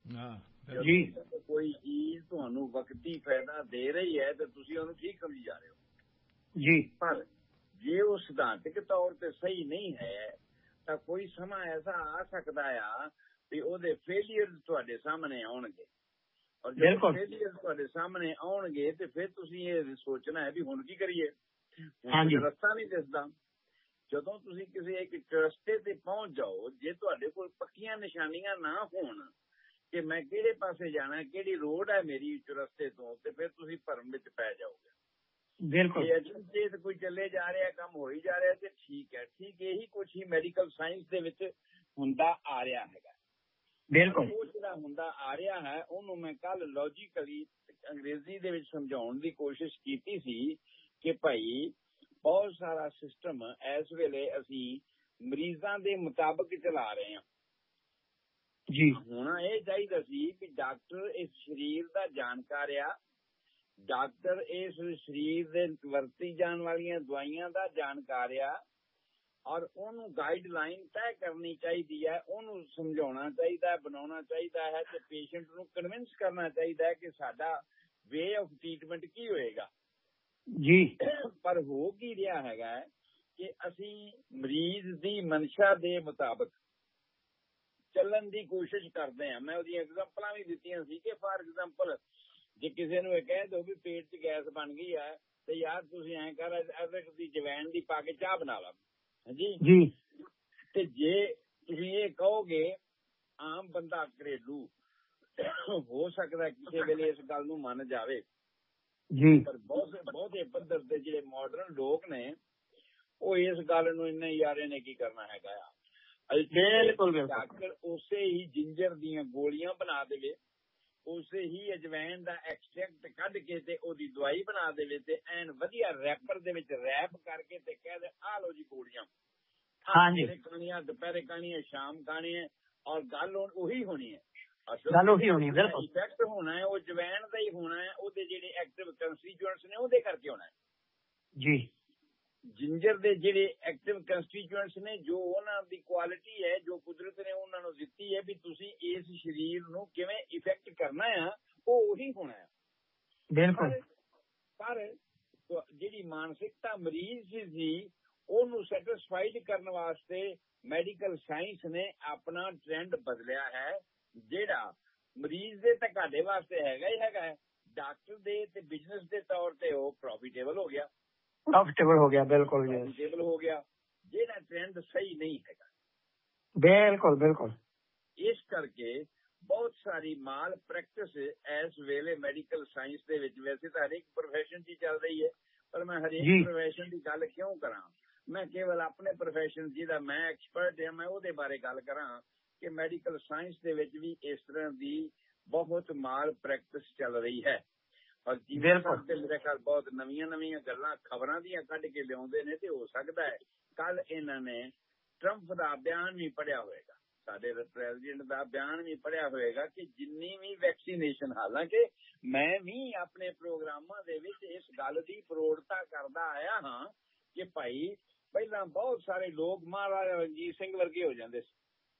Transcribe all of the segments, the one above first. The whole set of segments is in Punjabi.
ਜੀ ਕੋਈ ਚੀਜ਼ ਤੁਹਾਨੂੰ ਵਕਤੀ ਫਾਇਦਾ ਦੇ ਰਹੀ ਹੈ ਤੇ ਤੁਸੀਂ ਉਹਨੂੰ ਠੀਕ ਸਮਝੀ ਜਾ ਰਹੇ ਹੋ ਜੀ। ਪਰ ਜੇ ਉਹ ਸਿਧਾਂਤਕ ਤੌਰ ਤੇ ਸਹੀ ਨਹੀਂ ਹੈ ਤਾਂ ਕੋਈ ਸਮਾਂ ਐਸਾ ਆ ਸਕਦਾ ਆ ਵੀ ਉਹਦੇ ਫੇਲੀਅਰ ਤੁਹਾਡੇ ਸਾਹਮਣੇ ਆਉਣਗੇ ਔਰ ਜਦੋਂ ਫੇਲੀਅਰ ਤੁਹਾਡੇ ਸਾਹਮਣੇ ਆਉਣਗੇ ਤੇ ਫਿਰ ਤੁਸੀਂ ਇਹ ਸੋਚਣਾ ਹੈ ਵੀ ਹੁਣ ਕੀ ਕਰੀਏ, ਹੁਣ ਰਸਤਾ ਨਹੀਂ ਦਿਸਦਾ। ਜਦੋਂ ਤੁਸੀਂ ਕਿਸੇ ਇੱਕ ਰਸਤੇ ਤੇ ਪਹੁੰਚ ਜਾਓ, ਜੇ ਤੁਹਾਡੇ ਕੋਲ ਪੱਕੀਆਂ ਨਿਸ਼ਾਨੀਆਂ ਨਾ ਹੋਣ ਕਿ ਮੈਂ ਕਿਹੜੇ ਪਾਸੇ ਜਾਣਾ, ਕਿਹੜੀ ਰੋਡ ਹੈ ਮੇਰੀ ਰਸਤੇ ਤੋਂ, ਤੇ ਫਿਰ ਤੁਸੀਂ ਭਰਮ ਵਿੱਚ ਪੈ ਜਾਓਗੇ। ਬਿਲਕੁਲ ਜੇ ਕੋਈ ਚੱਲੇ ਜਾ ਰਿਹਾ, ਕੰਮ ਹੋਈ ਜਾ ਰਿਹਾ ਤੇ ਠੀਕ ਹੈ, ਠੀਕ ਇਹੀ ਕੁਛ ਹੀ ਮੈਡੀਕਲ ਸਾਇੰਸ ਦੇ ਵਿੱਚ ਹੁੰਦਾ ਆ ਰਿਹਾ ਹੈਗਾ। ਬਿਲਕੁਲ ਉਹ ਜਿਹੜਾ ਹੁੰਦਾ ਆ ਰਿਹਾ ਹੈ ਉਹਨੂੰ ਮੈਂ ਕੱਲ ਲੌਜੀਕਲੀ ਅੰਗਰੇਜ਼ੀ ਦੇ ਵਿੱਚ ਸਮਝਾਉਣ ਦੀ ਕੋਸ਼ਿਸ਼ ਕੀਤੀ ਸੀ ਕਿ ਭਾਈ ਬਹੁਤ ਸਾਰਾ ਸਿਸਟਮ ਇਸ ਵੇਲੇ ਅਸੀਂ ਮਰੀਜ਼ਾਂ ਦੇ ਮੁਤਾਬਕ ਚਲਾ ਰਹੇ ਹਾਂ ਜੀ। ਹੋਣਾ ਇਹ ਚਾਹੀਦਾ ਸੀ ਕਿ ਡਾਕਟਰ ਇਸ ਸਰੀਰ ਦਾ ਜਾਣਕਾਰ ਆ, ਡਾਕਟਰ ਇਸ ਸਰੀਰ ਦੇ ਵਰਤੀ ਜਾਣ ਵਾਲੀਆਂ ਦਵਾਈਆਂ ਦਾ ਜਾਣਕਾਰ ਆ ਔਰ ਉਹਨੂੰ ਗਾਈਡਲਾਈਨ ਤੈਅ ਕਰਨੀ ਚਾਹੀਦੀ ਹੈ, ਉਹਨੂੰ ਸਮਝਾਉਣਾ ਚਾਹੀਦਾ ਹੈ, ਬਣਾਉਣਾ ਚਾਹੀਦਾ ਹੈ ਤੇ ਪੇਸ਼ੈਂਟ ਨੂੰ ਕਨਵਿੰਸ ਕਰਨਾ ਚਾਹੀਦਾ ਹੈ ਕਿ ਸਾਡਾ ਵੇ ਆਫ ਟ੍ਰੀਟਮੈਂਟ ਕੀ ਹੋਏਗਾ ਜੀ। ਪਰ ਹੋ ਕੀ ਰਿਹਾ ਹੈਗਾ ਕਿ ਅਸੀਂ ਮਰੀਜ਼ ਦੀ ਮਨਸ਼ਾ ਦੇ ਮੁਤਾਬਕ ਚੱਲਣ ਦੀ ਕੋਸ਼ਿਸ਼ ਕਰਦੇ ਹਾਂ। ਮੈਂ ਉਹਦੀਆਂ ਐਗਜ਼ਾਮਪਲਾਂ ਵੀ ਦਿੱਤੀਆਂ ਸੀ ਕਿ ਫਾਰ ਐਗਜ਼ਾਮਪਲ ਜੇ ਕਿਸੇ ਨੂੰ ਇਹ ਕਹਿ ਦਿਓ ਵੀ ਪੇਟ 'ਚ ਗੈਸ ਬਣ ਗਈ ਹੈ ਤੇ ਯਾਰ ਤੁਸੀਂ ਐਂ ਕਰ ਅਦਰਕ ਦੀ ਜਵੈਣ ਦੀ ਪਾ ਕੇ ਚਾਹ ਬਣਾ ਲਾ ਜੀ। ਤੇ ਜੇ ਤੁਸੀਂ ਇਹ ਕਹੋਗੇ ਆਮ ਬੰਦਾ ਘਰੇਲੂ ਹੋ ਸਕਦਾ ਕਿਸੇ ਵੇਲੇ ਇਸ ਗੱਲ ਨੂੰ ਮੰਨ ਜਾਵੇ ਜੀ, ਪਰ ਬਹੁਤੇ ਪੱਧਰ ਤੇ ਜਿਹੜੇ ਮਾਡਰਨ ਲੋਕ ਨੇ ਉਹ ਇਸ ਗੱਲ ਨੂੰ ਇੰਨੇ ਯਾਰੇ ਨੇ ਕੀ ਕਰਨਾ ਹੈਗਾ ਆ। ਡਾਕਟਰ ਉਸੇ ਹੀ ਜਿੰਜਰ ਦੀਆਂ ਗੋਲੀਆਂ ਬਣਾ ਦੇਵੇ, ਉਸੇ ਹੀ ਅਜਵੈਨ ਦਾ ਐਕਸਟ੍ਰੈਕਟ ਕੱਢ ਕੇ ਤੇ ਉਹਦੀ ਦਵਾਈ ਬਣਾ ਦੇਵੇ ਤੇ ਐਨ ਵਧੀਆ ਰੈਪਰ ਦੇ ਵਿੱਚ ਰੈਪ ਕਰਕੇ ਤੇ ਕਹਿ ਦੇ ਆਹ ਲਓ ਜੀ ਗੋਲੀਆਂ, ਖਾਣੀਆਂ ਦੁਪਹਿਰੇ ਖਾਣੀਆਂ ਸ਼ਾਮ ਖਾਣੀਆਂ ਔਰ ਗੱਲ ਉਹੀ ਹੋਣੀ ਹੈ। ਇਫੈਕਟ ਹੋਣਾ ਹੈ ਉਹ ਜਵੈਨ ਦਾ ਹੀ ਹੋਣਾ ਹੈ, ਉਹਦੇ ਜਿਹੜੇ ਐਕਟਿਵ ਕੰਸਟੀਚੂਐਂਟਸ ਨੇ ਉਹਦੇ ਕਰਕੇ ਹੋਣਾ ਹੈ ਜੀ। ਜਿੰਜਰ ਦੇ ਜਿਹੜੇ ਐਕਟਿਵ ਕੰਸਟੀਚੂਐਂਟਸ ਨੇ, ਜੋ ਉਹਨਾਂ ਦੀ ਕੁਆਲਿਟੀ ਹੈ, ਜੋ ਕੁਦਰਤ ਨੇ ਉਹਨਾਂ ਨੂੰ ਦਿੱਤੀ ਹੈ ਵੀ ਤੁਸੀਂ ਇਸ ਸਰੀਰ ਨੂੰ ਕਿਵੇਂ ਇਫੈਕਟ ਕਰਨਾ ਆ, ਉਹ ਉਹੀ ਹੋਣਾ ਹੈ। ਬਿਲਕੁਲ। ਪਰ ਜਿਹੜੀ ਮਾਨਸਿਕਤਾ ਮਰੀਜ਼ ਦੀ ਉਹਨੂੰ ਸੈਟਿਸਫਾਈਡ ਕਰਨ ਵਾਸਤੇ ਮੈਡੀਕਲ ਸਾਇੰਸ ਨੇ ਆਪਣਾ ਟ੍ਰੈਂਡ ਬਦਲਿਆ ਹੈ, ਜਿਹੜਾ ਮਰੀਜ਼ ਦੇ ਤਾਂ ਘਾਟੇ ਵਾਸਤੇ ਹੈਗਾ ਹੀ ਹੈਗਾ ਹੈ, ਡਾਕਟਰ ਦੇ ਤੇ ਬਿਜ਼ਨਸ ਦੇ ਤੌਰ ਤੇ ਉਹ ਪ੍ਰੋਫਿਟੇਬਲ ਹੋ ਗਿਆ। ਬਿਲਕੁਲ ਪ੍ਰੋਫਿਟੇਬਲ ਹੋ ਗਿਆ, ਜਿਹੜਾ ਟ੍ਰੈਂਡ ਸਹੀ ਨਹੀਂ ਹੈਗਾ। ਬਿਲਕੁਲ। ਇਸ ਕਰਕੇ ਬਹੁਤ ਸਾਰੀ ਮਾਲ ਪ੍ਰੈਕਟਿਸ ਇਸ ਵੇਲੇ ਮੈਡੀਕਲ ਸਾਇੰਸ ਦੇ ਵਿੱਚ, ਵੈਸੇ ਤਾਂ ਹਰੇਕ ਪ੍ਰੋਫੈਸ਼ਨ 'ਚ ਚੱਲ ਰਹੀ ਹੈ ਪਰ ਮੈਂ ਹਰੇਕ ਪ੍ਰੋਫੈਸ਼ਨ ਦੀ ਗੱਲ ਕਿਉਂ ਕਰਾਂ, ਮੈਂ ਕੇਵਲ ਆਪਣੇ ਪ੍ਰੋਫੈਸ਼ਨ ਜਿਹਦਾ ਮੈਂ ਐਕਸਪਰਟ ਹਾਂ ਮੈਂ ਉਹਦੇ ਬਾਰੇ ਗੱਲ ਕਰਾਂ ਕਿ ਮੈਡੀਕਲ ਸਾਇੰਸ ਦੇ ਵਿੱਚ ਵੀ ਇਸ ਤਰ੍ਹਾਂ ਦੀ ਬਹੁਤ ਮਾਲ ਪ੍ਰੈਕਟਿਸ ਚੱਲ ਰਹੀ ਹੈ। ਔਰ ਮੇਰੇ ਖਿਆਲ ਬਹੁਤ ਨਵੀਆਂ ਗੱਲਾਂ ਖਬਰਾਂ ਦੀਆਂ ਕੱਢ ਕੇ ਲਿਆਉਂਦੇ ਨੇ ਤੇ ਹੋ ਸਕਦਾ ਹੈ ਕੱਲ ਇਹਨਾਂ ਨੇ ਟਰੰਪ ਦਾ ਬਿਆਨ ਵੀ ਪੜ੍ਹਿਆ ਹੋਏਗਾ, ਸਾਡੇ ਪ੍ਰੈਜ਼ੀਡੈਂਟ ਦਾ ਬਿਆਨ ਵੀ ਪੜ੍ਹਿਆ ਹੋਏਗਾ ਕਿ ਜਿੰਨੀ ਵੀ ਵੈਕਸੀਨੇਸ਼ਨ, ਹਾਲਾਂਕਿ ਮੈਂ ਵੀ ਆਪਣੇ ਪ੍ਰੋਗਰਾਮਾਂ ਦੇ ਵਿੱਚ ਇਸ ਗੱਲ ਦੀ ਪ੍ਰੋੜਤਾ ਕਰਦਾ ਆਇਆ ਹਾਂ ਕਿ ਭਾਈ ਪਹਿਲਾਂ ਬਹੁਤ ਸਾਰੇ ਲੋਕ ਮਹਾਰਾਜਾ ਰਣਜੀਤ ਸਿੰਘ ਵਰਗੇ ਹੋ ਜਾਂਦੇ ਸੀ,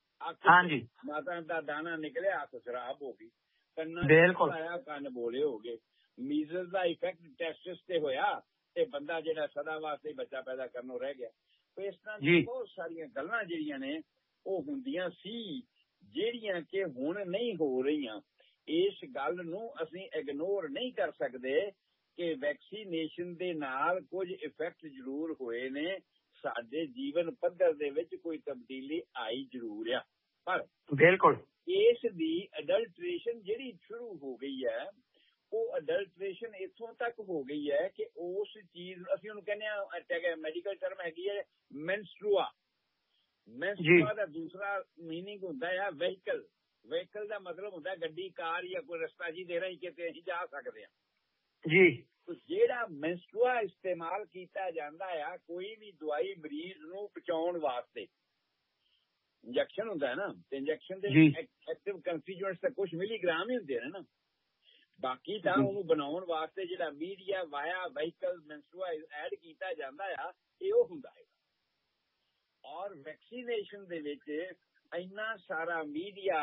ਮਾਤਾ ਦਾ ਦਾਣਾ ਨਿਕਲਿਆ ਅੱਖ ਖਰਾਬ ਹੋ ਗਈ, ਕੰਨਾਂ ਆਇਆ ਕੰਨ ਬੋਲੇ ਹੋ ਗਏ, ਮੀਜ਼ਲ ਦਾ ਇਫੈਕਟ ਟੈਸਟਸ ਤੇ ਹੋਇਆ ਤੇ ਬੰਦਾ ਜਿਹੜਾ ਸਦਾ ਵਾਸਤੇ ਬੱਚਾ ਪੈਦਾ ਕਰਨੋਂ ਰਹਿ ਗਿਆ। ਇਸ ਤਰ੍ਹਾਂ ਦੀਆਂ ਬਹੁਤ ਸਾਰੀਆਂ ਗੱਲਾਂ ਜਿਹੜੀਆਂ ਨੇ ਉਹ ਹੁੰਦੀਆਂ ਸੀ ਜਿਹੜੀਆਂ ਕਿ ਹੁਣ ਨਹੀਂ ਹੋ ਰਹੀਆਂ। ਇਸ ਗੱਲ ਨੂੰ ਅਸੀਂ ਇਗਨੋਰ ਨਹੀਂ ਕਰ ਸਕਦੇ ਕਿ ਵੈਕਸੀਨੇਸ਼ਨ ਦੇ ਨਾਲ ਕੁਝ ਇਫੈਕਟ ਜ਼ਰੂਰ ਹੋਏ ਨੇ, ਸਾਡੇ ਜੀਵਨ ਪੱਧਰ ਦੇ ਵਿੱਚ ਕੋਈ ਤਬਦੀਲੀ ਆਈ ਜ਼ਰੂਰ ਆ, ਪਰ ਇਸ ਦੀ ਅਡਲਟ੍ਰੇਸ਼ਨ ਜਿਹੜੀ ਸ਼ੁਰੂ ਹੋ ਗਈ ਹੈ ਉਹ ਅਡਲਟ੍ਰੇਸ਼ਨ ਇੱਥੋਂ ਤੱਕ ਹੋ ਗਈ ਹੈ ਕਿ ਉਸ ਚੀਜ਼ ਅਸੀਂ ਉਹਨੂੰ ਕਹਿੰਦੇ ਹਾਂ, ਮੈਡੀਕਲ ਟਰਮ ਹੈਗੀ ਹੈ ਮੈਂਸਟਰੂਆ। ਮੈਂਸਟਰੂਆ ਦਾ ਦੂਸਰਾ ਮੀਨਿੰਗ ਹੁੰਦਾ ਹੈ ਵਹੀਕਲ। ਵਹੀਕਲ ਦਾ ਮਤਲਬ ਹੁੰਦਾ ਗੱਡੀ, ਕਾਰ ਜਾਂ ਕੋਈ ਰਸਤਾ ਜਿਹਦੇ ਰਾਹੀਂ ਕਿਤੇ ਅਸੀਂ ਜਾ ਸਕਦੇ ਹਾਂ ਜੀ। ਜਿਹੜਾ ਮੈਂਸਟਰੂਆ ਇਸਤੇਮਾਲ ਕੀਤਾ ਜਾਂਦਾ ਆ ਕੋਈ ਵੀ ਦਵਾਈ ਮਰੀਜ਼ ਨੂੰ ਬਚਾਉਣ ਵਾਸਤੇ, ਇੰਜੈਕਸ਼ਨ ਹੁੰਦਾ ਹੈ ਨਾ, ਤੇ ਇੰਜੈਕਸ਼ਨ ਦੇ ਐਕਟਿਵ ਕੰਸਟੀਚੂਐਂਟਸ ਤਾਂ ਕੁਝ ਮਿਲੀਗ੍ਰਾਮ ਹੀ ਹੁੰਦੇ ਨੇ ਨਾ, ਬਾਕੀ ਤਾਂ ਉਹਨੂੰ ਬਣਾਉਣ ਵਾਸਤੇ ਜਿਹੜਾ ਮੀਡੀਆ ਵਾਇਆ ਵਹੀਕਲ ਮੈਂਸਟਰੂਆ ਐਡ ਕੀਤਾ ਜਾਂਦਾ ਆ ਇਹ ਉਹ ਹੁੰਦਾ ਹੈ। ਔਰ ਵੈਕਸੀਨੇਸ਼ਨ ਦੇ ਵਿੱਚ ਇੰਨਾ ਸਾਰਾ ਮੀਡੀਆ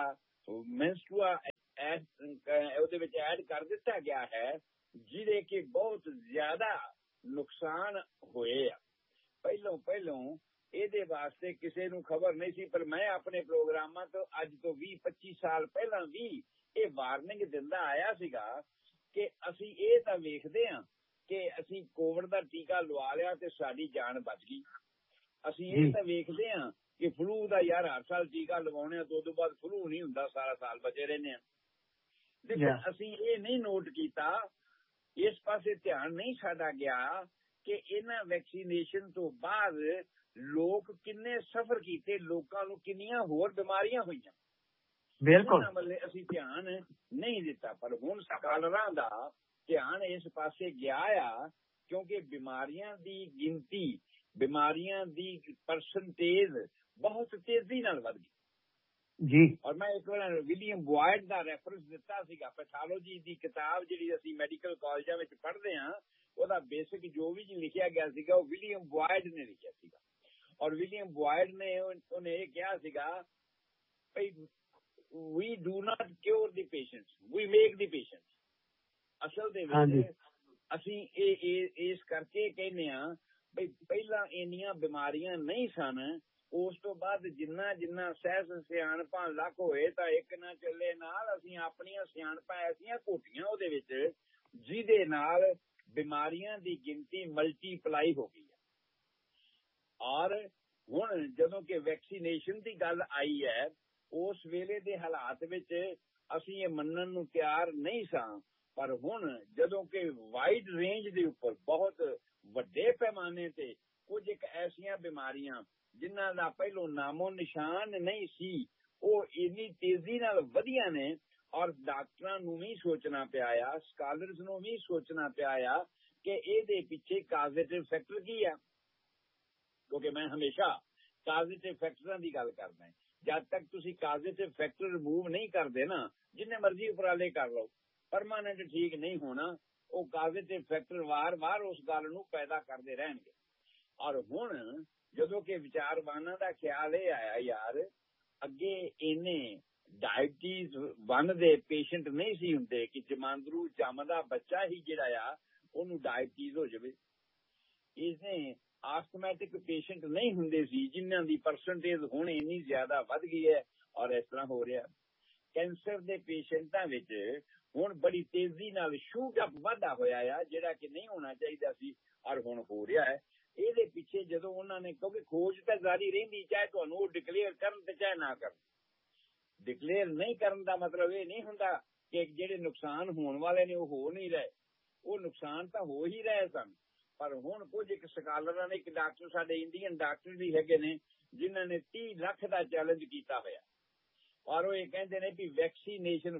ਮੈਂਸਟਰੂਆ ਉਹਦੇ ਵਿੱਚ ਐਡ ਕਰ ਦਿੱਤਾ ਗਿਆ ਹੈ, ਜਿਹਦੇ ਕਿ ਬਹੁਤ ਜ਼ਿਆਦਾ ਨੁਕਸਾਨ ਹੋਏ ਆ। ਪਹਿਲੋਂ ਇਹਦੇ ਵਾਸਤੇ ਕਿਸੇ ਨੂੰ ਖਬਰ ਨਹੀਂ ਸੀ, ਪਰ ਮੈਂ ਆਪਣੇ ਪ੍ਰੋਗਰਾਮਾਂ ਤੋਂ ਅੱਜ ਤੋਂ 20-25 ਸਾਲ ਪਹਿਲਾਂ ਵੀ ਇਹ ਵਾਰਨਿੰਗ ਦਿੰਦਾ ਆਇਆ ਸੀਗਾ ਕਿ ਅਸੀਂ ਇਹ ਤਾਂ ਵੇਖਦੇ ਹਾਂ ਕਿ ਅਸੀਂ ਕੋਵਿਡ ਦਾ ਟੀਕਾ ਲਵਾ ਲਿਆ ਤੇ ਸਾਡੀ ਜਾਨ ਬਚ ਗਈ। ਅਸੀਂ ਇਹ ਤਾਂ ਵੇਖਦੇ ਹਾਂ ਕਿ ਫਲੂ ਦਾ ਯਾਰ ਹਰ ਸਾਲ ਟੀਕਾ ਲਵਾਉਣੇ ਆ, ਤੋਂ ਬਾਅਦ ਫਲੂ ਨਹੀਂ ਹੁੰਦਾ, ਸਾਰਾ ਸਾਲ ਬਚੇ ਰਹਿੰਦੇ ਆ। ਲੇਕਿਨ ਅਸੀਂ ਇਹ ਨਹੀਂ ਨੋਟ ਕੀਤਾ, ਇਸ ਪਾਸੇ ਧਿਆਨ ਨਹੀਂ ਸਾਡਾ ਗਿਆ ਕਿ ਇਹਨਾਂ ਵੈਕਸੀਨੇਸ਼ਨ ਤੋਂ ਬਾਅਦ ਲੋਕ ਕਿੰਨੇ ਸਫਰ ਕੀਤੇ, ਲੋਕਾਂ ਨੂੰ ਕਿੰਨੀਆਂ ਹੋਰ ਬਿਮਾਰੀਆਂ ਹੋਈਆਂ। ਬਿਲਕੁਲ ਅਸੀਂ ਧਿਆਨ ਨਹੀਂ ਦਿੱਤਾ। ਪਰ ਹੁਣ ਸਕਾਲਰਾਂ ਦਾ ਧਿਆਨ ਇਸ ਪਾਸੇ ਗਿਆ ਆ, ਕਿਉਂਕਿ ਬਿਮਾਰੀਆਂ ਦੀ ਗਿਣਤੀ, ਬਿਮਾਰੀਆਂ ਦੀ ਪਰਸੈਂਟੇਜ ਬਹੁਤ ਤੇਜ਼ੀ ਨਾਲ ਵੱਧ ਗਈ ਜੀ। ਔਰ ਮੈਂ ਇੱਕ ਵਾਰ ਵਿਲੀਅਮ ਬੁਆਇਡ ਦਾ ਰੈਫਰੈਂਸ ਦਿੱਤਾ ਸੀਗਾ, ਪੈਥੋਲੋਜੀ ਦੀ ਕਿਤਾਬ ਜਿਹੜੀ ਅਸੀਂ ਮੈਡੀਕਲ ਕਾਲਜਾਂ ਵਿੱਚ ਪੜ੍ਹਦੇ ਹਾਂ, ਉਹਦਾ ਬੇਸਿਕ ਜੋ ਵੀ ਲਿਖਿਆ ਗਿਆ ਸੀਗਾ ਉਹ ਵਿਲੀਅਮ ਬੁਆਇਡ ਨੇ ਲਿਖਿਆ ਸੀਗਾ। ਔਰ ਵਿਲੀਅਮ ਬੁਆਇਡ ਨੇ ਉਹਨੇ ਇਹ ਕਿਹਾ ਸੀਗਾ ਭਈ we do not cure the patients, we make the patients। ਅਸਲ ਦੇ ਵਿੱਚ ਅਸੀਂ ਇਹ ਇਸ ਕਰਕੇ ਕਹਿੰਦੇ ਹਾਂ ਬਈ ਪਹਿਲਾਂ ਇੰਨੀਆਂ ਬਿਮਾਰੀਆਂ ਨਹੀਂ ਸਨ, ਉਸ ਤੋਂ ਬਾਅਦ ਜਿੰਨਾ ਸਹਿਜ ਸਿਆਣਪਾਂ ਲੱਕ ਹੋਏ ਤਾਂ ਇੱਕ ਨਾ ਚੱਲੇ ਨਾਲ, ਅਸੀਂ ਆਪਣੀਆਂ ਸਿਆਣਪਾਂ ਐਸੀਆਂ ਘੋਟੀਆਂ ਉਹਦੇ ਵਿੱਚ, ਜਿਹਦੇ ਨਾਲ ਬਿਮਾਰੀਆਂ ਦੀ ਗਿਣਤੀ ਮਲਟੀਪਲਾਈ ਹੋ ਗਈ ਹੈ। ਔਰ ਹੁਣ ਜਦੋਂ ਕਿ ਵੈਕਸੀਨੇਸ਼ਨ ਦੀ ਗੱਲ ਆਈ ਹੈ, ਉਸ ਵੇਲੇ ਦੇ ਹਾਲਾਤ ਵਿੱਚ ਅਸੀਂ ਇਹ ਮੰਨਣ ਨੂੰ ਤਿਆਰ ਨਹੀਂ ਸਾਂ, ਪਰ ਹੁਣ ਜਦੋਂ ਕਿ ਵਾਈਡ ਰੇਂਜ ਦੇ ਉੱਪਰ ਬਹੁਤ ਵੱਡੇ ਪੈਮਾਨੇ ਤੇ ਕੁਝ ਇੱਕ ਐਸੀਆਂ ਬਿਮਾਰੀਆਂ ਜਿਨ੍ਹਾਂ ਦਾ ਪਹਿਲੋਂ ਨਾਮੋ ਨਿਸ਼ਾਨ ਨਹੀਂ ਸੀ, ਉਹ ਇੰਨੀ ਤੇਜ਼ੀ ਨਾਲ ਵਧੀਆਂ ਨੇ। ਔਰ ਡਾਕਟਰਾਂ ਨੂੰ ਵੀ ਸੋਚਣਾ ਪਿਆ ਆ, ਸਕਾਲਰਸ ਨੂੰ ਵੀ ਸੋਚਣਾ ਪਿਆ ਆ ਕਿ ਇਹਦੇ ਪਿੱਛੇ ਕਾਜ਼ੇਟਿਵ ਫੈਕਟਰ ਕੀ ਆ। ਕਿਉਂਕਿ ਮੈਂ ਹਮੇਸ਼ਾ ਕਾਜ਼ੇਟਿਵ ਫੈਕਟਰਾਂ ਦੀ ਗੱਲ ਕਰਦਾ। ਜਦ ਤੱਕ ਤੁਸੀਂ ਕਾਜ਼ੇਟਿਵ ਫੈਕਟਰ ਰਿਮੂਵ ਨਹੀਂ ਕਰਦੇ ਨਾ, ਜਿੰਨੇ ਮਰਜ਼ੀ ਉਪਰਾਲੇ ਕਰ ਲਓ, ਪਰਮਾਨੈਂਟ ਠੀਕ ਨਹੀਂ ਹੋਣਾ। ਉਹ ਕਾਜ਼ੇਟਿਵ ਫੈਕਟਰ ਵਾਰ-ਵਾਰ ਉਸ ਗੱਲ ਨੂੰ ਪੈਦਾ ਕਰਦੇ ਰਹਿਣਗੇ। ਔਰ ਹੁਣ ਜਦੋਂ ਕਿ ਵਿਚਾਰਵਾਨਾਂ ਦਾ ਖਿਆਲ ਇਹ ਆਇਆ, ਯਾਰ ਅੱਗੇ ਇਹਨੇ ਡਾਇਬਟੀਜ਼ 1 ਦੇ ਪੇਸ਼ੈਂਟ ਨਹੀਂ ਸੀ ਹੁੰਦੇ ਕਿ ਜਮਾਂਦਰੂ ਜੰਮਦਾ ਬੱਚਾ ਹੀ ਜਿਹੜਾ ਆ ਉਹਨੂੰ ਡਾਇਬਟੀਜ਼ ਹੋ ਜਾਵੇ। ਇਸਨੇ ਆਸਥਮੈਟਿਕ ਪੇਸ਼ੈਂਟ ਨਹੀਂ ਹੁੰਦੇ ਸੀ, ਜਿਨ੍ਹਾਂ ਦੀ ਪਰਸੈਂਟੇਜ ਹੁਣ ਇੰਨੀ ਜ਼ਿਆਦਾ ਵੱਧ ਗਈ ਹੈ। ਔਰ ਇਸ ਤਰ੍ਹਾਂ ਹੋ ਰਿਹਾ, ਕੈਂਸਰ ਦੇ ਪੇਸ਼ੈਂਟਾਂ ਵਿੱਚ ਹੁਣ ਬੜੀ ਤੇਜ਼ੀ ਨਾਲ ਸ਼ੂਟ ਅਪ ਵਾਧਾ ਹੋਇਆ ਆ, ਜਿਹੜਾ ਕਿ ਨਹੀਂ ਹੋਣਾ ਚਾਹੀਦਾ ਸੀ, ਔਰ ਹੁਣ ਹੋ ਰਿਹਾ ਹੈ। ਇਹਦੇ ਪਿੱਛੇ ਜਦੋਂ ਉਹਨਾਂ ਨੇ, ਕਿਉਂਕਿ ਖੋਜ ਤਾਂ ਜਾਰੀ ਰਹਿੰਦੀ, ਚਾਹੇ ਤੁਹਾਨੂੰ ਉਹ ਡਿਕਲੇਅਰ ਕਰਨ ਤੇ ਚਾਹੇ ਨਾ ਕਰਨ। ਡਿਕਲੇਅਰ ਨਹੀਂ ਕਰਨ ਦਾ ਮਤਲਬ ਇਹ ਨਹੀਂ ਹੁੰਦਾ ਕਿ ਜਿਹੜੇ ਨੁਕਸਾਨ ਹੋਣ ਵਾਲੇ ਨੇ ਉਹ ਹੋ ਨਹੀਂ ਰਹੇ, ਉਹ ਨੁਕਸਾਨ ਤਾਂ ਹੋ ਹੀ ਰਹੇ ਸਨ। ਪਰ ਹੁਣ ਕੁਝ ਇੱਕ ਸਕਾਲਰਾਂ ਨੇ, ਇੱਕ ਡਾਕਟਰ ਸਾਡੇ ਇੰਡੀਅਨ ਡਾਕਟਰ ਵੀ ਹੈਗੇ ਨੇ, ਜਿਨ੍ਹਾਂ ਨੇ 30 ਲੱਖ ਦਾ ਚੈਲੰਜ ਕੀਤਾ ਹੋਇਆ। ਔਰ ਉਹ ਇਹ ਕਹਿੰਦੇ ਨੇ ਵੀ ਵੈਕਸੀਨੇਸ਼ਨ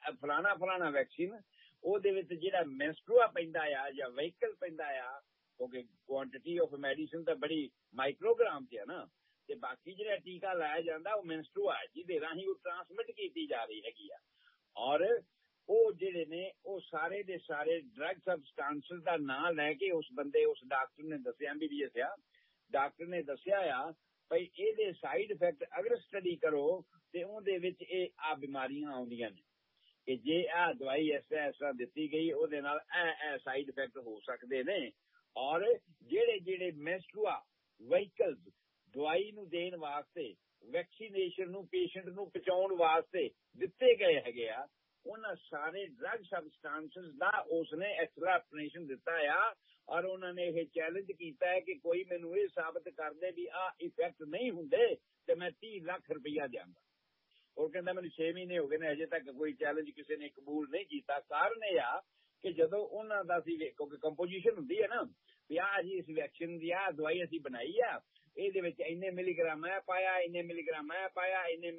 ਫਲਾਣਾ ਵੈਕਸੀਨ, ਉਹਦੇ ਵਿੱਚ ਜਿਹੜਾ ਮੈਂਸਟਰੂਆ ਪੈਂਦਾ ਆ ਜਾਂ ਵਹੀਕਲ ਪੈਂਦਾ ਆ, ਕਿਉਂਕਿ ਕੁਆਂਟੀਟੀ ਆਫ ਮੈਡੀਸਿਨ ਤਾਂ ਬੜੀ ਮਾਈਕਰੋਗ੍ਰਾਮ 'ਚ ਹੈ ਨਾ, ਤੇ ਬਾਕੀ ਜਿਹੜਾ ਟੀਕਾ ਲਾਇਆ ਜਾਂਦਾ ਉਹ ਮੈਂਸਟਰੂਆ, ਜਿਹਦੇ ਰਾਹੀਂ ਉਹ ਟ੍ਰਾਂਸਮਿਟ ਕੀਤੀ ਜਾ ਰਹੀ ਹੈਗੀ ਆ। ਔਰ ਉਹ ਜਿਹੜੇ ਨੇ ਉਹ ਸਾਰੇ ਦੇ ਸਾਰੇ ਡਰੱਗ ਸਬਸਟੈਂਸਸ ਦਾ ਨਾਂ ਲੈ ਕੇ ਉਸ ਡਾਕਟਰ ਨੇ ਦੱਸਿਆ, MBBS ਆ ਡਾਕਟਰ ਨੇ ਦੱਸਿਆ ਆ ਭਈ ਇਹਦੇ ਸਾਈਡ ਇਫੈਕਟ ਅਗਰ ਸਟੱਡੀ ਕਰੋ ਤੇ ਉਹਦੇ ਵਿੱਚ ਇਹ ਆ ਬਿਮਾਰੀਆਂ ਆਉਂਦੀਆਂ ਨੇ ਕਿ ਜੇ ਆਹ ਦਵਾਈ ਇਸ ਤਰ੍ਹਾਂ ਦਿੱਤੀ ਗਈ, ਉਹਦੇ ਨਾਲ ਇਹ ਸਾਈਡ ਇਫੈਕਟ ਹੋ ਸਕਦੇ ਨੇ। ਔਰ ਜਿਹੜੇ ਮੈਂਸਟਰੂਆ ਵਹੀਕਲਸ ਦਵਾਈ ਨੂੰ ਦੇਣ ਵਾਸਤੇ, ਵੈਕਸੀਨੇਸ਼ਨ ਨੂੰ ਪੇਸ਼ੈਂਟ ਨੂੰ ਪਹੁੰਚਾਉਣ ਵਾਸਤੇ ਦਿੱਤੇ ਗਏ ਹੈਗੇ ਆ, ਉਹਨਾਂ ਸਾਰੇ ਡਰੱਗ ਸਬਸਟੈਂਸਸ ਦਾ ਉਸਨੇ ਐਕਸਪਲੇਨੇਸ਼ਨ ਦਿੱਤਾ ਆ। ਔਰ ਉਹਨਾਂ ਨੇ ਇਹ ਚੈਲੰਜ ਕੀਤਾ ਹੈ ਕਿ ਕੋਈ ਮੈਨੂੰ ਇਹ ਸਾਬਤ ਕਰ ਦੇ ਵੀ ਆਹ ਇਫੈਕਟ ਨਹੀਂ ਹੁੰਦੇ ਤੇ ਮੈਂ 30 ਲੱਖ ਰੁਪਈਆ ਦਿਆਂਗਾ। ਉਹ ਕਹਿੰਦਾ ਮੈਨੂੰ 6 ਮਹੀਨੇ ਹੋ ਗਏ ਨੇ, ਅਜੇ ਤੱਕ ਕੋਈ ਚੈਲੰਜ ਕਿਸੇ ਨੇ ਕਬੂਲ ਨਹੀਂ ਕੀਤਾ। ਕਾਰਨ ਇਹ ਆ ਕਿ ਜਦੋਂ ਉਹਨਾਂ ਦਾ ਸੀ, ਕਿਉਂਕਿ ਕੰਪੋਜੀਸ਼ਨ ਹੁੰਦੀ ਹੈ ਨਾ ਵੀ ਆਹ ਜੀ ਇਸ ਵੈਕਸੀਨ ਦੀ ਆਹ ਦਵਾਈ ਅਸੀਂ ਬਣਾਈ ਆ, ਇਹਦੇ ਵਿੱਚ ਇੰਨੇ ਮਿਲੀਗ੍ਰਾਮ ਇਹ ਪਾਇਆ, ਇੰਨੇ ਮਿਲੀਗ੍ਰਾਮ ਇਹ ਪਾਇਆ, ਇੰਨੇ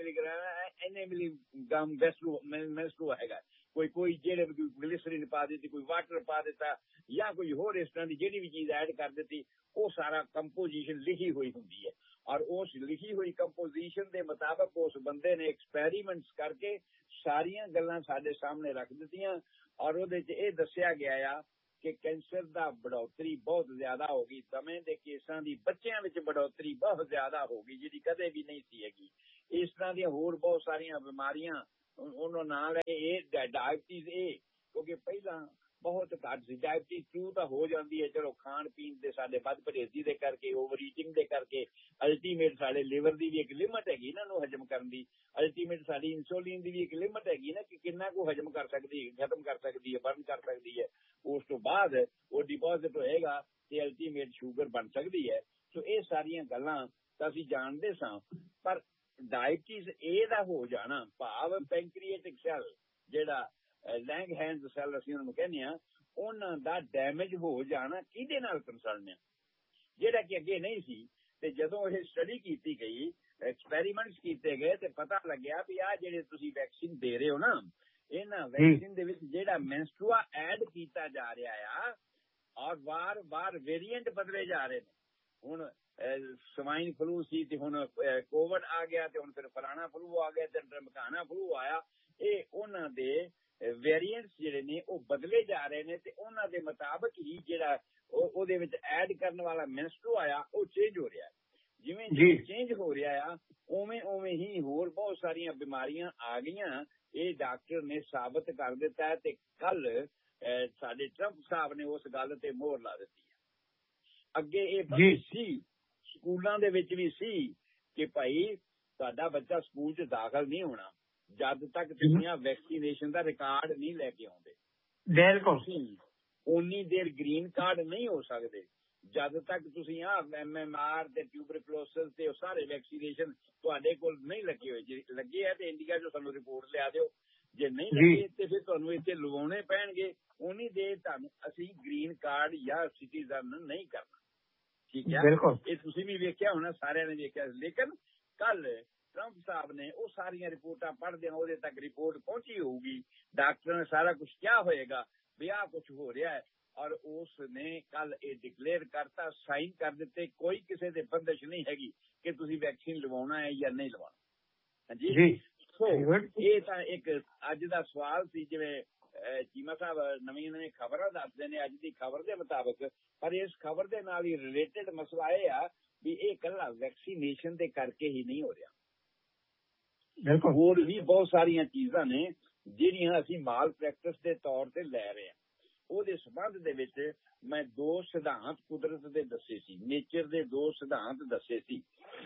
ਮਿਲੀਗ੍ਰਾਮ ਮੈਂਸਟਰੂਆ ਹੈਗਾ, ਕੋਈ ਜਿਹੜੇ ਗਲਿਸਰੀਨ ਪਾ ਦਿੱਤੀ, ਕੋਈ ਵਾਟਰ ਪਾ ਦਿੱਤਾ, ਜਾਂ ਕੋਈ ਹੋਰ ਇਸ ਤਰ੍ਹਾਂ ਦੀ ਜਿਹੜੀ ਵੀ ਚੀਜ਼ ਐਡ ਕਰ ਦਿੱਤੀ, ਉਹ ਸਾਰਾ ਕੰਪੋਜੀਸ਼ਨ ਲਿਖੀ ਹੋਈ ਹੁੰਦੀ ਹੈ। ਔਰ ਉਸ ਲਿਖੀ ਹੋਈ ਕੰਪੋਜੀਸ਼ਨ ਦੇ ਮੁਤਾਬਕ ਉਸ ਬੰਦੇ ਨੇ ਐਕਸਪੈਰੀਮੈਂਟਸ ਕਰਕੇ ਸਾਰੀਆਂ ਗੱਲਾਂ ਸਾਡੇ ਸਾਹਮਣੇ ਰੱਖ ਦਿੱਤੀਆਂ। ਔਰ ਉਹਦੇ 'ਚ ਇਹ ਦੱਸਿਆ ਗਿਆ ਆ ਕਿ ਕੈਂਸਰ ਦਾ बढ़ोतरी ਬਹੁਤ ਜ਼ਿਆਦਾ ਹੋ ਗਈ, ਦਮੇ ਦੇ ਕੇਸਾਂ ਦੀ ਬੱਚਿਆਂ ਵਿੱਚ बढ़ोतरी ਬਹੁਤ ਜ਼ਿਆਦਾ ਹੋ ਗਈ, ਜਿਹੜੀ ਕਦੇ ਵੀ ਨਹੀਂ ਸੀ ਹੈਗੀ। ਇਸ ਤਰ੍ਹਾਂ ਦੀਆਂ ਹੋਰ ਬਹੁਤ ਸਾਰੀਆਂ ਬਿਮਾਰੀਆਂ ਉਹਨੂੰ ਨਾਂ ਲੈ ਇਹ ਡਾਇਬਟੀਜ਼ ਕਿਉਂਕਿ ਪਹਿਲਾਂ ਬਹੁਤ ਘੱਟ ਸੀ। ਡਾਇਬਟੀਜ਼ ਕਿਉਂ ਤਾਂ ਹੋ ਜਾਂਦੀ ਹੈ, ਚਲੋ ਖਾਣ ਪੀਣ ਦੇ ਸਾਡੇ ਵੱਧ ਪਰਹੇਜ਼ੀ ਦੇ ਕਰਕੇ, ਓਵਰ ਈਟਿੰਗ ਦੇ ਕਰਕੇ। ਅਲਟੀਮੇਟ ਸਾਡੇ ਲਿਵਰ ਦੀ ਵੀ ਇੱਕ ਲਿਮਟ ਹੈਗੀ ਇਹਨਾਂ ਨੂੰ ਹਜਮ ਕਰਨ ਦੀ। ਅਲਟੀਮੇਟ ਸਾਡੀ ਇਨਸੂਲਿਨ ਦੀ ਵੀ ਇੱਕ ਲਿਮਟ ਹੈਗੀ ਨਾ, ਕਿ ਕਿੰਨਾ ਕੁ ਹਜਮ ਕਰ ਸਕਦੀ ਹੈ, ਖਤਮ ਕਰ ਸਕਦੀ ਹੈ, ਬਰਨ ਕਰ ਸਕਦੀ ਹੈ। ਉਸ ਤੋਂ ਬਾਅਦ ਉਹ ਡਿਪੋਜ਼ਿਟ ਹੋਏਗਾ ਤੇ ਅਲਟੀਮੇਟ ਸ਼ੂਗਰ ਬਣ ਸਕਦੀ ਹੈ। ਸੋ ਇਹ ਸਾਰੀਆਂ ਗੱਲਾਂ ਤਾਂ ਅਸੀਂ ਜਾਣਦੇ ਸਾਂ, ਪਰ ਡਾਇਬਟੀਜ਼ ਦਾ ਹੋ ਜਾਣਾ, ਭਾਵ ਪੈਂਕਰੀਏਟਿਕ ਸੈੱਲ ਜਿਹੜਾ ਲੈਂਗਹੈਂਜ਼ ਸੈੱਲ ਅਸੀਂ ਉਹਨਾਂ ਨੂੰ ਕਹਿੰਦੇ ਹਾਂ, ਉਹਨਾਂ ਦਾ ਡੈਮੇਜ ਹੋ ਜਾਣਾ ਕਿਹਦੇ ਨਾਲ ਕੰਸਰਨ ਹੈ, ਜਿਹੜਾ ਕਿ ਅੱਗੇ ਨਹੀਂ ਸੀ। ਤੇ ਜਦੋਂ ਇਹ ਸਟੱਡੀ ਕੀਤੀ ਗਈ, ਐਕਸਪੈਰੀਮੈਂਟਸ ਕੀਤੇ ਗਏ, ਤੇ ਪਤਾ ਲੱਗਿਆ ਵੀ ਆਹ ਜਿਹੜੇ ਤੁਸੀਂ ਵੈਕਸੀਨ ਦੇ ਰਹੇ ਹੋ ਨਾ, ਇਹਨਾਂ ਵੈਕਸੀਨ ਦੇ ਵਿੱਚ ਜਿਹੜਾ ਮੈਂਸਟਰੂਆ ਐਡ ਕੀਤਾ ਜਾ ਰਿਹਾ ਆ, ਔਰ ਵਾਰ-ਵਾਰ ਵੇਰੀਐਂਟ ਬਦਲੇ ਜਾ ਰਹੇ ਨੇ। ਹੁਣ ਸਵਾਈਨ ਫਲੂ ਸੀ ਤੇ ਹੁਣ ਕੋਵਿਡ ਆ ਗਿਆ, ਤੇ ਹੁਣ ਫਿਰ ਫਲਾਣਾ ਫਲੂ ਆ ਗਿਆ, ਤੇ ਢਮਕਾਣਾ ਫਲੂ ਆਇਆ। ਇਹ ਉਹਨਾਂ ਦੇ ਵੇਰੀਐਂਟਸ ਜਿਹੜੇ ਨੇ ਉਹ ਬਦਲੇ ਜਾ ਰਹੇ ਨੇ, ਤੇ ਉਹਨਾਂ ਦੇ ਮੁਤਾਬਕ ਹੀ ਜਿਹੜਾ ਉਹਦੇ ਵਿੱਚ ਐਡ ਕਰਨ ਵਾਲਾ ਮੈਂਸਟਰੂਆ ਆ ਉਹ ਚੇਂਜ ਹੋ ਰਿਹਾ। ਜਿਵੇਂ ਚੇਂਜ ਹੋ ਰਿਹਾ ਆ, ਉਵੇਂ ਹੀ ਹੋਰ ਬਹੁਤ ਸਾਰੀਆਂ ਬਿਮਾਰੀਆਂ ਆ ਗਈਆਂ। ਇਹ ਡਾਕਟਰ ਨੇ ਸਾਬਤ ਕਰ ਦਿੱਤਾ, ਤੇ ਕੱਲ ਸਾਡੇ ਟਰੰਪ ਸਾਹਿਬ ਨੇ ਉਸ ਗੱਲ ਤੇ ਮੋਹਰ ਲਾ ਦਿੱਤੀ ਹੈ। ਅੱਗੇ ਇਹ ਸੀ, ਸਕੂਲਾਂ ਦੇ ਵਿੱਚ ਵੀ ਸੀ ਕਿ ਭਾਈ ਤੁਹਾਡਾ ਬੱਚਾ ਸਕੂਲ 'ਚ ਦਾਖਲ ਨਹੀਂ ਹੋਣਾ ਜਦ ਤੱਕ ਤੁਸੀਂ ਵੈਕਸੀਨੇਸ਼ਨ ਦਾ ਰਿਕਾਰਡ ਨਹੀਂ ਲੈ ਕੇ ਆਉਂਦੇ। ਬਿਲਕੁਲ। ਉਨੀ ਦੇਰ ਗ੍ਰੀਨ ਕਾਰਡ ਨਹੀਂ ਹੋ ਸਕਦੇ ਜਦ ਤੱਕ ਤੁਸੀਂ MMR ਤੇ ਟਿਊਬਰਕਲੋਸਿਸ ਤੇ ਸਾਰੇ ਵੈਕਸੀਨੇਸ਼ਨ ਤੁਹਾਡੇ ਕੋਲ ਨਹੀਂ ਲੱਗੇ ਹੋਏ। ਜੇ ਲੱਗੇ ਆ ਤੇ ਇੰਡੀਆ 'ਚੋਂ ਸਾਨੂੰ ਰਿਪੋਰਟ ਲਿਆ ਦਿਓ, ਜੇ ਨਹੀਂ ਲੱਗੇ ਤੇ ਫਿਰ ਤੁਹਾਨੂੰ ਇੱਥੇ ਲਵਾਉਣੇ ਪੈਣਗੇ। ਉਨੀ ਦੇਰ ਤੁਹਾਨੂੰ ਅਸੀਂ ਗ੍ਰੀਨ ਕਾਰਡ ਜਾਂ ਸਿਟੀਜ਼ਨ ਨਹੀਂ ਕਰਨਾ। ਠੀਕ ਹੈ, ਇਹ ਤੁਸੀਂ ਵੀ ਵੇਖਿਆ ਹੋਣਾ, ਸਾਰਿਆਂ ਨੇ ਵੇਖਿਆ। ਲੇਕਿਨ ਕੱਲ ਟਰੰਪ ਸਾਹਿਬ ਨੇ ਉਹ ਸਾਰੀਆਂ ਰਿਪੋਰਟਾਂ ਪੜ੍ਹਦੇ ਉਹਦੇ ਤੱਕ ਰਿਪੋਰਟ ਪਹੁੰਚੀ ਹੋਊਗੀ, ਡਾਕਟਰਾਂ ਨੇ ਸਾਰਾ ਕੁਝ ਕਿਹਾ ਹੋਏਗਾ ਵੀ ਆਹ ਕੁਝ ਹੋ ਰਿਹਾ ਹੈ, ਔਰ ਉਸ ਨੇ ਕੱਲ ਇਹ ਡਿਕਲੇਅਰ ਕਰਤਾ, ਸਾਈਨ ਕਰ ਦਿੱਤੇ। ਕੋਈ ਕਿਸੇ ਦੇ ਬੰਦਿਸ਼ ਨਹੀਂ ਹੈਗੀ ਕਿ ਤੁਸੀਂ ਵੈਕਸੀਨ ਲਵਾਉਣਾ ਹੈ ਜਾਂ ਨਹੀਂ ਲਵਾਉਣਾ। ਹਾਂਜੀ, ਸੋ ਇਹ ਤਾਂ ਇੱਕ ਅੱਜ ਦਾ ਸਵਾਲ ਸੀ। ਜਿਵੇਂ ਚੀਮਾ ਸਾਹਿਬ ਨਵੀਆਂ ਖਬਰਾਂ ਦੱਸਦੇ ਨੇ ਅੱਜ ਦੀ ਖਬਰ ਦੇ ਮੁਤਾਬਕ, ਪਰ ਇਸ ਖਬਰ ਦੇ ਨਾਲ ਹੀ ਰਿਲੇਟਡ ਮਸਲਾ ਇਹ ਆ ਵੀ ਇਹ ਇਕੱਲਾ ਵੈਕਸੀਨੇਸ਼ਨ ਦੇ ਕਰਕੇ ਹੀ ਨਹੀਂ ਹੋ ਰਿਹਾ। ਹੋਰ ਵੀ ਬਹੁਤ ਸਾਰੀਆਂ ਚੀਜ਼ਾਂ ਨੇ ਜਿਹੜੀਆਂ ਅਸੀਂ ਮਾਲ ਪ੍ਰੈਕਟਿਸ ਦੇ ਤੌਰ ਤੇ ਲੈ ਰਹੇ ਹਾਂ। ਉਹਦੇ ਸੰਬੰਧ ਦੇ ਵਿੱਚ ਮੈਂ 2 ਸਿਧਾਂਤ ਕੁਦਰਤ ਦੇ ਦੱਸੇ ਸੀ, ਨੇਚਰ ਦੇ 2 ਸਿਧਾਂਤ ਦੱਸੇ ਸੀ।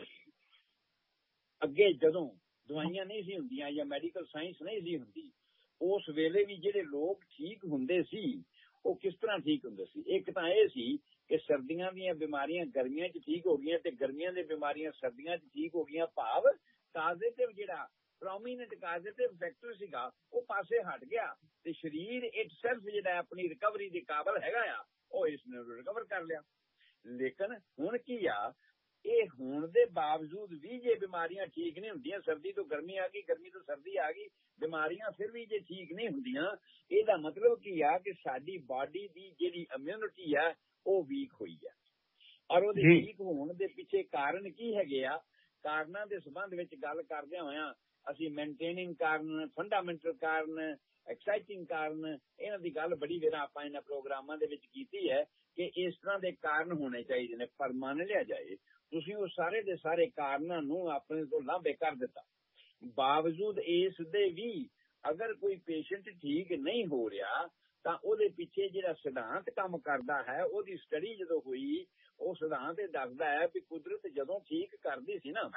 ਅੱਗੇ ਜਦੋਂ ਦਵਾਈਆਂ ਨਹੀਂ ਸੀ ਹੁੰਦੀਆਂ ਜਾਂ ਮੈਡੀਕਲ ਸਾਇੰਸ ਨਹੀਂ ਸੀ ਹੁੰਦੀ, ਉਸ ਵੇਲੇ ਵੀ ਜਿਹੜੇ ਲੋਕ ਠੀਕ ਹੁੰਦੇ ਸੀ ਉਹ ਕਿਸ ਤਰ੍ਹਾਂ ਠੀਕ ਹੁੰਦੇ ਸੀ। ਇੱਕ ਤਾਂ ਇਹ ਸੀ ਕਿ ਸਰਦੀਆਂ ਦੀਆਂ ਬਿਮਾਰੀਆਂ ਗਰਮੀਆਂ 'ਚ ਠੀਕ ਹੋ ਗਈਆਂ, ਤੇ ਗਰਮੀਆਂ ਦੀਆਂ ਬਿਮਾਰੀਆਂ ਸਰਦੀਆਂ 'ਚ ਠੀਕ ਹੋ ਗਈਆਂ, ਭਾਵ ਕਾਜ਼ੇਟਿਵ ਜਿਹੜਾ ਪ੍ਰੋਮੀਨੈਂਟ ਕਾਜ਼ੇਟਿਵ ਫੈਕਟਰ ਸੀਗਾ ਉਹ ਪਾਸੇ ਹਟ ਗਿਆ, ਤੇ ਸਰੀਰ ਇਟਸੈਲਫ ਜਿਹੜਾ ਆਪਣੀ ਰਿਕਵਰੀ ਦੇ ਕਾਬਲ ਹੈਗਾ ਆ, ਉਹ ਇਸ ਨੂੰ ਰਿਕਵਰ ਕਰ ਲਿਆ। ਲੇਕਿਨ ਹੁਣ ਕੀ ਆ, ਇਹ ਹੋਣ ਦੇ ਬਾਵਜੂਦ ਵੀ ਜੇ ਬਿਮਾਰੀਆਂ ਠੀਕ ਨਹੀਂ ਹੁੰਦੀਆਂ, ਸਰਦੀ ਤੋਂ ਗਰਮੀ ਆ ਗਈ, ਗਰਮੀ ਤੋਂ ਸਰਦੀ ਆ ਗਈ, ਬਿਮਾਰੀਆਂ ਫਿਰ ਵੀ ਜੇ ਠੀਕ ਨਹੀਂ ਹੁੰਦੀਆਂ, ਇਹਦਾ ਮਤਲਬ ਕੀ ਆ ਕਿ ਸਾਡੀ ਬਾਡੀ ਦੀ ਜਿਹੜੀ ਇਮਿਊਨਿਟੀ ਆ ਉਹ ਵੀਕ ਹੋਈ ਆ। ਔਰ ਉਹਦੇ ਵੀਕ ਹੋਣ ਦੇ ਪਿੱਛੇ ਕਾਰਨ ਕੀ ਹੈਗੇ ਆ? ਕਾਰਨਾਂ ਦੇ ਸੰਬੰਧ ਵਿੱਚ ਗੱਲ ਕਰਦਿਆਂ ਹੋਇਆਂ ਅਸੀਂ ਮੇਨਟੇਨਿੰਗ ਕਾਰਨ, ਫੰਡਾਮੈਂਟਲ ਕਾਰਨ, ਐਕਸਾਈਟਿੰਗ ਕਾਰਨ, ਇਹਨਾਂ ਦੀ ਗੱਲ ਬੜੀ ਵਾਰ ਆਪਾਂ ਇਹਨਾਂ ਪ੍ਰੋਗਰਾਮਾਂ ਦੇ ਵਿੱਚ ਕੀਤੀ ਹੈ ਕਿ ਇਸ ਤਰ੍ਹਾਂ ਦੇ ਕਾਰਨ ਹੋਣੇ ਚਾਹੀਦੇ ਨੇ। ਪਰ ਮੰਨ ਲਿਆ ਜਾਏ ਤੁਸੀਂ ਉਹ ਸਾਰੇ ਦੇ ਸਾਰੇ ਕਾਰਨਾਂ ਨੂੰ ਆਪਣੇ ਤੋਂ ਲਾਂਭੇ ਕਰ ਦਿੱਤਾ, ਬਾਵਜੂਦ ਇਸ ਦੇ ਵੀ ਅਗਰ ਕੋਈ ਪੇਸ਼ੈਂਟ ਠੀਕ ਨਹੀਂ ਹੋ ਰਿਹਾ ਤਾਂ ਉਹਦੇ ਪਿੱਛੇ ਜਿਹੜਾ ਸਿਧਾਂਤ ਕੰਮ ਕਰਦਾ ਹੈ, ਉਹਦੀ ਸਟੱਡੀ ਜਦੋਂ ਹੋਈ, ਉਹ ਸਿਧਾਂਤ ਇਹ ਦੱਸਦਾ ਹੈ ਵੀ ਕੁਦਰਤ ਜਦੋਂ ਠੀਕ ਕਰਦੀ ਸੀ ਨਾ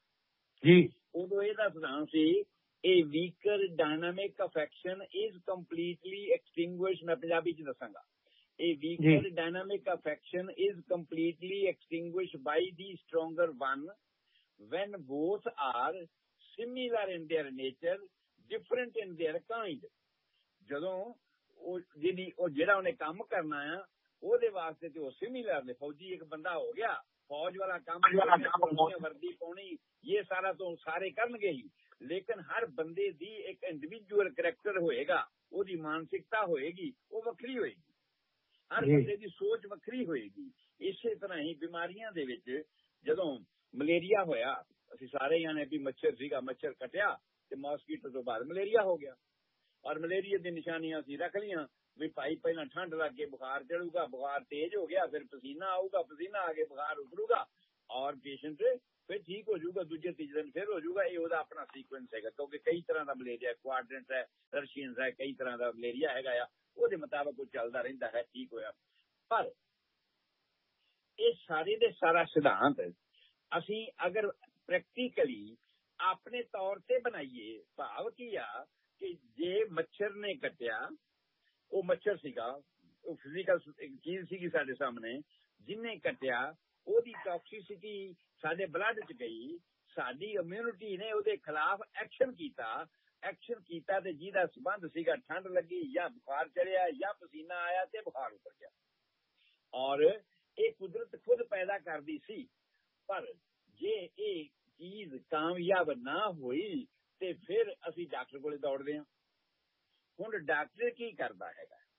ਜੀ, ਉਦੋਂ ਇਹਦਾ ਸਿਧਾਂਤ ਸੀ a weaker dynamic affection is completely extinguished। ਮੈਂ ਪੰਜਾਬੀ ਚ ਦੱਸਾਂਗਾ। A weaker dynamic affection is completely extinguished by the stronger one when both are similar in their nature, different in their kind। ਜਦੋਂ ਉਹ ਜਿਹੜਾ ਉਹਨੇ ਕੰਮ ਕਰਨਾ ਆ ਉਹਦੇ ਵਾਸਤੇ ਤੇ ਉਹ ਸਿਮਿਲਰ ਨੇ। ਫੌਜੀ ਇੱਕ ਬੰਦਾ ਹੋ ਗਿਆ, ਫੌਜ ਵਾਲਾ ਕੰਮ ਵਰਦੀ ਪਾਉਣੀ, ਇਹ ਸਾਰਾ ਤੋਂ ਸਾਰੇ ਕਰਨਗੇ ਹੀ, ਲੇਕਿਨ ਹਰ ਬੰਦੇ ਦੀ ਇੱਕ ਇੰਡੀਵਿਜੂਅਲ ਕਰੈਕਟਰ ਹੋਏਗਾ, ਉਹਦੀ ਮਾਨਸਿਕਤਾ ਹੋਏਗੀ, ਉਹ ਵੱਖਰੀ ਹੋਏਗੀ, ਹਰ ਬੰਦੇ ਦੀ ਸੋਚ ਵੱਖਰੀ ਹੋਏਗੀ। ਇਸੇ ਤਰ੍ਹਾਂ ਹੀ ਬਿਮਾਰੀਆਂ ਦੇ ਵਿੱਚ ਜਦੋਂ ਮਲੇਰੀਆ ਹੋਇਆ, ਅਸੀਂ ਸਾਰੇ ਜਾਣੇ ਵੀ ਮੱਛਰ ਸੀਗਾ, ਮੱਛਰ ਕੱਟਿਆ ਤੇ ਮੌਸਕੀਟੋ ਤੋਂ ਬਾਅਦ ਮਲੇਰੀਆ ਹੋ ਗਿਆ। ਔਰ ਮਲੇਰੀਆ ਦੀ ਨਿਸ਼ਾਨੀਆਂ ਅਸੀਂ ਰੱਖ ਲਈਆਂ ਵੀ ਭਾਈ ਪਹਿਲਾਂ ਠੰਡ ਲੱਗ ਕੇ ਬੁਖਾਰ ਚੜੂਗਾ, ਬੁਖਾਰ ਤੇਜ਼ ਹੋ ਗਿਆ, ਫਿਰ ਪਸੀਨਾ ਆਊਗਾ, ਪਸੀਨਾ ਆ ਕੇ ਬੁਖਾਰ ਉਤਰੂਗਾ, ਔਰ ਪੇਸ਼ੈਂਟ ਫਿਰ ਠੀਕ ਹੋ ਜਾਊਗਾ, ਦੂਜੇ ਤੀਜੇ ਦਿਨ ਫਿਰ ਹੋ ਜਾਊਗਾ। ਇਹ ਉਹਦਾ ਆਪਣਾ ਸੀਕੁਐਂਸ ਹੈਗਾ, ਕਿਉਂਕਿ ਕਈ ਤਰ੍ਹਾਂ ਦਾ ਮਲੇਰੀਆ, ਕੁਆਡਰੈਂਟ ਹੈ, ਰਸ਼ੀਅਨਸ ਹੈ, ਕਈ ਤਰ੍ਹਾਂ ਦਾ ਮਲੇਰੀਆ ਹੈਗਾ ਆ, ਉਹਦੇ ਮੁਤਾਬਕ ਉਹ ਚੱਲਦਾ ਰਹਿੰਦਾ ਹੈ, ਠੀਕ ਹੋਇਆ। ਪਰ ਇਹ ਸਾਰੇ ਦੇ ਸਾਰਾ ਸਿਧਾਂਤ ਅਸੀਂ ਅਗਰ ਪ੍ਰੈਕਟੀਕਲੀ ਆਪਣੇ ਤੌਰ ਤੇ ਬਣਾਈਏ, ਭਾਵ ਕੀ ਆ ਕਿ ਜੇ ਮੱਛਰ ਨੇ ਕੱਟਿਆ, ਉਹ ਮੱਛਰ ਸੀਗਾ, ਉਹ ਫਿਜ਼ੀਕਲ ਚੀਜ਼ ਸੀਗੀ ਸਾਡੇ ਸਾਹਮਣੇ, ਜਿਹਨੇ ਕੱਟਿਆ ਉਹਦੀ ਟੌਕਸਿਸਿਟੀ ਸਾਡੇ ਬਲੱਡ 'ਚ ਗਈ, ਸਾਡੀ ਇਮਿਊਨਿਟੀ ਨੇ ਉਹਦੇ ਖਿਲਾਫ ਐਕਸ਼ਨ ਕੀਤਾ ਤੇ ਜਿਹਦਾ ਸੰਬੰਧ ਸੀਗਾ ਠੰਡ ਲੱਗੀ ਜਾਂ ਬੁਖਾਰ ਚੜਿਆ ਜਾਂ ਪਸੀਨਾ ਆਇਆ ਤੇ ਬੁਖਾਰ ਉਤਰ ਗਿਆ। ਔਰ ਇਹ ਕੁਦਰਤ ਖੁਦ ਪੈਦਾ ਕਰਦੀ ਸੀ। ਪਰ ਜੇ ਇਹ ਚੀਜ਼ ਕਾਮਯਾਬ ਨਾ ਹੋਈ ਤੇ ਫਿਰ ਅਸੀਂ ਡਾਕਟਰ ਕੋਲੇ ਦੌੜਦੇ ਹਾਂ। ਹੁਣ ਡਾਕਟਰ ਕੀ ਕਰਦਾ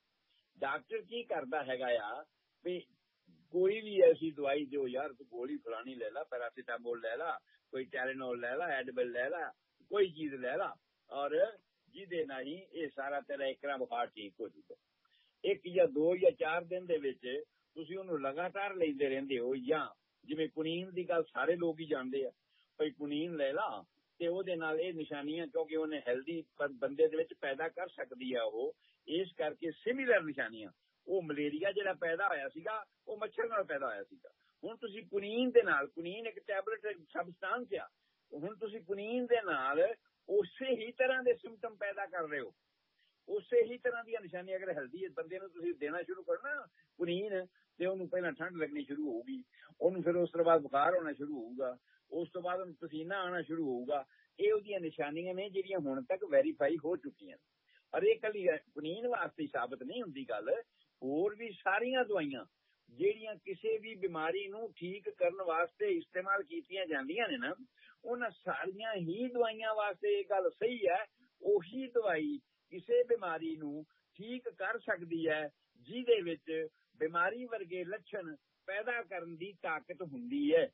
ਹੈਗਾ ਆ ਵੀ ਕੋਈ ਵੀ ਐਸੀ ਦਵਾਈ ਦਿਓ ਯਾਰ, ਤੂੰ ਗੋਲੀ ਫਲਾਣੀ ਲੈ ਲਾ, ਪੈਰਾਸੀਟਾਮੋਲ ਲੈ ਲਾ, ਕੋਈ ਟੈਲੇਨੋਲ ਲੈ ਲਾ, ਐਡਵਿਲ ਲੈ ਲਾ, ਕੋਈ ਚੀਜ਼ ਲੈ ਲਾ, ਔਰ ਜਿਹਦੇ ਨਾਲ ਹੀ ਇਹ ਸਾਰਾ ਤੇਰਾ ਇੱਕਰਾ ਬੁਖਾਰ ਠੀਕ ਹੋ ਜਾਊਗਾ। 1 ਜਾਂ 2 ਜਾਂ 4 ਦਿਨ ਦੇ ਵਿੱਚ ਤੁਸੀਂ ਉਹਨੂੰ ਲਗਾਤਾਰ ਲੈਂਦੇ ਰਹਿੰਦੇ ਹੋ। ਜਾਂ ਜਿਵੇਂ ਕੁਨੀਨ ਦੀ ਗੱਲ ਸਾਰੇ ਲੋਕ ਹੀ ਜਾਣਦੇ ਆ, ਭਈ ਕੁਨੀਨ ਲੈ ਲਾ ਤੇ ਉਹਦੇ ਨਾਲ ਇਹ ਨਿਸ਼ਾਨੀਆਂ, ਕਿਉਂਕਿ ਉਹਨੇ ਹੈਲਦੀ ਬੰਦੇ ਦੇ ਵਿੱਚ ਪੈਦਾ ਕਰ ਸਕਦੀ ਆ ਉਹ, ਇਸ ਕਰਕੇ ਸਿਮਿਲਰ ਨਿਸ਼ਾਨੀਆਂ। ਉਹ ਮਲੇਰੀਆ ਜਿਹੜਾ ਪੈਦਾ ਹੋਇਆ ਸੀਗਾ ਉਹ ਮੱਛਰ ਨਾਲ ਪੈਦਾ ਹੋਇਆ ਸੀਗਾ। ਹੁਣ ਤੁਸੀਂ ਕੁਨੀਨ ਦੇ ਨਾਲ, ਕੁਨੀਨ ਇੱਕ ਟੈਬਲੇਟ ਸਬਸਟੈਂਸ ਆ, ਹੁਣ ਤੁਸੀਂ ਕੁਨੀਨ ਦੇ ਨਾਲ ਉਸੇ ਹੀ ਤਰ੍ਹਾਂ ਦੇ ਸਿੰਪਟਮ ਪੈਦਾ ਕਰ ਰਹੇ ਹੋ, ਉਸੇ ਹੀ ਤਰ੍ਹਾਂ ਦੀਆਂ ਨਿਸ਼ਾਨੀਆਂ। ਅਗਰ ਹੈਲਦੀ ਬੰਦੇ ਨੂੰ ਤੁਸੀਂ ਦੇਣਾ ਸ਼ੁਰੂ ਕਰਨਾ ਕੁਨੀਨ, ਤੇ ਉਹਨੂੰ ਪਹਿਲਾਂ ਠੰਡ ਲੱਗਣੀ ਸ਼ੁਰੂ ਹੋਊਗੀ, ਉਹਨੂੰ ਫਿਰ ਉਸ ਤੋਂ ਬਾਅਦ ਬੁਖਾਰ ਹੋਣਾ ਸ਼ੁਰੂ ਹੋਊਗਾ, ਉਸ ਤੋਂ ਬਾਅਦ ਉਹਨੂੰ ਪਸੀਨਾ ਆਉਣਾ ਸ਼ੁਰੂ ਹੋਊਗਾ। ਇਹ ਉਹਦੀਆਂ ਨਿਸ਼ਾਨੀਆਂ ਨੇ ਜਿਹੜੀਆਂ ਹੁਣ ਤੱਕ ਵੈਰੀਫਾਈ ਹੋ ਚੁੱਕੀਆਂ। ਪਰ ਇਹ ਇਕੱਲੀ ਕੁਨੀਨ ਵਾਸਤੇ ਸਾਬਤ ਨਹੀਂ ਹੁੰਦੀ ਗੱਲ, ਹੋਰ ਵੀ ਸਾਰੀਆਂ ਦਵਾਈਆਂ ਜਿਹੜੀਆਂ ਕਿਸੇ ਵੀ ਬਿਮਾਰੀ ਨੂੰ ਠੀਕ ਕਰਨ ਵਾਸਤੇ ਇਸਤੇਮਾਲ ਕੀਤੀਆਂ ਜਾਂਦੀਆਂ ਨੇ ਨਾ, ਉਹਨਾਂ ਸਾਰੀਆਂ ਹੀ ਦਵਾਈਆਂ ਵਾਸਤੇ ਇਹ ਗੱਲ ਸਹੀ ਹੈ। ਉਹੀ ਦਵਾਈ ਕਿਸੇ ਬਿਮਾਰੀ ਨੂੰ ਠੀਕ ਕਰ ਸਕਦੀ ਹੈ ਜਿਹਦੇ ਵਿੱਚ ਬਿਮਾਰੀ ਵਰਗੇ ਲੱਛਣ ਪੈਦਾ ਕਰਨ ਦੀ ਤਾਕਤ ਹੁੰਦੀ ਹੈ।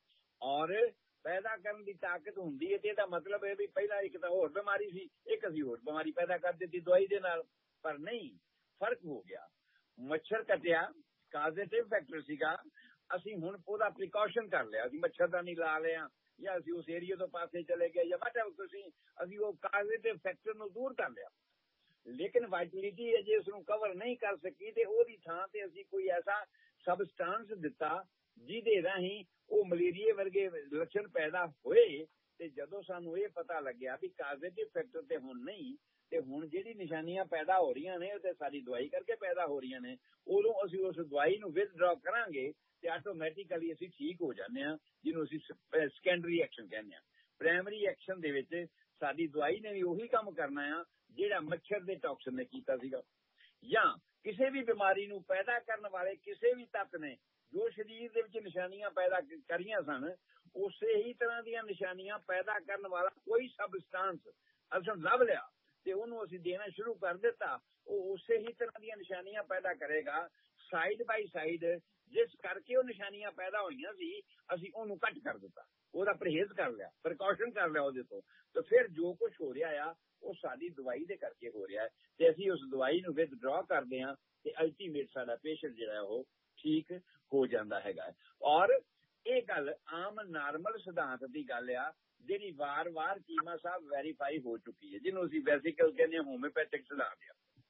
ਔਰ ਪੈਦਾ ਕਰਨ ਦੀ ਤਾਕਤ ਹੁੰਦੀ ਹੈ ਤੇ ਇਹਦਾ ਮਤਲਬ ਹੈ ਵੀ ਪਹਿਲਾਂ ਇੱਕ ਤਾਂ ਹੋਰ ਬਿਮਾਰੀ ਸੀ, ਇੱਕ ਅਸੀਂ ਹੋਰ ਬਿਮਾਰੀ ਪੈਦਾ ਕਰ ਦਿੱਤੀ ਦਵਾਈ ਦੇ ਨਾਲ। ਪਰ ਨਹੀਂ, ਫਰਕ ਹੋ ਗਿਆ। ਮੱਛਰ ਕੱਟਿਆ, ਕਾਜ਼ੇਟਿਵ ਫੈਕਟਰ ਸੀਗਾ, ਅਸੀਂ ਹੁਣ ਉਹਦਾ ਪ੍ਰੀਕਾਸ਼ਨ ਕਰ ਲਿਆ, ਅਸੀਂ ਮੱਛਰਦਾਨੀ ਲਾ ਲਿਆ ਜਾਂ ਅਸੀਂ ਉਸ ਏਰੀਆ ਤੋਂ ਪਾਸੇ ਚਲੇ ਗਏ ਜਾਂ ਅਸੀਂ ਉਹ ਕਾਜ਼ੇਟਿਵ ਫੈਕਟਰ ਨੂੰ ਦੂਰ ਕਰ ਲਿਆ। ਲੇਕਿਨ ਵਾਇਟਲਿਟੀ ਹੈ ਜੇ ਉਸਨੂੰ ਕਵਰ ਨਹੀਂ ਕਰ ਸਕੀ ਤੇ ਉਹਦੀ ਥਾਂ ਤੇ ਅਸੀਂ ਕੋਈ ਐਸਾ ਸਬਸਟੈਂਸ ਦਿੱਤਾ ਜਿਹਦੇ ਰਾਹੀਂ ਉਹ ਮਲੇਰੀਏ ਵਰਗੇ ਲੱਛਣ ਪੈਦਾ ਹੋਏ। ਤੇ ਜਦੋਂ ਸਾਨੂੰ ਇਹ ਪਤਾ ਲੱਗਿਆ ਵੀ ਕਾਜ਼ੇਟਿਵ ਫੈਕਟਰ ਤੇ ਹੁਣ ਨਹੀਂ, ਤੇ ਹੁਣ ਜਿਹੜੀ ਨਿਸ਼ਾਨੀਆਂ ਪੈਦਾ ਹੋ ਰਹੀਆਂ ਨੇ ਉਹ ਤੇ ਸਾਡੀ ਦਵਾਈ ਕਰਕੇ ਪੈਦਾ ਹੋ ਰਹੀਆਂ ਨੇ, ਉਦੋਂ ਅਸੀਂ ਉਸ ਦਵਾਈ ਨੂੰ ਵਿਦਡਰਾ ਕਰਾਂਗੇ ਤੇ ਆਟੋਮੈਟਿਕਲੀ ਅਸੀਂ ਠੀਕ ਹੋ ਜਾਂਦੇ ਹਾਂ, ਜਿਹਨੂੰ ਅਸੀਂ ਸੈਕੰਡਰੀ ਐਕਸ਼ਨ ਕਹਿੰਦੇ ਹਾਂ। ਪ੍ਰਾਇਮਰੀ ਐਕਸ਼ਨ ਦੇ ਵਿੱਚ ਸਾਡੀ ਦਵਾਈ ਨੇ ਵੀ ਉਹੀ ਕੰਮ ਕਰਨਾ ਆ ਜਿਹੜਾ ਮੱਛਰ ਦੇ ਟੌਕਸਿਨ ਨੇ ਕੀਤਾ ਸੀਗਾ। ਜਾਂ ਕਿਸੇ ਵੀ ਬਿਮਾਰੀ ਨੂੰ ਪੈਦਾ ਕਰਨ ਵਾਲੇ ਕਿਸੇ ਵੀ ਤੱਤ ਨੇ ਜੋ ਸਰੀਰ ਦੇ ਵਿੱਚ ਨਿਸ਼ਾਨੀਆਂ ਪੈਦਾ ਕਰੀਆਂ ਸਨ, ਉਸੇ ਹੀ ਤਰ੍ਹਾਂ ਦੀਆਂ ਨਿਸ਼ਾਨੀਆਂ ਪੈਦਾ ਕਰਨ ਵਾਲਾ ਕੋਈ ਸਬਸਟੈਂਸ ਅਸੀਂ ਲੱਭ ਲਿਆ ਤੇ ਉਹਨੂੰ ਅਸੀਂ ਦੇਣਾ ਸ਼ੁਰੂ ਕਰ ਦਿੱਤਾ, ਉਹ ਉਸੇ ਹੀ ਤਰ੍ਹਾਂ ਦੀਆਂ ਨਿਸ਼ਾਨੀਆਂ ਪੈਦਾ ਕਰੇਗਾ ਸਾਈਡ ਬਾਈ ਸਾਈਡ। ਜਿਸ ਕਰਕੇ ਉਹ ਨਿਸ਼ਾਨੀਆਂ ਪੈਦਾ ਹੋਈਆਂ ਸੀ ਅਸੀਂ ਉਹਨੂੰ ਕੱਟ ਕਰ ਦਿੱਤਾ, ਉਹਦਾ ਪਰਹੇਜ਼ ਕਰ ਲਿਆ, ਪ੍ਰੀਕਾਸ਼ਨ ਕਰ ਲਿਆ ਉਹਦੇ ਤੋਂ। ਤੇ ਫਿਰ ਜੋ ਕੁਝ ਹੋ ਰਿਹਾ ਆ ਉਹ ਸਾਡੀ ਦਵਾਈ ਦੇ ਕਰਕੇ ਹੋ ਰਿਹਾ ਹੈ ਤੇ ਅਸੀਂ ਉਸ ਦਵਾਈ ਨੂੰ ਵਿਦਡਰਾ ਕਰਦੇ ਹਾਂ ਤੇ ਅਲਟੀਮੇਟ ਸਾਡਾ ਪੇਸ਼ੈਂਟ ਜਿਹੜਾ ਉਹ ਠੀਕ ਹੋ ਜਾਂਦਾ ਹੈਗਾ। ਔਰ ਇਹ ਗੱਲ ਆਮ ਨਾਰਮਲ ਸਿਧਾਂਤ ਦੀ ਗੱਲ ਆ ਜਿਹੜੀ ਵਾਰ-ਵਾਰ ਚੀਮਾ ਸਾਹਿਬ ਵੈਰੀਫਾਈ ਹੋ ਚੁੱਕੀ ਹੈ, ਜਿਹਨੂੰ ਅਸੀਂ ਵੈਸੀਕਲ ਕਹਿੰਦੇ ਹਾਂ ਹੋਮਿਓਪੈਥਿਕ ਸਿਧਾਂਤ ਆ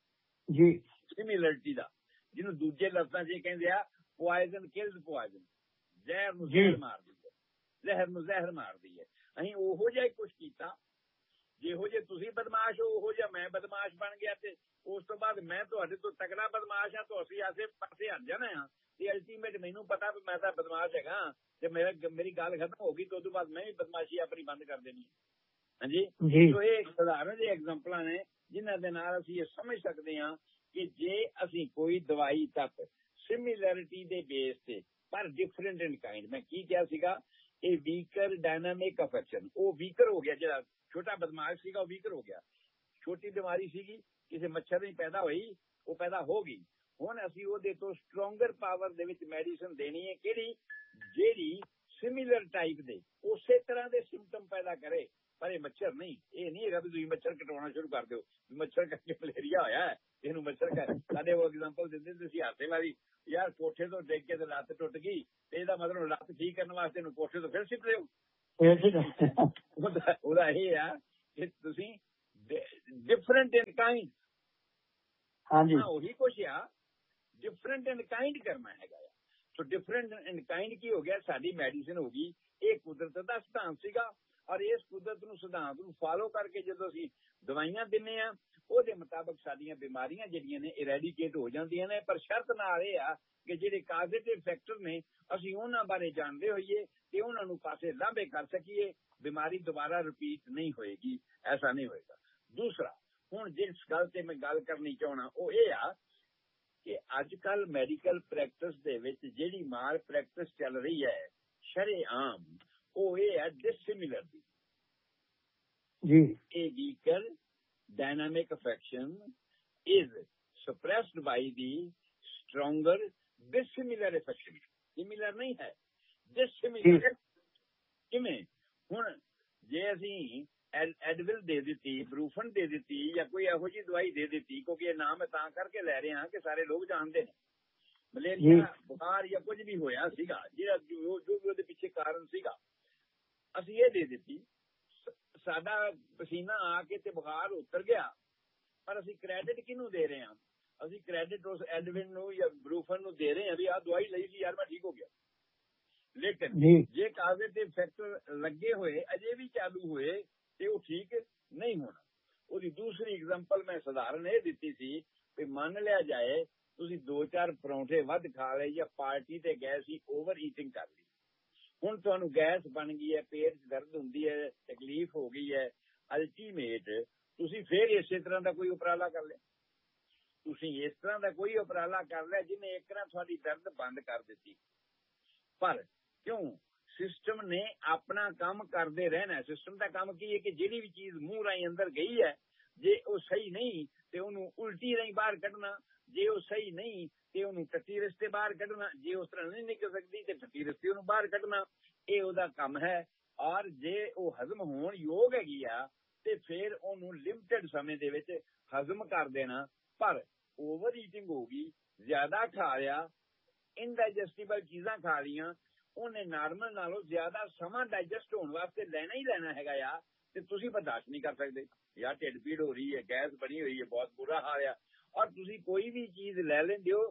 ਜੀ, ਸਿਮਿਲਰਿਟੀ ਦਾ, ਜਿਹਨੂੰ ਦੂਜੇ ਲਫ਼ਜ਼ਾਂ 'ਚ ਕਹਿੰਦੇ ਆ ਪੋਇਜ਼ਨ ਕਿਲਸ ਪੋਇਜ਼ਨ, ਜ਼ਹਿਰ ਨੂੰ ਜ਼ਹਿਰ ਮਾਰਦੀ ਹੈ, ਜ਼ਹਿਰ ਨੂੰ ਜ਼ਹਿਰ ਮਾਰਦੀ ਹੈ। ਅਸੀਂ ਉਹੋ ਜਿਹਾ ਹੀ ਕੁਛ ਕੀਤਾ, ਜਿਹੋ ਜਿਹੇ ਤੁਸੀਂ ਬਦਮਾਸ਼ ਹੋ ਉਹੋ ਜਿਹਾ ਮੈਂ ਬਦਮਾਸ਼ ਬਣ ਗਿਆ ਤੇ ਉਸ ਤੋਂ ਬਾਅਦ ਮੈਂ ਤੁਹਾਡੇ ਤੋਂ ਤਕੜਾ ਬਦਮਾਸ਼ ਆ, ਤੁਸੀਂ ਆਸੇ ਪਾਸੇ ਹਟ ਜਾਣਾ ਆ ਤੇ ਅਲਟੀਮੇਟ ਮੈਨੂੰ ਪਤਾ ਵੀ ਮੈਂ ਤਾਂ ਬਦਮਾਸ਼ ਹੈਗਾ ਤੇ ਮੇਰੀ ਗੱਲ ਖਤਮ ਹੋ ਗਈ ਤੇ ਉਸ ਤੋਂ ਬਾਅਦ ਮੈਂ ਵੀ ਬਦਮਾਸ਼ੀ ਆਪਣੀ ਬੰਦ ਕਰ ਦੇਣੀ। ਹਾਂਜੀ, ਸੋ ਇਹ ਸਧਾਰਨ ਜਿਹੇ ਐਗਜ਼ਾਮਪਲਾਂ ਨੇ ਜਿਨ੍ਹਾਂ ਦੇ ਨਾਲ ਅਸੀਂ ਇਹ ਸਮਝ ਸਕਦੇ ਹਾਂ ਕਿ ਜੇ ਅਸੀਂ ਕੋਈ ਦਵਾਈ ਤੱਕ ਸਿਮਿਲਰਿਟੀ ਦੇ ਬੇਸ ਤੇ ਪਰ ਡਿਫਰੈਂਟ ਇਨ ਕਾਈਂਡ, ਮੈਂ ਕੀ ਕਿਹਾ ਸੀਗਾ, ਇਹ ਵੀਕਰ ਡਾਇਨਾਮਿਕ ਅਫੈਕਸ਼ਨ, ਉਹ ਵੀਕਰ ਹੋ ਗਿਆ। ਜਿਹੜਾ ਛੋਟਾ ਬਦਮਾਸ਼ ਸੀਗਾ ਉਹ ਵੀਕਰ ਹੋ ਗਿਆ, ਛੋਟੀ ਬਿਮਾਰੀ ਸੀਗੀ ਕਿਸੇ ਮੱਛਰ ਦੀ ਪੈਦਾ ਹੋਈ, ਉਹ ਪੈਦਾ ਹੋ ਗਈ। ਹੁਣ ਅਸੀਂ ਉਹਦੇ ਤੋਂ ਸਟਰੋਂਗਰ ਪਾਵਰ ਦੇ ਵਿੱਚ ਮੈਡੀਸਨ ਦੇਣੀ ਹੈ, ਕਿਹੜੀ, ਜਿਹੜੀ ਸਿਮਿਲਰ ਟਾਈਪ ਦੇ ਉਸੇ ਤਰ੍ਹਾਂ ਦੇ ਸਿੰਪਟਮ ਪੈਦਾ ਕਰੇ ਪਰ ਇਹ ਮੱਛਰ ਨਹੀਂ, ਇਹ ਨਹੀਂ ਹੈਗਾ ਵੀ ਤੁਸੀਂ ਮੱਛਰ ਕਟਾਉਣਾ ਸ਼ੁਰੂ ਕਰ ਦਿਓ, ਮੱਛਰ ਕਰਕੇ ਮਲੇਰੀਆ ਹੋਇਆ ਹੈ ਇਹਨੂੰ ਮੱਛਰ ਸਾਡੇ ਉਹ ਐਗਜ਼ਾਮਪਲ ਦਿੰਦੇ ਤੁਸੀਂ ਹਾਸੇ ਵਾਲੀ, ਯਾਰ ਕੋਠੇ ਤੋਂ ਡਿੱਗ ਕੇ ਤੇ ਲੱਤ ਟੁੱਟ ਗਈ ਤੇ ਇਹਦਾ ਮਤਲਬ ਲੱਤ ਠੀਕ ਕਰਨ ਵਾਸਤੇ ਇਹਨੂੰ ਕੋਠੇ ਤੋਂ ਫਿਰ ਸਿੱਟ ਦਿਓ। ਉਹਦਾ ਇਹ ਆ ਕਿ ਤੁਸੀਂ ਡਿਫਰੈਂਟ ਇਨ ਕਾਈਂਡ, ਉਹੀ ਕੁਛ ਆ, ਡਿਫਰੈਂਟ ਇਨ ਕਾਈਂਡ ਕਰਨਾ ਹੈਗਾ ਆ। ਸੋ ਡਿਫਰੈਂਟ ਇਨ ਕਾਈਂਡ ਕੀ ਹੋ ਗਿਆ, ਸਾਡੀ ਮੈਡੀਸਿਨ ਹੋ ਗਈ। ਇਹ ਕੁਦਰਤ ਦਾ ਸਿਧਾਂਤ ਸੀਗਾ, ਔਰ ਇਸ ਕੁਦਰਤ ਨੂੰ ਸਿਧਾਂਤ ਨੂੰ ਫਾਲੋ ਕਰਕੇ ਜਦੋਂ ਅਸੀਂ ਦਵਾਈਆਂ ਦਿੰਦੇ ਆ, ਉਹਦੇ ਮੁਤਾਬਕ ਸਾਡੀਆਂ ਬਿਮਾਰੀਆਂ ਜਿਹੜੀਆਂ ਨੇ ਇਰੈਡੀਕੇਟ ਹੋ ਜਾਂਦੀਆਂ ਨੇ। ਪਰ ਸ਼ਰਤ ਨਾਲ ਇਹ ਆ ਕਿ ਜਿਹੜੇ ਕਾਜ਼ੇਟਿਵ ਫੈਕਟਰ ਨੇ ਅਸੀਂ ਉਹਨਾਂ ਬਾਰੇ ਜਾਣਦੇ ਹੋਈਏ ਤੇ ਉਹਨਾਂ ਨੂੰ ਪਾਸੇ ਲਾਂਭੇ ਕਰ ਸਕੀਏ। ਬਿਮਾਰੀ ਦੁਬਾਰਾ ਰਿਪੀਟ ਨਹੀਂ ਹੋਏਗੀ, ਐਸਾ ਨਹੀਂ ਹੋਏਗਾ। ਦੂਸਰਾ, ਹੁਣ ਜਿਸ ਗੱਲ ਤੇ ਮੈਂ ਗੱਲ ਕਰਨੀ ਚਾਹਣਾ ਉਹ ਇਹ ਆ ਕਿ ਅੱਜ ਕੱਲ੍ਹ ਮੈਡੀਕਲ ਪ੍ਰੈਕਟਿਸ ਦੇ ਵਿੱਚ ਜਿਹੜੀ ਮਾਲ ਪ੍ਰੈਕਟਿਸ ਚੱਲ ਰਹੀ ਹੈ ਸ਼ਰੇਆਮ, ਉਹ ਇਹ ਹੈ ਡਿਸਿਮਿਲਰ ਦੀ ਜੀ। A weaker dynamic affection is suppressed by the stronger dissimilar affection। Similar ਨਹੀਂ ਹੈ, dissimilar। ਕਿਵੇਂ? ਹੁਣ ਜੇ ਅਸੀਂ ਐਡਵਿਲ ਦੇ ਦਿੱਤੀ, ਬਰੂਫਨ ਦੇ ਦਿੱਤੀ ਜਾਂ ਕੋਈ ਇਹੋ ਜਿਹੀ ਦਵਾਈ ਦੇ ਦਿੱਤੀ, ਕਿਉਂਕਿ ਇਹ ਨਾਮ ਮੈਂ ਤਾਂ ਕਰਕੇ ਲੈ ਰਹੇ ਹਾਂ ਕਿ ਸਾਰੇ ਲੋਕ ਜਾਣਦੇ ਨੇ, ਮਲੇਰੀਆ ਬੁਖਾਰ ਜਾਂ ਕੁਝ ਵੀ ਹੋਇਆ ਸੀਗਾ, ਜਿਹੜਾ ਜੋ ਵੀ ਉਹਦੇ ਪਿੱਛੇ ਕਾਰਨ ਸੀਗਾ, ਅਸੀਂ ਇਹ ਦੇ ਦਿੱਤੀ, ਸਾਡਾ ਪਸੀਨਾ ਆ ਕੇ ਤੇ ਬੁਖਾਰ ਉਤਰ ਗਿਆ, ਪਰ ਅਸੀਂ ਕ੍ਰੈਡਿਟ ਕਿਹਨੂੰ ਦੇ ਰਹੇ ਹਾਂ? ਅਸੀਂ ਕ੍ਰੈਡਿਟ ਉਸ ਐਡਵਿਲ ਨੂੰ ਜਾਂ ਬਰੂਫਨ ਨੂੰ ਦੇ ਰਹੇ ਹਾਂ ਵੀ ਆਹ ਦਵਾਈ ਲਈ ਸੀ ਯਾਰ ਮੈਂ ਠੀਕ ਹੋ ਗਿਆ। ਲੇਕਿਨ ਜੇ ਕਾਜ਼ੇਟਿਵ ਫੈਕਟਰ ਲੱਗੇ ਹੋਏ ਅਜੇ ਵੀ ਚਾਲੂ ਹੋਏ ਤੇ ਉਹ ਠੀਕ ਨਹੀਂ ਹੋਣਾ। ਉਹਦੀ ਦੂਸਰੀ ਐਗਜ਼ਾਮਪਲ ਮੈਂ ਸਧਾਰਨ ਇਹ ਦਿੱਤੀ ਸੀ ਵੀ ਮੰਨ ਲਿਆ ਜਾਏ ਤੁਸੀਂ 2-4 ਪਰੌਂਠੇ ਵੱਧ ਖਾ ਲਏ ਜਾਂ ਪਾਰਟੀ ਤੇ ਗਏ ਸੀ, ਓਵਰ ਈਟਿੰਗ ਕਰ ਲਈ, ਹੁਣ ਤੁਹਾਨੂੰ ਗੈਸ ਬਣ ਗਈ ਹੈ, ਪੇਟ 'ਚ ਦਰਦ ਹੁੰਦੀ ਹੈ, ਤਕਲੀਫ ਹੋ ਗਈ ਹੈ। ਅਲਟੀਮੇਟ ਤੁਸੀਂ ਫਿਰ ਇਸੇ ਤਰ੍ਹਾਂ ਦਾ ਕੋਈ ਉਪਰਾਲਾ ਕਰ ਲਿਆ, ਤੁਸੀਂ ਇਸ ਤਰ੍ਹਾਂ ਦਾ ਕੋਈ ਉਪਰਾਲਾ ਕਰ ਲਿਆ ਜਿਹਨੇ ਇੱਕ ਤਰ੍ਹਾਂ ਤੁਹਾਡੀ ਦਰਦ ਬੰਦ ਕਰ ਦਿੱਤੀ। ਪਰ ਕਿਉਂ? ਸਿਸਟਮ ਨੇ ਆਪਣਾ ਕੰਮ ਕਰਦੇ ਰਹਿਣਾ। ਸਿਸਟਮ ਦਾ ਕੰਮ ਕੀ ਹੈ ਕਿ ਜਿਹੜੀ ਵੀ ਚੀਜ਼ ਮੂੰਹ ਰਾਹੀਂ ਅੰਦਰ ਗਈ ਹੈ, ਜੇ ਉਹ ਸਹੀ ਨਹੀਂ ਤੇ ਉਹਨੂੰ ਉਲਟੀ ਰਾਹੀਂ ਬਾਹਰ ਕੱਢਣਾ, ਜੇ ਉਹ ਸਹੀ ਨਹੀਂ ਤੇ ਉਹਨੂੰ ਟੱਟੀ ਰਸਤੇ ਬਾਹਰ ਕੱਢਣਾ, ਜੇ ਉਸ ਤਰ੍ਹਾਂ ਨਹੀਂ ਨਿਕਲ ਸਕਦੀ ਤੇ ਟੱਟੀ ਰਸਤੇ ਉਹਨੂੰ ਬਾਹਰ ਕੱਢਣਾ। ਇਹ ਉਹਦਾ ਕੰਮ ਹੈ। ਔਰ ਜੇ ਉਹ ਹਜ਼ਮ ਹੋਣ ਯੋਗ ਹੈਗੀ ਆ ਤੇ ਫਿਰ ਉਹਨੂੰ ਲਿਮਟਿਡ ਸਮੇਂ ਦੇ ਵਿੱਚ ਹਜ਼ਮ ਕਰ ਦੇਣਾ। ਪਰ ਓਵਰ ਈਟਿੰਗ ਹੋ ਗਈ, ਜ਼ਿਆਦਾ ਖਾ ਲਿਆ, ਇਨਡਾਈਜੈਸਟੀਬਲ ਚੀਜ਼ਾਂ ਖਾ ਲਈਆਂ, ਉਹਨੇ ਨਾਰਮਲ ਨਾਲੋਂ ਜ਼ਿਆਦਾ ਸਮਾਂ ਡਾਈਜੈਸਟ ਹੋਣ ਵਾਸਤੇ ਲੈਣਾ ਹੀ ਲੈਣਾ ਹੈਗਾ ਆ, ਤੇ ਤੁਸੀਂ ਬਰਦਾਸ਼ਤ ਨਹੀਂ ਕਰ ਸਕਦੇ। ਯਾਰ ਢਿੱਡ ਪੀੜ ਹੋ ਰਹੀ ਹੈ, ਗੈਸ ਬਣੀ ਹੋਈ ਹੈ, ਬਹੁਤ ਬੁਰਾ ਹਾਲ ਆ, ਔਰ ਤੁਸੀਂ ਕੋਈ ਵੀ ਚੀਜ਼ ਲੈ ਲੈਂਦੇ ਹੋ,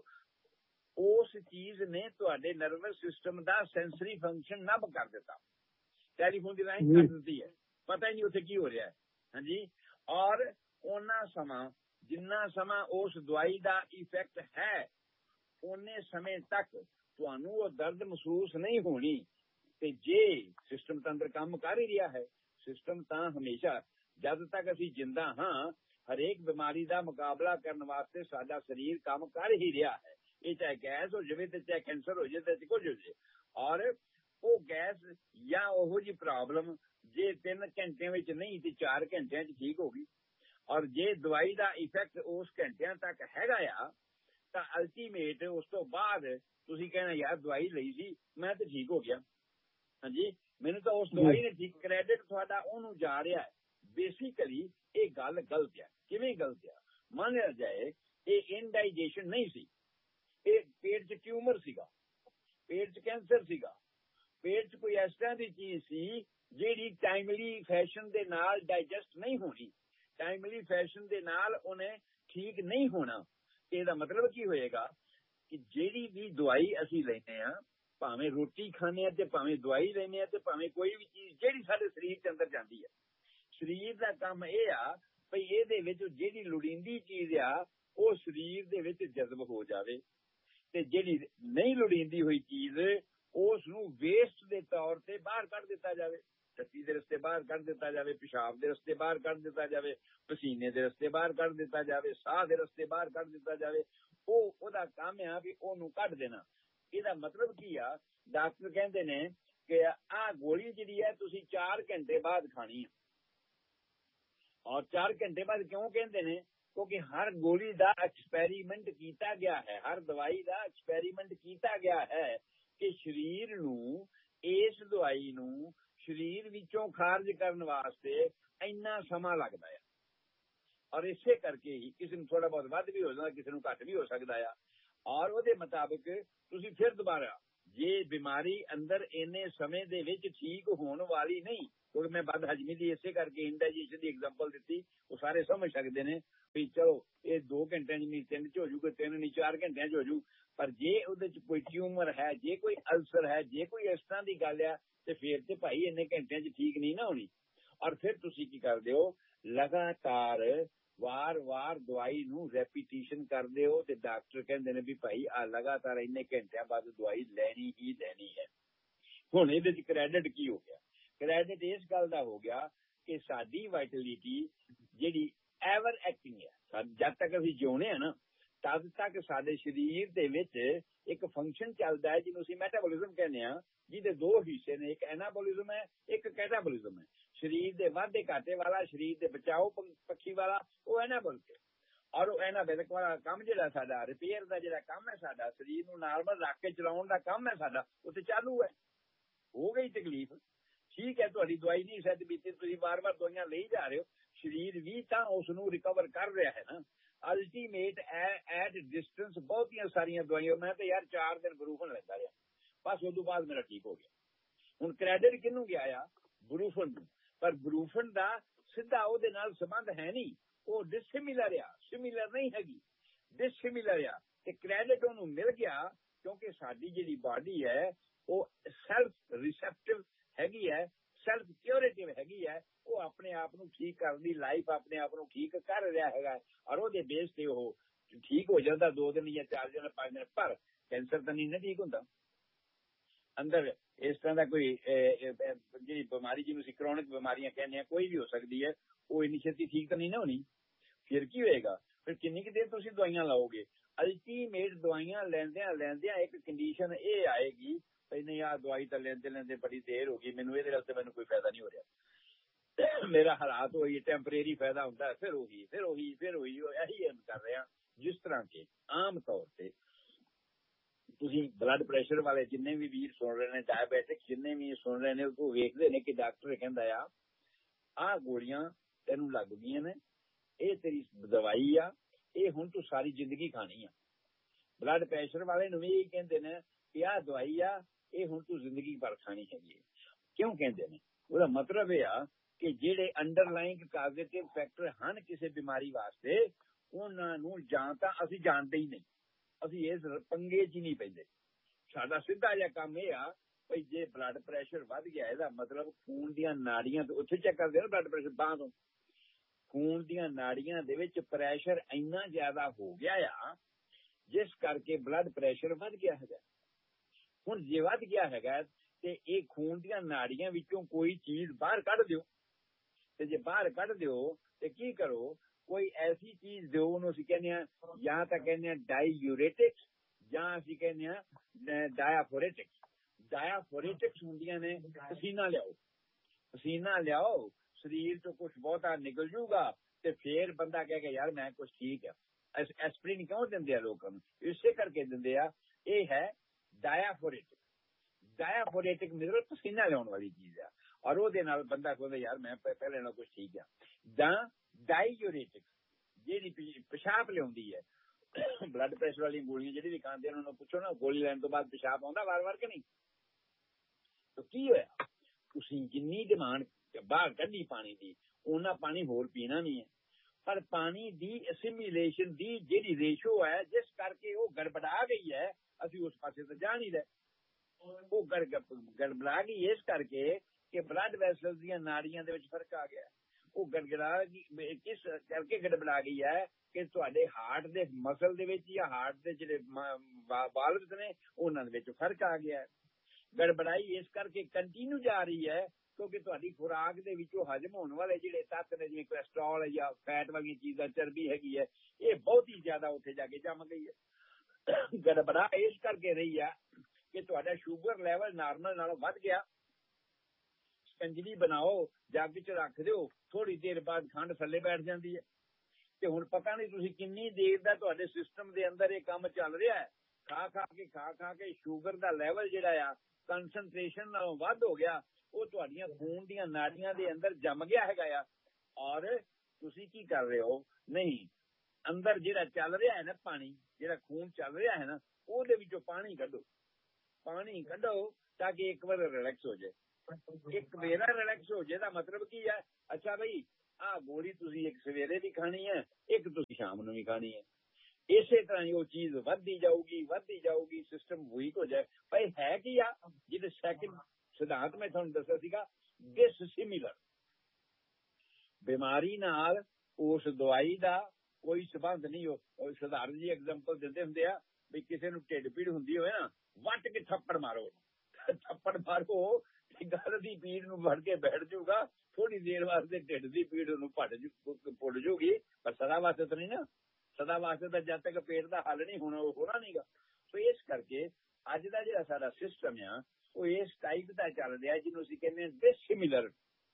ਉਸ ਚੀਜ਼ ਨੇ ਤੁਹਾਡੇ ਨਰਵਸ ਸਿਸਟਮ ਦਾ ਸੈਂਸਰੀ ਫੰਕਸ਼ਨ ਨੱਬ ਕਰ ਦਿੱਤਾ, ਟੈਲੀਫੋਨ ਦੀ ਲਾਈਨ ਕੱਟ ਦਿੱਤੀ ਹੈ, ਪਤਾ ਹੀ ਨਹੀਂ ਉੱਥੇ ਕੀ ਹੋ ਰਿਹਾ ਹੈ। ਹਾਂਜੀ, ਔਰ ਉਹਨਾਂ ਸਮਾਂ ਜਿੰਨਾ ਸਮਾਂ ਉਸ ਦਵਾਈ ਦਾ ਇਫੈਕਟ ਹੈ, ਓਨੇ ਸਮੇਂ ਤੱਕ ਤੁਹਾਨੂੰ ਉਹ ਦਰਦ ਮਹਿਸੂਸ ਨਹੀਂ ਹੋਣੀ। ਤੇ ਜੇ ਸਿਸਟਮ ਤਾਂ ਅੰਦਰ ਕੰਮ ਕਰ ਹੀ ਰਿਹਾ ਹੈ, ਸਿਸਟਮ ਤਾਂ ਹਮੇਸ਼ਾ ਜਦ ਤੱਕ ਅਸੀਂ ਜਿੰਦਾ ਹਾਂ, ਹਰੇਕ ਬਿਮਾਰੀ ਦਾ ਮੁਕਾਬਲਾ ਕਰਨ ਵਾਸਤੇ ਸਾਡਾ ਸਰੀਰ ਕੰਮ ਕਰ ਹੀ ਰਿਹਾ ਹੈ। ਇਹ ਚਾਹੇ ਗੈਸ ਹੋ ਜਾਵੇ ਤੇ ਚਾਹੇ ਕੈਂਸਰ ਹੋ ਜਾਵੇ ਤੇ ਕੁਝ ਹੋ ਜਾਵੇ। ਔਰ ਉਹ ਗੈਸ ਜਾਂ ਉਹੋ ਜਿਹੀ ਪ੍ਰੋਬਲਮ ਜੇ 3 ਘੰਟਿਆਂ ਵਿੱਚ ਨਹੀਂ ਤੇ 4 ਘੰਟਿਆਂ 'ਚ ਠੀਕ ਹੋ ਗਈ। ਔਰ ਜੇ ਦਵਾਈ ਦਾ ਇਫੈਕਟ ਉਸ ਘੰਟਿਆਂ ਤੱਕ ਹੈਗਾ ਆ ਤਾਂ ਅਲਟੀਮੇਟ ਉਸ ਤੋਂ ਬਾਅਦ ਤੁਸੀਂ ਕਹਿਣਾ ਯਾਰ ਦਵਾਈ ਲਈ ਸੀ ਮੈਂ ਤੇ ਠੀਕ ਹੋ ਗਿਆ। ਹਾਂਜੀ, ਮੈਨੂੰ ਤਾਂ ਉਸ ਦਵਾਈ ਨੇ ਠੀਕ, ਕ੍ਰੈਡਿਟ ਤੁਹਾਡਾ ਉਹਨੂੰ ਜਾ ਰਿਹਾ ਹੈ। ਬੇਸਿਕਲੀ ਇਹ ਗੱਲ ਗਲਤ ਆ। ਕਿਵੇਂ ਗਲਤ ਆ? ਮੰਨਿਆ ਜਾਏ ਇਹ ਇਨਡਾਈਜੇਸ਼ਨ ਨਹੀਂ ਸੀ, ਇਹ ਪੇਟ 'ਚ ਟਿਊਮਰ ਸੀਗਾ, ਪੇਟ 'ਚ ਕੈਂਸਰ ਸੀਗਾ, ਪੇਟ 'ਚ ਕੋਈ ਇਸ ਤਰ੍ਹਾਂ ਦੀ ਚੀਜ਼ ਸੀ ਜਿਹੜੀ ਟਾਈਮਲੀ ਫੈਸ਼ਨ ਦੇ ਨਾਲ ਡਾਈਜੈਸਟ ਨਹੀਂ ਹੋਣੀ, ਟਾਈਮਲੀ ਫੈਸ਼ਨ ਦੇ ਨਾਲ ਉਹਨੇ ਠੀਕ ਨਹੀਂ ਹੋਣਾ। ਇਹਦਾ ਮਤਲਬ ਕੀ ਹੋਏਗਾ ਕਿ ਜਿਹੜੀ ਵੀ ਦਵਾਈ ਅਸੀਂ ਲੈਂਦੇ ਹਾਂ, ਭਾਵੇਂ ਰੋਟੀ ਖਾਂਦੇ ਹਾਂ ਤੇ ਭਾਵੇਂ ਦਵਾਈ ਲੈਂਦੇ ਹਾਂ ਤੇ ਭਾਵੇਂ ਕੋਈ ਵੀ ਚੀਜ਼ ਜਿਹੜੀ ਸਾਡੇ ਸਰੀਰ ਦੇ ਅੰਦਰ ਜਾਂਦੀ ਹੈ, ਸਰੀਰ ਦਾ ਕੰਮ ਇਹ ਆ ਭਈ ਇਹਦੇ ਵਿੱਚ ਜਿਹੜੀ ਲੋੜੀਂਦੀ ਚੀਜ਼ ਆ ਉਹ ਸਰੀਰ ਦੇ ਵਿੱਚ ਜਜ਼ਬ ਹੋ ਜਾਵੇ, ਤੇ ਜਿਹੜੀ ਨਹੀਂ ਲੋੜੀਂਦੀ ਹੋਈ ਚੀਜ਼ ਉਸ ਨੂੰ ਵੇਸਟ ਦੇ ਤੌਰ ਤੇ ਬਾਹਰ ਕੱਢ ਦਿੱਤਾ ਜਾਵੇ, ਟੱਟੀ ਦੇ ਰਸਤੇ ਬਾਹਰ ਕੱਢ ਦਿੱਤਾ ਜਾਵੇ, ਪਿਸ਼ਾਬ ਦੇ ਰਸਤੇ ਬਾਹਰ ਕੱਢ ਦਿੱਤਾ ਜਾਵੇ, ਪਸੀਨੇ ਦੇ ਰਸਤੇ ਬਾਹਰ ਕੱਢ ਦਿੱਤਾ ਜਾਵੇ, ਸਾਹ ਦੇ ਰਸਤੇ ਬਾਹਰ ਕੱਢ ਦਿੱਤਾ ਜਾਵੇ। ਉਹਦਾ ਕੰਮ ਆ ਵੀ ਉਹਨੂੰ ਕੱਢ ਦੇਣਾ। ਇਹਦਾ ਮਤਲਬ ਕੀ ਆ? ਡਾਕਟਰ ਕਹਿੰਦੇ ਨੇ ਕਿ ਆਹ ਗੋਲੀ ਜਿਹੜੀ ਹੈ ਤੁਸੀਂ 4 ਘੰਟੇ ਬਾਅਦ ਖਾਣੀ ਹੈ। ਔਰ 4 ਘੰਟੇ ਬਾਅਦ ਕਿਉਂ ਕਹਿੰਦੇ ਨੇ? ਕਿਉਂਕਿ ਹਰ ਗੋਲੀ ਦਾ ਐਕਸਪੈਰੀਮੈਂਟ ਕੀਤਾ ਗਿਆ ਹੈ, ਹਰ ਦਵਾਈ ਦਾ ਐਕਸਪੈਰੀਮੈਂਟ ਕੀਤਾ ਗਿਆ ਹੈ ਕਿ ਸਰੀਰ ਨੂੰ ਇਸ ਦਵਾਈ ਨੂੰ ਸਰੀਰ ਵਿੱਚੋਂ ਖਾਰਜ ਕਰਨ ਵਾਸਤੇ ਇੰਨਾ ਸਮਾਂ ਲੱਗਦਾ ਆ। ਔਰ ਇਸੇ ਕਰਕੇ ਹੀ ਕਿਸੇ ਨੂੰ ਥੋੜਾ ਬਹੁਤ ਵੱਧ ਵੀ ਹੋ ਜਾਂਦਾ, ਕਿਸੇ ਨੂੰ ਘੱਟ ਵੀ ਹੋ ਸਕਦਾ ਆ। ਔਰ ਉਹਦੇ ਮੁਤਾਬਕ ਤੁਸੀਂ ਫਿਰ ਦੁਬਾਰਾ, ਜੇ ਬਿਮਾਰੀ ਅੰਦਰ ਇੰਨੇ ਸਮੇਂ ਦੇ ਵਿੱਚ ਠੀਕ ਹੋਣ ਵਾਲੀ ਨਹੀਂ, ਕਿਉਂਕਿ ਮੈਂ ਬਦ ਹਜਮੀ ਦੀ ਇਸੇ ਕਰਕੇ ਇੰਡਾਈਜੇਸ਼ਨ ਦੀ ਐਗਜ਼ਾਮਪਲ ਦਿੱਤੀ, ਉਹ ਸਾਰੇ ਸਮਝ ਸਕਦੇ ਨੇ ਵੀ ਚਲੋ ਇਹ 2 ਘੰਟਿਆਂ 'ਚ ਨਹੀਂ 3 'ਚ ਹੋ ਜੂ, ਕੋਈ 3 ਨਹੀਂ 4 ਘੰਟਿਆਂ 'ਚ ਹੋ ਜੂ। ਪਰ ਜੇ ਉਹਦੇ 'ਚ ਕੋਈ ਟਿਊਮਰ ਹੈ, ਜੇ ਕੋਈ ਅਲਸਰ ਹੈ, ਜੇ ਕੋਈ ਇਸ ਤਰ੍ਹਾਂ ਦੀ ਗੱਲ ਆ, ਤੇ ਫਿਰ ਤੇ ਭਾਈ ਇੰਨੇ ਘੰਟਿਆਂ 'ਚ ਠੀਕ ਨਹੀਂ ਨਾ ਹੋਣੀ। ਔਰ ਫਿਰ ਤੁਸੀਂ ਕੀ ਕਰਦੇ ਹੋ, ਲਗਾਤਾਰ ਵਾਰ-ਵਾਰ ਦਵਾਈ ਨੂੰ ਰੈਪੀਟੀਸ਼ਨ ਕਰਦੇ ਹੋ, ਤੇ ਡਾਕਟਰ ਕਹਿੰਦੇ ਨੇ ਵੀ ਭਾਈ ਆ ਲਗਾਤਾਰ ਇੰਨੇ ਘੰਟਿਆਂ ਬਾਅਦ ਦਵਾਈ ਲੈਣੀ ਹੀ ਲੈਣੀ ਹੈ। ਹੁਣ ਇਹਦੇ 'ਚ ਕ੍ਰੈਡਿਟ ਕੀ ਹੋ ਗਿਆ? ਕ੍ਰੈਡਿਟ ਇਸ ਗੱਲ ਦਾ ਹੋ ਗਿਆ ਕਿ ਸਾਡੀ ਵਾਈਟੈਲਿਟੀ ਜਿਹੜੀ ਐਵਰ ਐਕਟਿੰਗ ਹੈ, ਜਦ ਤੱਕ ਅਸੀਂ ਜਿਉਣੇ ਆ ਨਾ, ਤਦ ਤੱਕ ਸਾਡੇ ਸਰੀਰ ਦੇ ਵਿੱਚ ਇੱਕ ਫੰਕਸ਼ਨ ਚੱਲਦਾ ਹੈ ਜਿਹਨੂੰ ਅਸੀਂ ਮੈਟਾਬੋਲਿਜ਼ਮ ਕਹਿੰਦੇ ਆ, ਜਿਹਦੇ 2 ਹਿੱਸੇ ਨੇ, ਇੱਕ ਐਨਾਬੋਲਿਜ਼ਮ ਹੈ, ਇੱਕ ਕੈਟਾਬੋਲਿਜ਼ਮ ਹੈ। ਸਰੀਰ ਦੇ ਵਾਧੇ ਘਾਟੇ ਵਾਲਾ, ਸਰੀਰ ਦੇ ਬਚਾਓ ਪੱਖੀ ਵਾਲਾ, ਉਹ ਐਨਾਬੋਲਿਕ ਹੈ। ਔਰ ਉਹ ਐਨਾਬੋਲਿਕ ਵਾਲਾ ਕੰਮ ਜਿਹੜਾ ਸਾਡਾ ਰਿਪੇਅਰ ਦਾ ਜਿਹੜਾ ਕੰਮ ਹੈ, ਸਾਡਾ ਸਰੀਰ ਨੂੰ ਨਾਰਮਲ ਰੱਖ ਕੇ ਚਲਾਉਣ ਦਾ ਕੰਮ ਹੈ ਸਾਡਾ, ਉਹ ਤੇ ਚਾਲੂ ਹੈ। ਹੋ ਗਈ ਤਕਲੀਫ, ਠੀਕ ਹੈ, ਤੁਹਾਡੀ ਦਵਾਈ ਨਹੀਂ ਸੈੱਟ ਬੀਤੀ, ਤੁਸੀਂ ਵਾਰ-ਵਾਰ ਦਵਾਈਆਂ ਲਈ ਜਾ ਰਹੇ ਹੋ, ਸਰੀਰ ਵੀ ਤਾਂ ਉਸ ਨੂੰ ਰਿਕਵਰ ਕਰ ਰਿਹਾ ਹੈ ਨਾ। ਅਲਟੀਮੇਟ ਐਟ ਡਿਸਟੈਂਸ ਬਹੁਤੀਆਂ ਸਾਰੀਆਂ ਦਵਾਈਆਂ, ਮੈਂ ਤਾਂ ਯਾਰ 4 ਦਿਨ ਬਰੂਫਨ ਲੈਂਦਾ ਰਿਹਾ, ਬਸ ਉਦੋਂ ਬਾਅਦ ਮੇਰਾ ਠੀਕ ਹੋ ਗਿਆ। ਹੁਣ ਕ੍ਰੈਡਿਟ ਕਿਹਨੂੰ ਗਿਆ ਆ? ਬਰੂਫਨ ਨੂੰ। ਪਰ ਬਰੂਫਨ ਦਾ ਸਿੱਧਾ ਉਹਦੇ ਨਾਲ ਸੰਬੰਧ ਹੈ ਨਹੀਂ, ਉਹ ਡਿਸਿਮਿਲਰ ਆ, ਸਿਮਿਲਰ ਨਹੀਂ ਹੈਗੀ, ਡਿਸਿਮਿਲਰ ਆ। ਤੇ ਕ੍ਰੈਡਿਟ ਉਹਨੂੰ ਮਿਲ ਗਿਆ ਕਿਉਂਕਿ ਸਾਡੀ ਜਿਹੜੀ ਬਾਡੀ ਹੈ ਉਹ ਸੈਲਫ ਰਿਸੈਪਟਿਵ ਹੈਗੀ ਹੈ, ਸੈਲਫ ਕਿਉਰੇਟਿਵ ਹੈਗੀ ਹੈ, ਉਹ ਆਪਣੇ ਆਪ ਨੂੰ ਠੀਕ ਕਰਨ ਦੀ ਲਾਈਫ ਆਪਣੇ ਆਪ ਨੂੰ ਠੀਕ ਕਰ ਰਿਹਾ ਹੈਗਾ। ਔਰ ਉਹਦੇ ਬੇਸ ਤੇ ਉਹ ਠੀਕ ਹੋ ਜਾਂਦਾ 2 ਦਿਨ ਜਾਂ 4 ਦਿਨ 5 ਦਿਨ। ਪਰ ਕੈਂਸਰ ਤਾਂ ਨਹੀਂ ਨਾ ਠੀਕ ਹੁੰਦਾ ਅੰਦਰ। ਇਸ ਤਰ੍ਹਾਂ ਦਾ ਕੋਈ ਜਿਹੜੀ ਬਿਮਾਰੀ ਜਿਹਨੂੰ ਅਸੀਂ ਕ੍ਰੋਨਿਕ ਬਿਮਾਰੀਆਂ ਕਹਿੰਦੇ ਆ, ਕੋਈ ਵੀ ਹੋ ਸਕਦੀ ਹੈ, ਉਹ ਇੰਨੀ ਛੇਤੀ ਠੀਕ ਤਾਂ ਨਹੀਂ ਨਾ ਹੋਣੀ। ਫਿਰ ਕੀ ਹੋਏਗਾ? ਫਿਰ ਕਿੰਨੀ ਕੁ ਦੇਰ ਤੁਸੀਂ ਦਵਾਈਆਂ ਲਾਓਗੇ? ਅਲਟੀਮੇਟ ਦਵਾਈਆਂ ਲੈਂਦਿਆਂ ਇੱਕ ਕੰਡੀਸ਼ਨ ਇਹ ਆਏਗੀ, ਨਹੀਂ ਆਹ ਦਵਾਈ ਤਾਂ ਲੈਂਦੇ ਬੜੀ ਦੇਰ ਹੋ ਗਈ, ਮੈਨੂੰ ਇਹਦੇ ਨਾਲ ਤੇ ਮੈਨੂੰ ਕੋਈ ਫਾਇਦਾ ਨਹੀਂ ਹੋ ਰਿਹਾ, ਮੇਰਾ ਹਾਲਾਤ ਹੋਈ ਟੈਂਪਰੇਰੀ ਫਾਇਦਾ ਹੁੰਦਾ, ਫਿਰ ਉਹੀ ਇਹੀ ਕਰ ਰਿਹਾ। ਜਿਸ ਤਰ੍ਹਾਂ ਕਿ ਆਮ ਤੌਰ ਤੇ ਤੁਸੀਂ ਬਲੱਡ ਪ੍ਰੈਸ਼ਰ ਵਾਲੇ ਜਿੰਨੇ ਵੀ ਵੀਰ ਸੁਣ ਰਹੇ ਨੇ, ਡਾਇਬੈਟਿਕ ਜਿੰਨੇ ਵੀ ਸੁਣ ਰਹੇ ਨੇ, ਉਹ ਵੇਖਦੇ ਨੇ ਕਿ ਡਾਕਟਰ ਕਹਿੰਦਾ ਆ ਆਹ ਗੋਲੀਆਂ ਤੈਨੂੰ ਲੱਗ ਗਈਆਂ ਨੇ, ਇਹ ਤੇਰੀ ਦਵਾਈ ਆ, ਇਹ ਹੁਣ ਤੂੰ ਸਾਰੀ ਜ਼ਿੰਦਗੀ ਖਾਣੀ ਆ। ਬਲੱਡ ਪ੍ਰੈਸ਼ਰ ਵਾਲੇ ਨੂੰ ਵੀ ਇਹ ਕਹਿੰਦੇ ਨੇ ਕਿ ਆਹ ਦਵਾਈ ਆ, ਇਹ ਹੁਣ ਤੂੰ ਜ਼ਿੰਦਗੀ ਭਰ ਖਾਣੀ ਹੈਗੀ ਹੈ। ਕਿਉਂ ਕਹਿੰਦੇ ਨੇ? ਉਹਦਾ ਮਤਲਬ ਇਹ ਆ ਕਿ ਜਿਹੜੇ ਅੰਡਰਲਾਈਂਗ ਕਾਜ਼ੇਟਿਵ ਫੈਕਟਰ ਹਨ ਕਿਸੇ ਬਿਮਾਰੀ ਵਾਸਤੇ, ਉਹਨਾਂ ਨੂੰ ਜਾਂ ਤਾਂ ਅਸੀਂ ਜਾਣਦੇ ਹੀ ਨਹੀਂ, ਅਸੀਂ ਇਸ ਪੰਗੇ 'ਚ ਹੀ ਨਹੀਂ ਪੈਂਦੇ। ਸਾਡਾ ਸਿੱਧਾ ਜਿਹਾ ਕੰਮ ਇਹ ਆ ਭਈ ਜੇ ਬਲੱਡ ਪ੍ਰੈਸ਼ਰ ਵੱਧ ਗਿਆ, ਇਹਦਾ ਮਤਲਬ ਖੂਨ ਦੀਆਂ ਨਾੜੀਆਂ ਤੋਂ, ਉੱਥੇ ਚੈੱਕ ਕਰਦੇ ਨਾ ਬਲੱਡ ਪ੍ਰੈਸ਼ਰ ਬਾਂਹ ਤੋਂ, ਖੂਨ ਦੀਆਂ ਨਾੜੀਆਂ ਦੇ ਵਿੱਚ ਪ੍ਰੈਸ਼ਰ ਇੰਨਾ ਜ਼ਿਆਦਾ ਹੋ ਗਿਆ ਆ ਜਿਸ ਕਰਕੇ ਬਲੱਡ ਪ੍ਰੈਸ਼ਰ ਵੱਧ ਗਿਆ ਹੈਗਾ। ਹੁਣ ਜੇ ਵੱਧ ਗਿਆ ਹੈਗਾ ਤੇ ਇਹ ਖੂਨ ਦੀਆਂ ਨਾੜੀਆਂ ਵਿੱਚੋਂ ਕੋਈ ਚੀਜ਼ ਬਾਹਰ ਕੱਢ ਦਿਓ, ਤੇ ਜੇ ਬਾਹਰ ਕੱਢ ਦਿਓ ਤੇ ਕੀ ਕਰੋ, ਕੋਈ ਐਸੀ ਚੀਜ਼ ਦਿਓ, ਉਹਨੂੰ ਅਸੀਂ ਕਹਿੰਦੇ ਆ, ਜਾਂ ਤਾਂ ਕਹਿੰਦੇ ਆ ਡਾਈਯੂਰੇਟਿਕਸ, ਜਾਂ ਅਸੀਂ ਕਹਿੰਦੇ ਆ ਡਾਇਆਫੋਰੇਟਿਕਸ। ਡਾਇਆਫੋਰੇਟਿਕਸ ਹੁੰਦੀਆਂ ਨੇ ਪਸੀਨਾ ਲਿਆਓ, ਸਰੀਰ ਤੋਂ ਕੁਛ ਬਹੁਤਾ ਨਿਕਲ ਜੂਗਾ, ਤੇ ਫੇਰ ਬੰਦਾ ਕਹੇਗਾ ਯਾਰ ਮੈਂ ਕੁਛ ਠੀਕ ਆ। ਐਸਪਰੀਨ ਕਿਉਂ ਦਿੰਦੇ ਆ ਲੋਕਾਂ ਨੂੰ? ਇਸੇ ਕਰਕੇ ਦਿੰਦੇ ਆ, ਇਹ ਹੈ ਡਾਇਆਫੋਰੇਟਿਕ। ਡਾਇਆਫੋਰੇਟਿਕ ਮਤਲਬ ਪਸੀਨਾ ਲਿਆਉਣ ਵਾਲੀ ਚੀਜ਼ ਆ, ਔਰ ਉਹਦੇ ਨਾਲ ਬੰਦਾ ਕਹਿੰਦਾ ਯਾਰ ਮੈਂ ਪਹਿਲੇ ਨਾਲ ਕੁਛ ਠੀਕ ਆ। ਜਾਂ ਡਾਈਯੂਰੇਟਿਕ ਜਿਹੜੀ ਪਿਸ਼ਾਬ ਲਿਆਉਂਦੀ ਹੈ, ਬਲੱਡ ਪ੍ਰੈਸ਼ਰ ਵਾਲੀਆਂ ਗੋਲੀਆਂ ਜਿਹੜੀ ਵੀ ਖਾਂਦੇ ਉਹਨਾਂ ਨੂੰ ਪੁੱਛੋ ਨਾ, ਗੋਲੀ ਲੈਣ ਤੋਂ ਬਾਅਦ ਪਿਸ਼ਾਬ ਆਉਂਦਾ ਵਾਰ-ਵਾਰ ਕਿ ਨਹੀਂ? ਤਾਂ ਕੀ ਹੋਇਆ? ਤੁਸੀਂ ਜਿੰਨੀ ਡਿਮਾਂਡ ਬਾਹਰ ਕੱਢੀ ਪਾਣੀ ਦੀ, ਉਹਨਾਂ ਪਾਣੀ ਹੋਰ ਪੀਣਾ ਨਹੀਂ ਹੈ। ਪਰ ਪਾਣੀ ਦੀ ਅਸਿਮੀਲੇਸ਼ਨ ਦੀ ਜਿਹੜੀ ਰੇਸ਼ੋ ਹੈ, ਜਿਸ ਕਰਕੇ ਉਹ ਗੜਬੜਾ ਗਈ ਹੈ, ਅਸੀਂ ਉਸ ਪਾਸੇ ਤਾਂ ਜਾ ਨਹੀਂ ਰਹੇ। ਉਹ ਗੜਬੜਾ ਗਈ ਇਸ ਕਰਕੇ ਕਿ ਬਲੱਡ ਵੈਸਲਸ ਦੀਆਂ ਨਾੜੀਆਂ ਦੇ ਵਿੱਚ ਫਰਕ ਆ ਗਿਆ। ਉਹ ਗੜਗੜਾ ਗਈ ਕਿਸ ਕਰਕੇ ਗੜਬੜਾ ਗਈ ਹੈ ਕਿ ਤੁਹਾਡੇ ਹਾਰਟ ਦੇ ਮਸਲ ਦੇ ਵਿੱਚ ਜਾਂ ਹਾਰਟ ਦੇ ਜਿਹੜੇ ਵਾਲਵਸ ਨੇ ਉਹਨਾਂ ਦੇ ਵਿੱਚ ਫਰਕ ਆ ਗਿਆ ਹੈ। ਗੜਬੜਾਈ ਇਸ ਕਰਕੇ ਕੰਟੀਨਿਊ ਜਾ ਰਹੀ ਹੈ ਕਿਉਂਕਿ ਤੁਹਾਡੀ ਖੁਰਾਕ ਦੇ ਵਿੱਚੋਂ ਹਜਮ ਹੋਣ ਵਾਲੇ ਜਿਹੜੇ ਤੱਤ ਨੇ, ਜਿਵੇਂ ਕੋਲੈਸਟਰੋਲ ਜਾਂ ਫੈਟ ਵਾਲੀਆਂ ਚੀਜ਼ਾਂ, ਚਰਬੀ ਹੈਗੀ ਹੈ, ਇਹ ਬਹੁਤ ਹੀ ਜ਼ਿਆਦਾ ਉੱਥੇ ਜਾ ਕੇ ਜੰਮ ਗਈ ਹੈ। ਗੜਬੜਾ ਇਸ ਕਰਕੇ ਰਹੀ ਹੈ ਕਿ ਤੁਹਾਡਾ ਸ਼ੂਗਰ ਲੈਵਲ ਨਾਰਮਲ ਨਾਲੋਂ ਵੱਧ ਗਿਆ। ਸਕੰਜਵੀ ਬਣਾਓ, ਜੱਗ 'ਚ ਰੱਖ ਦਿਓ, ਥੋੜੀ ਦੇਰ ਬਾਅਦ ਖੰਡ ਥੱਲੇ ਬੈਠ ਜਾਂਦੀ ਹੈ। ਤੇ ਹੁਣ ਪਤਾ ਨਹੀਂ ਤੁਸੀਂ ਕਿੰਨੀ ਦੇਰ ਦਾ ਤੁਹਾਡੇ ਸਿਸਟਮ ਦੇ ਅੰਦਰ ਇਹ ਕੰਮ ਚੱਲ ਰਿਹਾ ਹੈ। ਖਾ ਖਾ ਕੇ ਸ਼ੂਗਰ ਦਾ ਲੈਵਲ ਜਿਹੜਾ ਆ ਕੰਸਨਟ੍ਰੇਸ਼ਨ ਨਾਲੋਂ ਵੱਧ ਹੋ ਗਿਆ। ਉਹ ਤੁਹਾਡੀਆਂ ਖੂਨ ਦੀਆਂ ਨਾੜੀਆਂ ਦੇ ਅੰਦਰ ਜੰਮ ਗਿਆ ਹੈਗਾ ਆ। ਔਰ ਤੁਸੀਂ ਕੀ ਕਰ ਰਹੇ ਹੋ, ਨਹੀਂ, ਅੰਦਰ ਜਿਹੜਾ ਚੱਲ ਰਿਹਾ ਹੈ ਨਾ ਪਾਣੀ, ਜਿਹੜਾ ਖੂਨ ਚੱਲ ਰਿਹਾ ਹੈ ਨਾ, ਉਹਦੇ ਵਿੱਚੋਂ ਪਾਣੀ ਕੱਢੋ ਤਾਂ ਕਿ ਇੱਕ ਵਾਰ ਰਿਲੈਕਸ ਹੋ ਜਾਏ। ਇੱਕ ਵੇਰਾ ਰਿਲੈਕਸ ਹੋ ਜਾਏ ਦਾ ਮਤਲਬ ਕੀ ਹੈ, ਅੱਛਾ ਬਈ ਆਹ ਗੋਲੀ ਤੁਸੀਂ ਇੱਕ ਸਵੇਰੇ ਵੀ ਖਾਣੀ ਹੈ, ਇੱਕ ਤੁਸੀਂ ਸ਼ਾਮ ਨੂੰ ਵੀ ਖਾਣੀ ਹੈ। ਇਸੇ ਤਰ੍ਹਾਂ ਹੀ ਉਹ ਚੀਜ਼ ਵੱਧਦੀ ਜਾਊਗੀ, ਸਿਸਟਮ ਵੀਕ ਹੋ ਜਾਏ। ਭਾਈ ਹੈ ਕੀ ਆ, ਜਿਹਦੇ ਸੈਕਿੰਡ ਸਿਧਾਂਤ ਮੈਂ ਤੁਹਾਨੂੰ ਦੱਸਿਆ ਸੀਗਾ, ਡਿਸਸਿਮਿਲਰ। ਬਿਮਾਰੀ ਨਾਲ ਉਸ ਦਵਾਈ ਦਾ ਕੋਈ ਸੰਬੰਧ ਨਹੀਂ। ਉਹ ਸਧਾਰਨ ਜੀ ਐਗਜ਼ਾਮਪਲ ਦਿੰਦੇ ਹੁੰਦੇ ਆ ਵੀ ਕਿਸੇ ਨੂੰ ਢਿੱਡ ਪੀੜ ਹੁੰਦੀ ਹੋਵੇ ਨਾ, ਵੱਟ ਕੇ ਥੱਪੜ ਮਾਰੋ ਗੱਲ ਦੀ ਪੀੜ ਨੂੰ ਫੜ ਕੇ ਬੈਠ ਜਾਊਗਾ, ਥੋੜੀ ਦੇਰ ਵਾਸਤੇ ਢਿੱਡ ਦੀ ਪੀੜ ਉਹਨੂੰ ਪੁੱਟ ਜੂਗੀ, ਪਰ ਸਦਾ ਵਾਸਤੇ ਤਾਂ ਨਹੀਂ ਨਾ। ਸਦਾ ਵਾਸਤੇ ਤਾਂ ਜਦ ਤੱਕ ਪੇਟ ਦਾ ਹੱਲ ਨਹੀਂ ਹੋਣਾ, ਉਹ ਹੋਣਾ ਨਹੀਂਗਾ। ਸੋ ਇਸ ਕਰਕੇ ਅੱਜ ਦਾ ਜਿਹੜਾ ਸਾਡਾ ਸਿਸਟਮ ਆ, ਉਹ ਇਸ ਟਾਈਪ ਦਾ ਚੱਲ ਰਿਹਾ ਜਿਹਨੂੰ ਅਸੀਂ ਕਹਿੰਦੇ ਹਾਂ ਡਿਸਸਿਮਿਲਰ।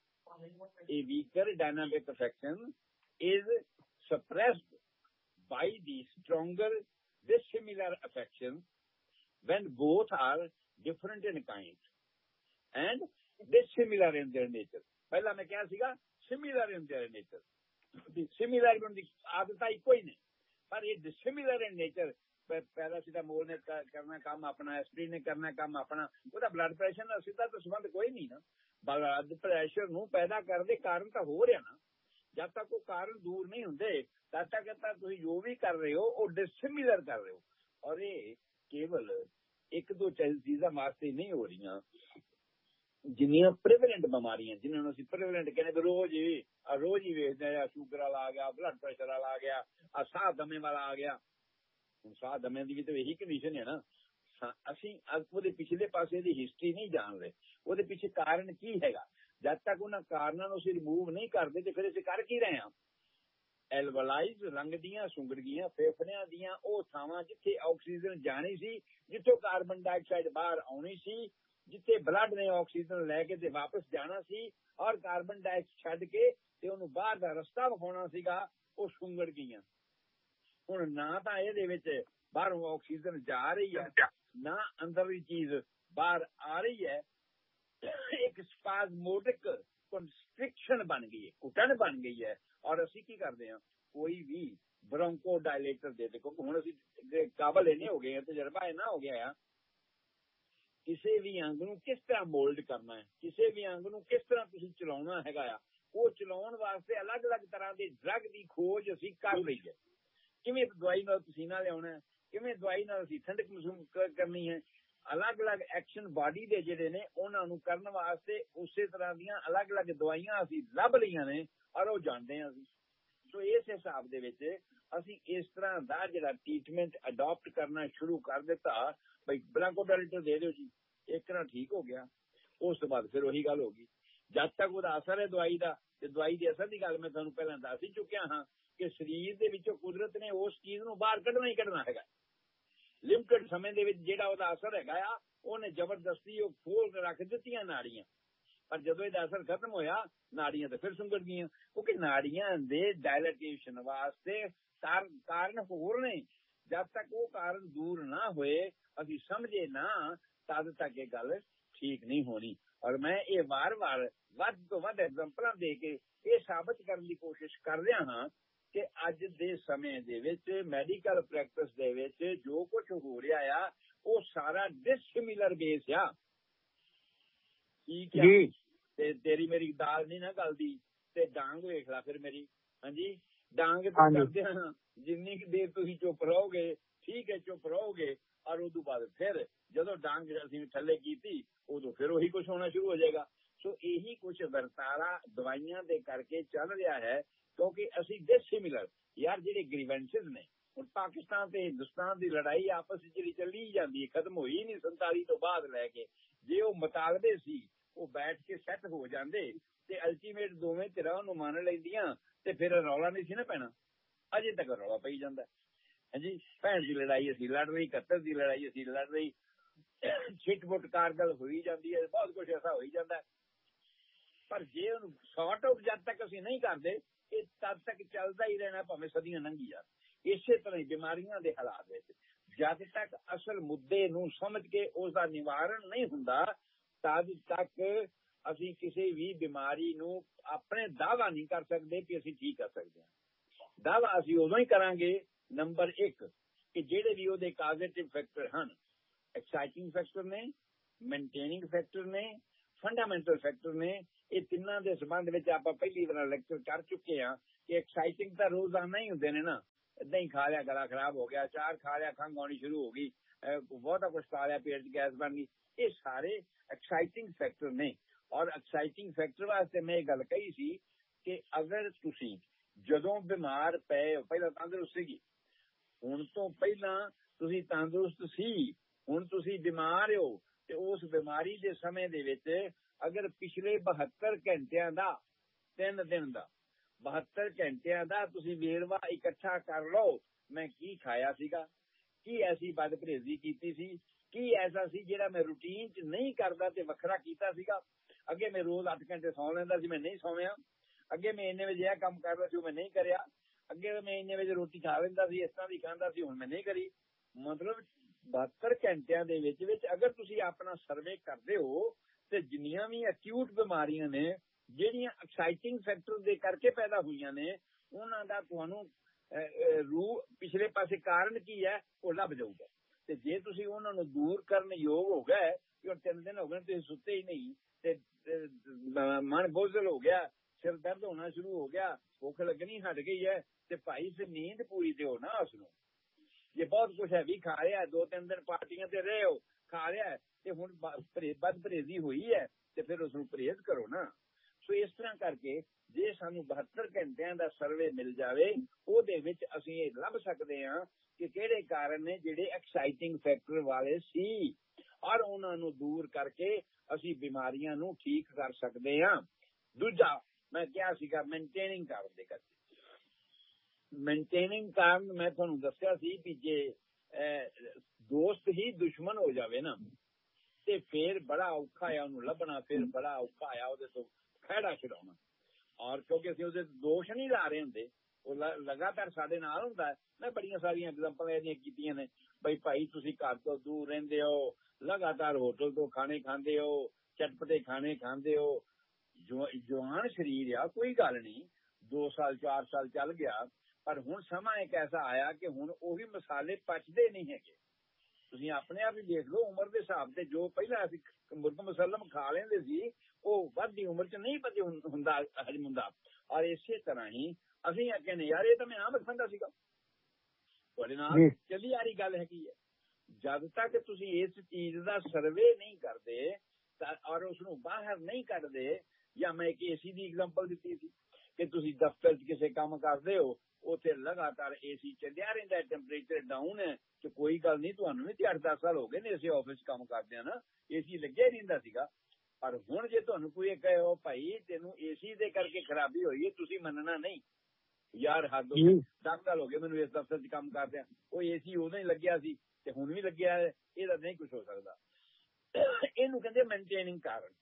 A weaker dynamic affection is suppressed by the stronger dissimilar affection when both are different in kind and dissimilar in their nature. ਪਹਿਲਾਂ ਮੈਂ ਕਿਹਾ ਸੀਗਾ similar in their nature. Similar ਦੀ ਆਦਤਾਂ ਇੱਕੋ ਹੀ ਨੇ, ਪਰ ਇਹ dissimilar in nature। ਪੈਰਾਸੀਟਾਮੋਲ ਨੇ ਕਰਨਾ ਕੰਮ ਆਪਣਾ, ਐਸਪਰੀਨ ਨੇ ਕਰਨਾ ਕੰਮ ਆਪਣਾ, ਉਹਦਾ ਬਲੱਡ ਪ੍ਰੈਸ਼ਰ ਨਾਲ ਸਿੱਧਾ ਤਾਂ ਸੰਬੰਧ ਕੋਈ ਨਹੀਂ ਨਾ। ਬਲੱਡ ਪ੍ਰੈਸ਼ਰ ਨੂੰ ਪੈਦਾ ਕਰਨ ਦੇ ਕਾਰਨ ਤਾਂ ਹੋ ਰਿਹਾ ਨਾ। ਜਦ ਤੱਕ ਉਹ ਕਾਰਨ ਦੂਰ ਨਹੀਂ ਹੁੰਦੇ, ਤਦ ਤੱਕ ਤਾਂ ਤੁਸੀਂ ਜੋ ਵੀ ਕਰ ਰਹੇ ਹੋ ਉਹ ਡਿਸਸਿਮਿਲਰ ਕਰ ਰਹੇ ਹੋ। ਔਰ ਇਹ ਕੇਵਲ ਇੱਕ ਦੋ ਚੀਜ਼ਾਂ ਵਾਸਤੇ ਨਹੀਂ ਹੋ ਰਹੀਆਂ। ਜਿੰਨੀਆਂ ਪ੍ਰੀਵੈਲੈਂਟ ਬਿਮਾਰੀਆਂ, ਜਿਹਨਾਂ ਨੂੰ ਅਸੀਂ ਪ੍ਰੀਵੈਲੈਂਟ ਕਹਿੰਦੇ, ਰੋਜ਼ ਹੀ ਵੇਖਦੇ ਆ, ਸ਼ੂਗਰ ਵਾਲਾ ਆ ਗਿਆ, ਬਲੱਡ ਪ੍ਰੈਸ਼ਰ ਵਾਲਾ ਆ ਗਿਆ, ਆ ਸਾਹ ਦਮੇ ਵਾਲਾ ਆ ਗਿਆ। ਹੁਣ ਸਾਹ ਦਮੇ ਦੀ ਵੀ ਤਾਂ ਇਹੀ ਕੰਡੀਸ਼ਨ ਹੈ ਨਾ। ਅਸੀਂ ਉਹਦੇ ਪਿਛਲੇ ਪਾਸੇ ਦੀ ਹਿਸਟਰੀ ਨਹੀਂ ਜਾਣ ਰਹੇ, ਉਹਦੇ ਪਿੱਛੇ ਕਾਰਨ ਕੀ ਹੈਗਾ। ਜਦ ਤੱਕ ਉਹਨਾਂ ਕਾਰਨਾਂ ਨੂੰ ਅਸੀਂ ਰਿਮੂਵ ਨਹੀਂ ਕਰਦੇ ਤੇ ਫਿਰ ਅਸੀਂ ਕਰ ਕੀ ਰਹੇ ਹਾਂ। ਐਲਵਲਾਈਜ਼ ਰੰਗ ਦੀਆਂ ਸੁੰਗੜਗੀਆਂ ਫੇਫੜਿਆਂ ਦੀਆਂ ਉਹ ਥਾਵਾਂ ਜਿੱਥੇ ਆਕਸੀਜਨ ਜਾਣੀ ਸੀ, ਜਿੱਥੋਂ ਕਾਰਬਨ ਡਾਈਆਕਸਾਈਡ ਬਾਹਰ ਆਉਣੀ ਸੀ, ਜਿੱਥੇ ਬਲੱਡ ਨੇ ਆਕਸੀਜਨ ਲੈ ਕੇ ਤੇ ਵਾਪਸ ਜਾਣਾ ਸੀ ਔਰ ਕਾਰਬਨ ਡਾਈਆਕਸਾਈਡ ਛੱਡ ਕੇ ਤੇ ਉਹਨੂੰ ਬਾਹਰ ਦਾ ਰਸਤਾ ਵਿਖਾਉਣਾ ਸੀਗਾ, ਉਹ ਸੁੰਗੜ ਗਈਆਂ। ਹੁਣ ਨਾ ਤਾਂ ਇਹਦੇ ਵਿੱਚ ਬਾਹਰੋਂ ਆਕਸੀਜਨ ਜਾ ਰਹੀ ਹੈ, ਨਾ ਅੰਦਰਲੀ ਚੀਜ਼ ਬਾਹਰ ਆ ਰਹੀ ਹੈ। ਇੱਕ ਸਪਾਜ਼ਮੋਟਿਕ ਕੰਸਟ੍ਰਿਕਸ਼ਨ ਬਣ ਗਈ ਹੈ, ਘੁੱਟਣ ਬਣ ਗਈ ਹੈ। ਔਰ ਅਸੀਂ ਕੀ ਕਰਦੇ ਹਾਂ, ਕੋਈ ਵੀ ਬ੍ਰੋਂਕੋ ਡਾਇਲੇਟਰ ਦੇ ਦੇਖੋ, ਹੁਣ ਅਸੀਂ ਕਾਬਲ ਇੰਨੇ ਹੋ ਗਏ, ਤਜਰਬਾ ਇੰਨਾ ਹੋ ਗਿਆ ਆ, ਕਿਸੇ ਵੀ ਅੰਗ ਨੂੰ ਕਿਸ ਤਰ੍ਹਾਂ ਮੋਲਡ ਕਰਨਾ ਹੈ, ਕਿਸੇ ਵੀ ਅੰਗ ਨੂੰ ਕਿਸ ਤਰ੍ਹਾਂ ਤੁਸੀਂ ਚਲਾਉਣਾ ਹੈਗਾ ਆ, ਉਹ ਚਲਾਉਣ ਵਾਸਤੇ ਅਲੱਗ-ਅਲੱਗ ਤਰ੍ਹਾਂ ਦੇ ਡਰੱਗ ਦੀ ਖੋਜ ਅਸੀਂ ਕਰ ਲਈ ਹੈ। ਕਿਵੇਂ ਦਵਾਈ ਨਾਲ ਪਸੀਨਾ ਲਿਆਉਣਾ, ਕਿਵੇਂ ਦਵਾਈ ਨਾਲ ਅਸੀਂ ਠੰਡਕ ਮਹਿਸੂਸ ਕਰਨੀ ਹੈ। ਅਲੱਗ-ਅਲੱਗ ਐਕਸ਼ਨ ਬਾਡੀ ਦੇ ਜਿਹੜੇ ਨੇ ਉਹਨਾਂ ਨੂੰ ਕਰਨ ਵਾਸਤੇ ਉਸੇ ਤਰ੍ਹਾਂ ਦੀਆਂ ਅਲੱਗ-ਅਲੱਗ ਦਵਾਈਆਂ ਅਸੀਂ ਲੱਭ ਲਈਆਂ ਨੇ ਔਰ ਉਹ ਜਾਣਦੇ ਹਾਂ ਅਸੀਂ। ਸੋ ਇਸ ਹਿਸਾਬ ਦੇ ਵਿੱਚ ਅਸੀਂ ਇਸ ਤਰ੍ਹਾਂ ਦਾ ਜਿਹੜਾ ਟ੍ਰੀਟਮੈਂਟ ਅਡਾਪਟ ਕਰਨਾ ਸ਼ੁਰੂ ਕਰ ਦਿੱਤਾ। ਬਈ ਬ੍ਰਾਂਕੋਡਾਇਲੇਟਰ ਦੇ ਦਿਓ ਜੀ, ਇੱਕ ਨਾਲ ਠੀਕ ਹੋ ਗਿਆ। ਉਸ ਤੋਂ ਬਾਅਦ ਫਿਰ ਉਹੀ ਗੱਲ ਹੋ ਗਈ। ਜਦ ਤੱਕ ਉਹਦਾ ਅਸਰ ਹੈ ਦਵਾਈ ਦਾ, ਤੇ ਦਵਾਈ ਦੇ ਅਸਰ ਦੀ ਗੱਲ ਮੈਂ ਤੁਹਾਨੂੰ ਪਹਿਲਾਂ ਦੱਸ ਹੀ ਚੁੱਕਿਆ ਹਾਂ ਕਿ ਸਰੀਰ ਦੇ ਵਿੱਚੋਂ ਕੁਦਰਤ ਨੇ ਉਸ ਚੀਜ਼ ਨੂੰ ਬਾਹਰ ਕੱਢਣਾ ਹੀ ਕੱਢਣਾ ਹੈਗਾ। ਲਿਮਟਿਡ ਸਮੇਂ ਦੇ ਵਿੱਚ ਜਿਹੜਾ ਉਹਦਾ ਅਸਰ ਹੈਗਾ ਆ, ਉਹਨੇ ਜ਼ਬਰਦਸਤੀ ਉਹ ਖੋਲ ਕੇ ਰੱਖ ਦਿੱਤੀਆਂ ਨਾੜੀਆਂ। ਪਰ ਜਦੋਂ ਇਹਦਾ ਅਸਰ ਖਤਮ ਹੋਇਆ, ਨਾੜੀਆਂ ਤਾਂ ਫਿਰ ਸੁੰਗੜ ਗਈਆਂ, ਕਿਉਂਕਿ ਨਾੜੀਆਂ ਦੇ ਡਾਇਲੇਟੇਸ਼ਨ ਵਾਸਤੇ ਕਾਰਨ ਹੋਰ ਨੇ। ਜਦ ਤੱਕ ਉਹ ਕਾਰਨ ਦੂਰ ਨਾ ਹੋਏ, ਅਸੀਂ ਸਮਝੇ ਨਾ, ਤਦ ਤੱਕ ਇਹ ਗੱਲ ਠੀਕ ਨਹੀਂ ਹੋਣੀ। ਔਰ ਮੈਂ ਇਹ ਵਾਰ-ਵਾਰ ਵੱਧ ਤੋਂ ਵੱਧ ਐਗਜ਼ਾਮਪਲਾਂ ਦੇ ਕੇ ਇਹ ਸਾਬਤ ਕਰਨ ਦੀ ਕੋਸ਼ਿਸ਼ ਕਰ ਰਿਹਾ ਹਾਂ ਕਿ ਅੱਜ ਦੇ ਸਮੇਂ ਦੇ ਵਿੱਚ ਮੈਡੀਕਲ ਪ੍ਰੈਕਟਿਸ ਦੇ ਵਿੱਚ ਜੋ ਕੁਝ ਹੋ ਰਿਹਾ ਆ, ਉਹ ਸਾਰਾ ਡਿਸਸਿਮਿਲਰ ਬੇਸ ਆ। ਠੀਕ ਹੈ, ਤੇ ਤੇਰੀ ਮੇਰੀ ਦਾਲ ਨਹੀਂ ਨਾ ਗਲਦੀ, ਤੇ ਡਾਂਗ ਵੇਖ ਲਾ ਫਿਰ ਮੇਰੀ। ਹਾਂਜੀ, ਡਾਂਗ ਕਰਦੇ ਹਾਂ, ਜਿੰਨੀ ਕੁ ਦੇਰ ਤੁਸੀਂ ਚੁੱਪ ਰਹੋਗੇ, ਠੀਕ ਹੈ, ਚੁੱਪ ਰਹੋਗੇ, ਔਰ ਉਦੋਂ ਬਾਅਦ ਫਿਰ ਜਦੋਂ ਡਾਂਗ ਅਸੀਂ ਥੱਲੇ ਕੀਤੀ, ਉਦੋਂ ਫਿਰ ਉਹੀ ਕੁਝ ਹੋਣਾ ਸ਼ੁਰੂ ਹੋ ਜਾਏਗਾ। ਸੋ ਇਹੀ ਕੁਝ ਵਰਤਾਰਾ ਦਵਾਈਆਂ ਦੇ ਕਰਕੇ ਚੱਲ ਰਿਹਾ ਹੈ, ਕਿਉਂਕਿ ਅਸੀਂ ਡਿਸਸਿਮਿਲਰ ਯਾਰ ਜਿਹੜੇ ਗ੍ਰੀਵੈਂਸਿਸ ਨੇ। ਹੁਣ ਪਾਕਿਸਤਾਨ ਤੇ ਹਿੰਦੁਸਤਾਨ ਦੀ ਲੜਾਈ ਆਪਸ ਵਿੱਚ ਜਿਹੜੀ ਚੱਲੀ ਜਾਂਦੀ ਹੈ, ਖਤਮ ਹੋਈ ਨਹੀਂ 47 ਤੋਂ ਬਾਅਦ ਲੈ ਕੇ। ਜੇ ਉਹ ਮੁਤਾਲਬੇ ਸੀ ਉਹ ਬੈਠ ਕੇ ਸੈੱਟ ਹੋ ਜਾਂਦੇ ਤੇ ਅਲਟੀਮੇਟ ਦੋਵੇਂ ਧਿਰਾਂ ਉਹਨੂੰ ਮੰਨ ਲੈਂਦੀਆਂ ਤੇ ਫਿਰ ਰੌਲਾ ਨਹੀਂ ਸੀ ਨਾ ਪੈਣਾ। ਅਜੇ ਤੱਕ ਰੌਲਾ ਪਈ ਜਾਂਦਾ। ਹਾਂਜੀ, ਭੈਣ ਦੀ ਲੜਾਈ ਅਸੀਂ ਲੜ ਰਹੀ, 71 ਦੀ ਲੜਾਈ ਅਸੀਂ ਲੜ ਰਹੀ, ਛਿੱਟ-ਫੁੱਟ ਕਾਰਗਲ ਹੋਈ ਜਾਂਦੀ ਹੈ, ਬਹੁਤ ਕੁਛ ਐਸਾ ਹੋਈ ਜਾਂਦਾ। ਪਰ ਜੇ ਉਹਨੂੰ ਸੌਟ ਆਊਟ ਜਦ ਤੱਕ ਅਸੀਂ ਨਹੀਂ ਕਰਦੇ, ਇਹ ਤਦ ਤੱਕ ਚੱਲਦਾ ਹੀ ਰਹਿਣਾ, ਭਾਵੇਂ ਸਦੀਆਂ ਲੰਘੀ ਜਾਣ। ਇਸੇ ਤਰ੍ਹਾਂ ਹੀ ਬਿਮਾਰੀਆਂ ਦੇ ਹਾਲਾਤ ਵਿੱਚ ਜਦ ਤੱਕ ਅਸਲ ਮੁੱਦੇ ਨੂੰ ਸਮਝ ਕੇ ਉਸ ਦਾ ਨਿਵਾਰਨ ਨਹੀਂ ਹੁੰਦਾ, ਤਦ ਤੱਕ ਅਸੀਂ ਕਿਸੇ ਵੀ ਬਿਮਾਰੀ ਨੂੰ ਆਪਣੇ ਦਾਅਵਾ ਨਹੀਂ ਕਰ ਸਕਦੇ ਕਿ ਅਸੀਂ ਠੀਕ ਕਰ ਸਕਦੇ ਹਾਂ। ਦਾਅਵਾ ਅਸੀਂ ਉਦੋਂ ਹੀ ਕਰਾਂਗੇ ਨੰਬਰ 1 ਕਿ ਜਿਹੜੇ ਵੀ ਉਹਦੇ ਕਾਜ਼ੇਟਿਵ ਫੈਕਟਰ ਹਨ, ਐਕਸਾਈਟਿੰਗ ਫੈਕਟਰ ਨੇ, ਮੇਨਟੇਨਿੰਗ ਫੈਕਟਰ ਨੇ, ਫੰਡਾਮੈਂਟਲ ਫੈਕਟਰ ਨੇ। ਇਹ ਤਿੰਨਾਂ ਦੇ ਸੰਬੰਧ ਵਿੱਚ ਆਪਾਂ ਪਹਿਲੀ ਵਾਰ ਲੈਕਚਰ ਕਰ ਚੁੱਕੇ ਹਾਂ ਕਿ ਐਕਸਾਈਟਿੰਗ ਤਾਂ ਰੋਜ਼ਾਨਾ ਹੀ ਹੁੰਦੇ ਨੇ ਨਾ। ਏਦਾਂ ਹੀ ਖਾ ਲਿਆ ਗਲਾ ਖਰਾਬ ਹੋ ਗਿਆ, ਚਾਰ ਖਾ ਲਿਆ ਖੰਘ ਆਉਣੀ ਸ਼ੁਰੂ ਹੋ ਗਈ, ਬਹੁਤਾ ਕੁਛ ਖਾ ਲਿਆ ਪੇਟ 'ਚ ਗੈਸ ਬਣ ਗਈ, ਇਹ ਸਾਰੇ ਐਕਸਾਈਟਿੰਗ ਫੈਕਟਰ ਨੇ। ਔਰ ਐਕਸਾਈਟਿੰਗ ਫੈਕਟਰ ਵਾਸਤੇ ਮੈਂ ਇਹ ਗੱਲ ਕਹੀ ਸੀ ਕਿ ਅਗਰ ਤੁਸੀਂ ਜਦੋਂ ਬਿਮਾਰ ਪਏ ਹੋ, ਪਹਿਲਾਂ ਤੰਦਰੁਸਤ ਸੀਗੀ, ਹੁਣ ਤੋਂ ਪਹਿਲਾਂ ਤੁਸੀਂ ਤੰਦਰੁਸਤ ਸੀ, ਹੁਣ ਤੁਸੀਂ ਬਿਮਾਰ ਹੋ, ਤੇ ਉਸ ਬਿਮਾਰੀ ਦੇ ਸਮੇਂ ਦੇ ਵਿੱਚ ਅਗਰ ਪਿਛਲੇ 72 ਘੰਟਿਆਂ ਦਾ 3 ਦਿਨ ਦਾ 72 ਘੰਟਿਆਂ ਦਾ ਤੁਸੀਂ ਵੇਰਵਾ ਇਕੱਠਾ ਕਰ ਲਓ, ਮੈਂ ਕੀ ਖਾਇਆ ਸੀਗਾ, ਕੀ ਐਸੀ ਬਦਪਰਹੇਜ਼ੀ ਕੀਤੀ ਸੀ, ਕੀ ਐਸਾ ਸੀ ਜਿਹੜਾ ਮੈਂ ਰੂਟੀਨ 'ਚ ਨਹੀਂ ਕਰਦਾ ਤੇ ਵੱਖਰਾ ਕੀਤਾ ਸੀਗਾ। ਅੱਗੇ ਮੈਂ ਰੋਜ਼ 8 ਘੰਟੇ ਸੌਂ ਲੈਂਦਾ ਸੀ, ਮੈਂ ਨਹੀਂ ਸੌਂਿਆ। ਅੱਗੇ ਮੈਂ ਇੰਨੇ ਵਜੇ ਇਹ ਕੰਮ ਕਰਦਾ ਸੀ, ਉਹ ਮੈਂ ਨਹੀਂ ਕਰਿਆ। ਅੱਗੇ ਮੈਂ ਇੰਨੇ ਵਜੇ ਰੋਟੀ ਖਾ ਲੈਂਦਾ ਸੀ, ਇਸ ਤਰ੍ਹਾਂ ਦੀ ਖਾਂਦਾ ਸੀ, ਹੁਣ ਮੈਂ ਨਹੀਂ ਕਰੀ। ਮਤਲਬ 72 ਘੰਟਿਆਂ ਦੇ ਵਿੱਚ ਅਗਰ ਤੁਸੀਂ ਆਪਣਾ ਸਰਵੇ ਕਰਦੇ ਹੋ ਤੇ ਜਿੰਨੀਆਂ ਵੀ ਅਕਿਊਟ ਬਿਮਾਰੀਆਂ ਨੇ ਜਿਹੜੀਆਂ ਐਕਸਾਈਟਿੰਗ ਫੈਕਟਰ ਦੇ ਕਰਕੇ ਪੈਦਾ ਹੋਈਆਂ ਨੇ, ਉਹਨਾਂ ਦਾ ਤੁਹਾਨੂੰ ਪਿਛਲੇ ਪਾਸੇ ਕਾਰਨ ਕੀ ਹੈ ਉਹ ਲੱਭ ਜਾਊਗਾ। ਤੇ ਜੇ ਤੁਸੀਂ ਉਹਨਾਂ ਨੂੰ ਦੂਰ ਕਰਨ ਯੋਗ ਹੋ ਗਏ ਕਿ 3 ਦਿਨ ਹੋ ਗਏ ਤੁਸੀਂ ਸੁੱਤੇ ਹੀ ਨਹੀਂ, ਤੇ ਮਨ ਬੋਝਲ ਹੋ ਗਿਆ, ਸਿਰ ਦਰਦ ਹੋਣਾ ਸ਼ੁਰੂ ਹੋ ਗਿਆ, ਭੁੱਖ ਲੱਗਣੀ ਹਟ ਗਈ ਹੈ, ਤੇ ਭਾਈ ਫਿਰ ਨੀਂਦ ਪੂਰੀ ਦਿਓ ਨਾ ਉਸਨੂੰ। ਜੇ ਬਹੁਤ ਕੁਛ ਹੈ ਵੀ ਖਾ ਰਿਹਾ, 2-3 ਦਿਨ ਪਾਰਟੀਆਂ ਤੇ ਰਹੇ ਹੋ, ਖਾ ਰਿਹਾ ਤੇ ਹੁਣ ਬਦਪਰਹੇਜ਼ੀ ਹੋਈ ਹੈ, ਤੇ ਫਿਰ ਉਸਨੂੰ ਪਰਹੇਜ਼ ਕਰੋ ਨਾ। ਸੋ ਇਸ ਤਰ੍ਹਾਂ ਕਰਕੇ ਜੇ ਸਾਨੂੰ 72 ਘੰਟਿਆਂ ਦਾ ਸਰਵੇ ਮਿਲ ਜਾਵੇ, ਉਹਦੇ ਵਿੱਚ ਅਸੀਂ ਇਹ ਲੱਭ ਸਕਦੇ ਹਾਂ ਕਿ ਕਿਹੜੇ ਕਾਰਨ ਨੇ ਜਿਹੜੇ ਐਕਸਾਈਟਿੰਗ ਫੈਕਟਰ ਵਾਲੇ ਸੀ, ਔਰ ਉਹਨਾਂ ਨੂੰ ਦੂਰ ਕਰਕੇ ਅਸੀਂ ਬਿਮਾਰੀਆਂ ਨੂੰ ਠੀਕ ਕਰ ਸਕਦੇ ਹਾਂ। ਦੂਜਾ ਮੈਂ ਕਿਹਾ ਸੀਗਾ ਮੇਨਟੇਨਿੰਗ ਕਾਰਨ ਦੇ ਕਰਕੇ। ਮੇਨਟੇਨਿੰਗ ਕਾਰਨ ਮੈਂ ਤੁਹਾਨੂੰ ਦੱਸਿਆ ਸੀ ਕਿ ਜੇ ਦੋਸਤ ਹੀ ਦੁਸ਼ਮਣ ਹੋ ਜਾਵੇ ਨਾ, ਤੇ ਫਿਰ ਬੜਾ ਔਖਾ ਆ ਉਹਨੂੰ ਲੱਭਣਾ, ਫਿਰ ਬੜਾ ਔਖਾ ਆ ਉਹਦੇ ਤੋਂ ਖਹਿੜਾ ਛਡਾਉਣਾ। ਔਰ ਕਿਉਂਕਿ ਅਸੀਂ ਉਹਦੇ ਦੋਸ਼ ਨਹੀਂ ਲਾ ਰਹੇ ਹੁੰਦੇ, ਉਹ ਲਗਾਤਾਰ ਸਾਡੇ ਨਾਲ ਹੁੰਦਾ। ਮੈਂ ਬੜੀਆਂ ਸਾਰੀਆਂ ਐਗਜ਼ਾਮਪਲਾਂ ਇਹਦੀਆਂ ਕੀਤੀਆਂ ਨੇ, ਬਈ ਭਾਈ ਤੁਸੀਂ ਘਰ ਤੋਂ ਦੂਰ ਰਹਿੰਦੇ ਹੋ, ਲਗਾਤਾਰ ਹੋਟਲ ਤੋਂ ਖਾਣੇ ਖਾਂਦੇ ਹੋ, ਚਟਪਟੇ ਖਾਣੇ ਖਾਂਦੇ ਹੋ, ਜਵਾਨ ਸਰੀਰ ਆ, ਕੋਈ ਗੱਲ ਨਹੀਂ, 2 ਸਾਲ 4 ਸਾਲ ਚੱਲ ਗਿਆ, ਪਰ ਹੁਣ ਸਮਾਂ ਇੱਕ ਐਸਾ ਆਇਆ ਕਿ ਹੁਣ ਉਹੀ ਮਸਾਲੇ ਪਚਦੇ ਨਹੀਂ ਹੈਗੇ। ਤੁਸੀਂ ਆਪਣੇ ਆਪ ਹੀ ਦੇਖ ਲਓ, ਉਮਰ ਦੇ ਹਿਸਾਬ ਤੇ ਜੋ ਪਹਿਲਾਂ ਅਸੀਂ ਮੁਰਗ ਮੁਸੱਲਮ ਖਾ ਲੈਂਦੇ ਸੀ, ਉਹ ਵੱਧਦੀ ਉਮਰ 'ਚ ਨਹੀਂ ਪਚੇ ਹੁੰਦਾ, ਹਜਮ ਹੁੰਦਾ। ਔਰ ਇਸੇ ਤਰ੍ਹਾਂ ਹੀ ਅਸੀਂ ਕਹਿੰਦੇ ਯਾਰ ਇਹ ਤਾਂ ਮੈਂ ਆਮ ਖਾਂਦਾ ਸੀਗਾ, ਤੁਹਾਡੇ ਨਾਲ ਚੱਲੀ ਆ ਰਹੀ ਗੱਲ ਹੈਗੀ ਹੈ। ਜਦ ਤੱਕ ਤੁਸੀਂ ਇਸ ਚੀਜ਼ ਦਾ ਸਰਵੇ ਨਹੀਂ ਕਰਦੇ ਔਰ ਉਸਨੂੰ ਬਾਹਰ ਨਹੀਂ ਕੱਢਦੇ, ਜਾਂ ਮੈਂ ਇੱਕ ਏਸੀ ਦੀ ਐਗਜ਼ਾਮਪਲ ਦਿੱਤੀ ਸੀ ਕਿ ਤੁਸੀਂ ਦਫ਼ਤਰ 'ਚ ਕਿਸੇ ਕੰਮ ਕਰਦੇ ਹੋ, ਉੱਥੇ ਲਗਾਤਾਰ ਏਸੀ ਚੱਲਿਆ ਰਹਿੰਦਾ, ਟੈਂਪਰੇਚਰ ਡਾਊਨ ਹੈ, ਤੇ ਕੋਈ ਗੱਲ ਨਹੀਂ, ਤੁਹਾਨੂੰ ਵੀ 8-10 ਸਾਲ ਹੋ ਗਏ ਨੇ ਇਸੇ ਆਫਿਸ 'ਚ ਕੰਮ ਕਰਦੇ ਆ ਨਾ, ਏਸੀ ਲੱਗਿਆ ਹੀ ਰਹਿੰਦਾ ਸੀਗਾ। ਪਰ ਹੁਣ ਜੇ ਤੁਹਾਨੂੰ ਕੋਈ ਕਹੇ ਉਹ ਭਾਈ ਤੈਨੂੰ ਏਸੀ ਦੇ ਕਰਕੇ ਖਰਾਬੀ ਹੋਈ ਹੈ, ਤੁਸੀਂ ਮੰਨਣਾ ਨਹੀਂ। ਯਾਰ ਹੱਦ ਹੋ ਗਈ, 10 ਸਾਲ ਹੋ ਗਏ ਮੈਨੂੰ ਇਸ ਦਫ਼ਤਰ 'ਚ ਕੰਮ ਕਰਦਿਆਂ, ਉਹ ਏਸੀ ਉਦੋਂ ਹੀ ਲੱਗਿਆ ਸੀ ਤੇ ਹੁਣ ਵੀ ਲੱਗਿਆ ਹੈ, ਇਹਦਾ ਨਹੀਂ ਕੁਝ ਹੋ ਸਕਦਾ। ਇਹਨੂੰ ਕਹਿੰਦੇ ਮੇਨਟੇਨਿੰਗ ਕਾਰਨ,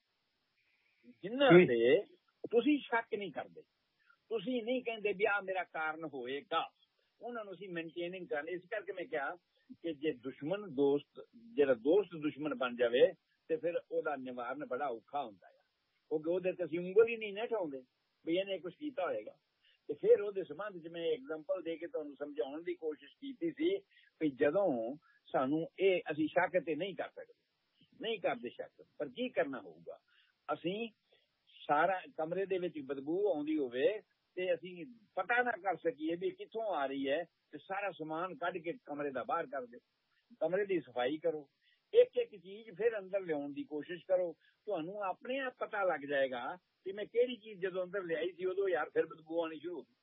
ਜਿਨ੍ਹਾਂ ਦੇ ਤੁਸੀਂ ਸ਼ੱਕ ਨਹੀਂ ਕਰਦੇ, ਤੁਸੀਂ ਨਹੀਂ ਕਹਿੰਦੇ ਵੀ ਆਹ ਮੇਰਾ ਕਾਰਨ ਹੋਏਗਾ, ਉਹਨਾਂ ਨੂੰ ਅਸੀਂ ਮੇਨਟੇਨਿੰਗ ਕਾਰਨ। ਇਸ ਕਰਕੇ ਮੈਂ ਕਿਹਾ ਕਿ ਜੇ ਦੁਸ਼ਮਣ ਦੋਸਤ, ਜਿਹੜਾ ਦੋਸਤ ਦੁਸ਼ਮਣ ਬਣ ਜਾਵੇ ਤੇ ਫਿਰ ਉਹਦਾ ਨਿਵਾਰਨ ਬੜਾ ਔਖਾ ਹੁੰਦਾ ਹੈ, ਕਿਉਂਕਿ ਉਹਦੇ ਤੇ ਅਸੀਂ ਉਂਗਲ ਹੀ ਨਹੀਂ ਨਾ ਉਠਾਉਂਦੇ ਵੀ ਇਹਨੇ ਕੁਛ ਕੀਤਾ ਹੋਏਗਾ। ਤੇ ਫਿਰ ਉਹਦੇ ਸੰਬੰਧ 'ਚ ਮੈਂ ਐਗਜ਼ਾਮਪਲ ਦੇ ਕੇ ਤੁਹਾਨੂੰ ਸਮਝਾਉਣ ਦੀ ਕੋਸ਼ਿਸ਼ ਕੀਤੀ ਸੀ ਵੀ ਜਦੋਂ ਸਾਨੂੰ ਇਹ ਅਸੀਂ ਸ਼ੱਕ ਤੇ ਨਹੀਂ ਕਰ ਸਕਦੇ, ਨਹੀਂ ਕਰਦੇ ਸ਼ੱਕ, ਪਰ ਕੀ ਕਰਨਾ ਹੋਊਗਾ, ਅਸੀਂ ਸਾਰਾ ਕਮਰੇ ਦੇ ਵਿੱਚ ਬਦਬੂ ਆਉਂਦੀ ਹੋਵੇ ਤੇ ਅਸੀਂ ਪਤਾ ਨਾ ਕਰ ਸਕੀਏ ਵੀ ਕਿੱਥੋਂ ਆ ਰਹੀ ਹੈ, ਤੇ ਸਾਰਾ ਸਮਾਨ ਕੱਢ ਕੇ ਕਮਰੇ ਦਾ ਬਾਹਰ ਕਰ ਦਿਓ, ਕਮਰੇ ਦੀ ਸਫਾਈ ਕਰੋ, ਇੱਕ ਇੱਕ ਚੀਜ਼ ਫਿਰ ਅੰਦਰ ਲਿਆਉਣ ਦੀ ਕੋਸ਼ਿਸ਼ ਕਰੋ, ਤੁਹਾਨੂੰ ਆਪਣੇ ਆਪ ਪਤਾ ਲੱਗ ਜਾਏਗਾ ਕਿ ਮੈਂ ਕਿਹੜੀ ਚੀਜ਼ ਜਦੋਂ ਅੰਦਰ ਲਿਆਈ ਸੀ ਉਦੋਂ ਯਾਰ ਫਿਰ ਬਦਬੂ ਆਉਣੀ ਸ਼ੁਰੂ ਹੋ ਗਈ।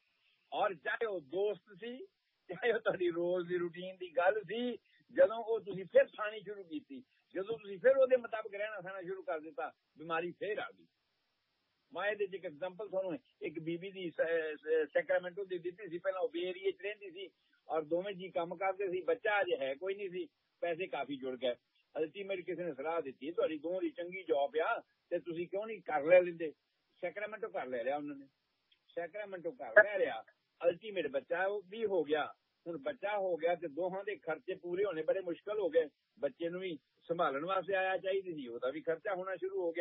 ਔਰ ਚਾਹੇ ਉਹ ਦੋਸਤ ਸੀ, ਚਾਹੇ ਉਹ ਤੁਹਾਡੀ ਰੋਜ਼ ਦੀ ਰੂਟੀਨ ਦੀ ਗੱਲ ਸੀ, ਜਦੋਂ ਉਹ ਤੁਸੀਂ ਫਿਰ ਖਾਣੀ ਸ਼ੁਰੂ ਕੀਤੀ, ਜਦੋਂ ਤੁਸੀਂ ਫਿਰ ਉਹਦੇ ਮੁਤਾਬਕ ਰਹਿਣਾ ਖਾਣਾ ਸ਼ੁਰੂ ਕਰ ਦਿੱਤਾ, ਬਿਮਾਰੀ ਫਿਰ ਆ ਗਈ। ਮੈਂ ਇਹਦੇ 'ਚ ਇੱਕ ਐਗਜ਼ਾਮਪਲ ਤੁਹਾਨੂੰ ਇੱਕ ਬੀਬੀ ਦੀ ਸੈਕਰਾਮੈਂਟੋ ਦੀ ਦਿੱਤੀ ਸੀ। ਪਹਿਲਾਂ ਉਹ ਬੇ ਏਰੀਏ 'ਚ ਰਹਿੰਦੀ ਸੀ ਔਰ ਦੋਵੇਂ ਜੀ ਕੰਮ ਕਰਦੇ ਸੀ, ਬੱਚਾ ਅਜੇ ਹੈ ਕੋਈ ਨਹੀਂ ਸੀ, ਪੈਸੇ ਕਾਫੀ ਜੁੜ ਗਏ। ਅਲਟੀਮੇਟ ਕਿਸੇ ਨੇ ਸਲਾਹ ਦਿੱਤੀ ਤੁਹਾਡੀ ਦੋਵਾਂ ਦੀ ਚੰਗੀ ਜੌਬ ਆ ਤੇ ਤੁਸੀਂ ਕਿਉਂ ਨਹੀਂ ਕਰ ਲੈ ਲੈਂਦੇ। ਸੈਕਰਾਮੈਂਟੋ ਕਰ ਲੈ ਲਿਆ ਉਹਨਾਂ ਨੇ, ਸੈਕਰਾਮੈਂਟੋ ਕਰ ਲੈ ਲਿਆ, ਅਲਟੀਮੇਟ ਬੱਚਾ ਉਹ ਵੀ ਹੋ ਗਿਆ। ਹੁਣ ਬੱਚਾ ਹੋ ਗਿਆ ਤੇ ਦੋਹਾਂ ਦੇ ਖਰਚੇ ਪੂਰੇ ਹੋਣੇ ਬੜੇ ਮੁਸ਼ਕਲ ਹੋ ਗਏ। ਬੱਚੇ ਨੂੰ ਵੀ ਸੰਭਾਲਣ ਵਾਸਤੇ ਆਇਆ ਚਾਹੀਦੀ ਸੀ, ਉਹਦਾ ਵੀ ਖਰਚਾ ਹੋਣਾ ਸ਼ੁਰੂ ਹੋ ਗਿਆ।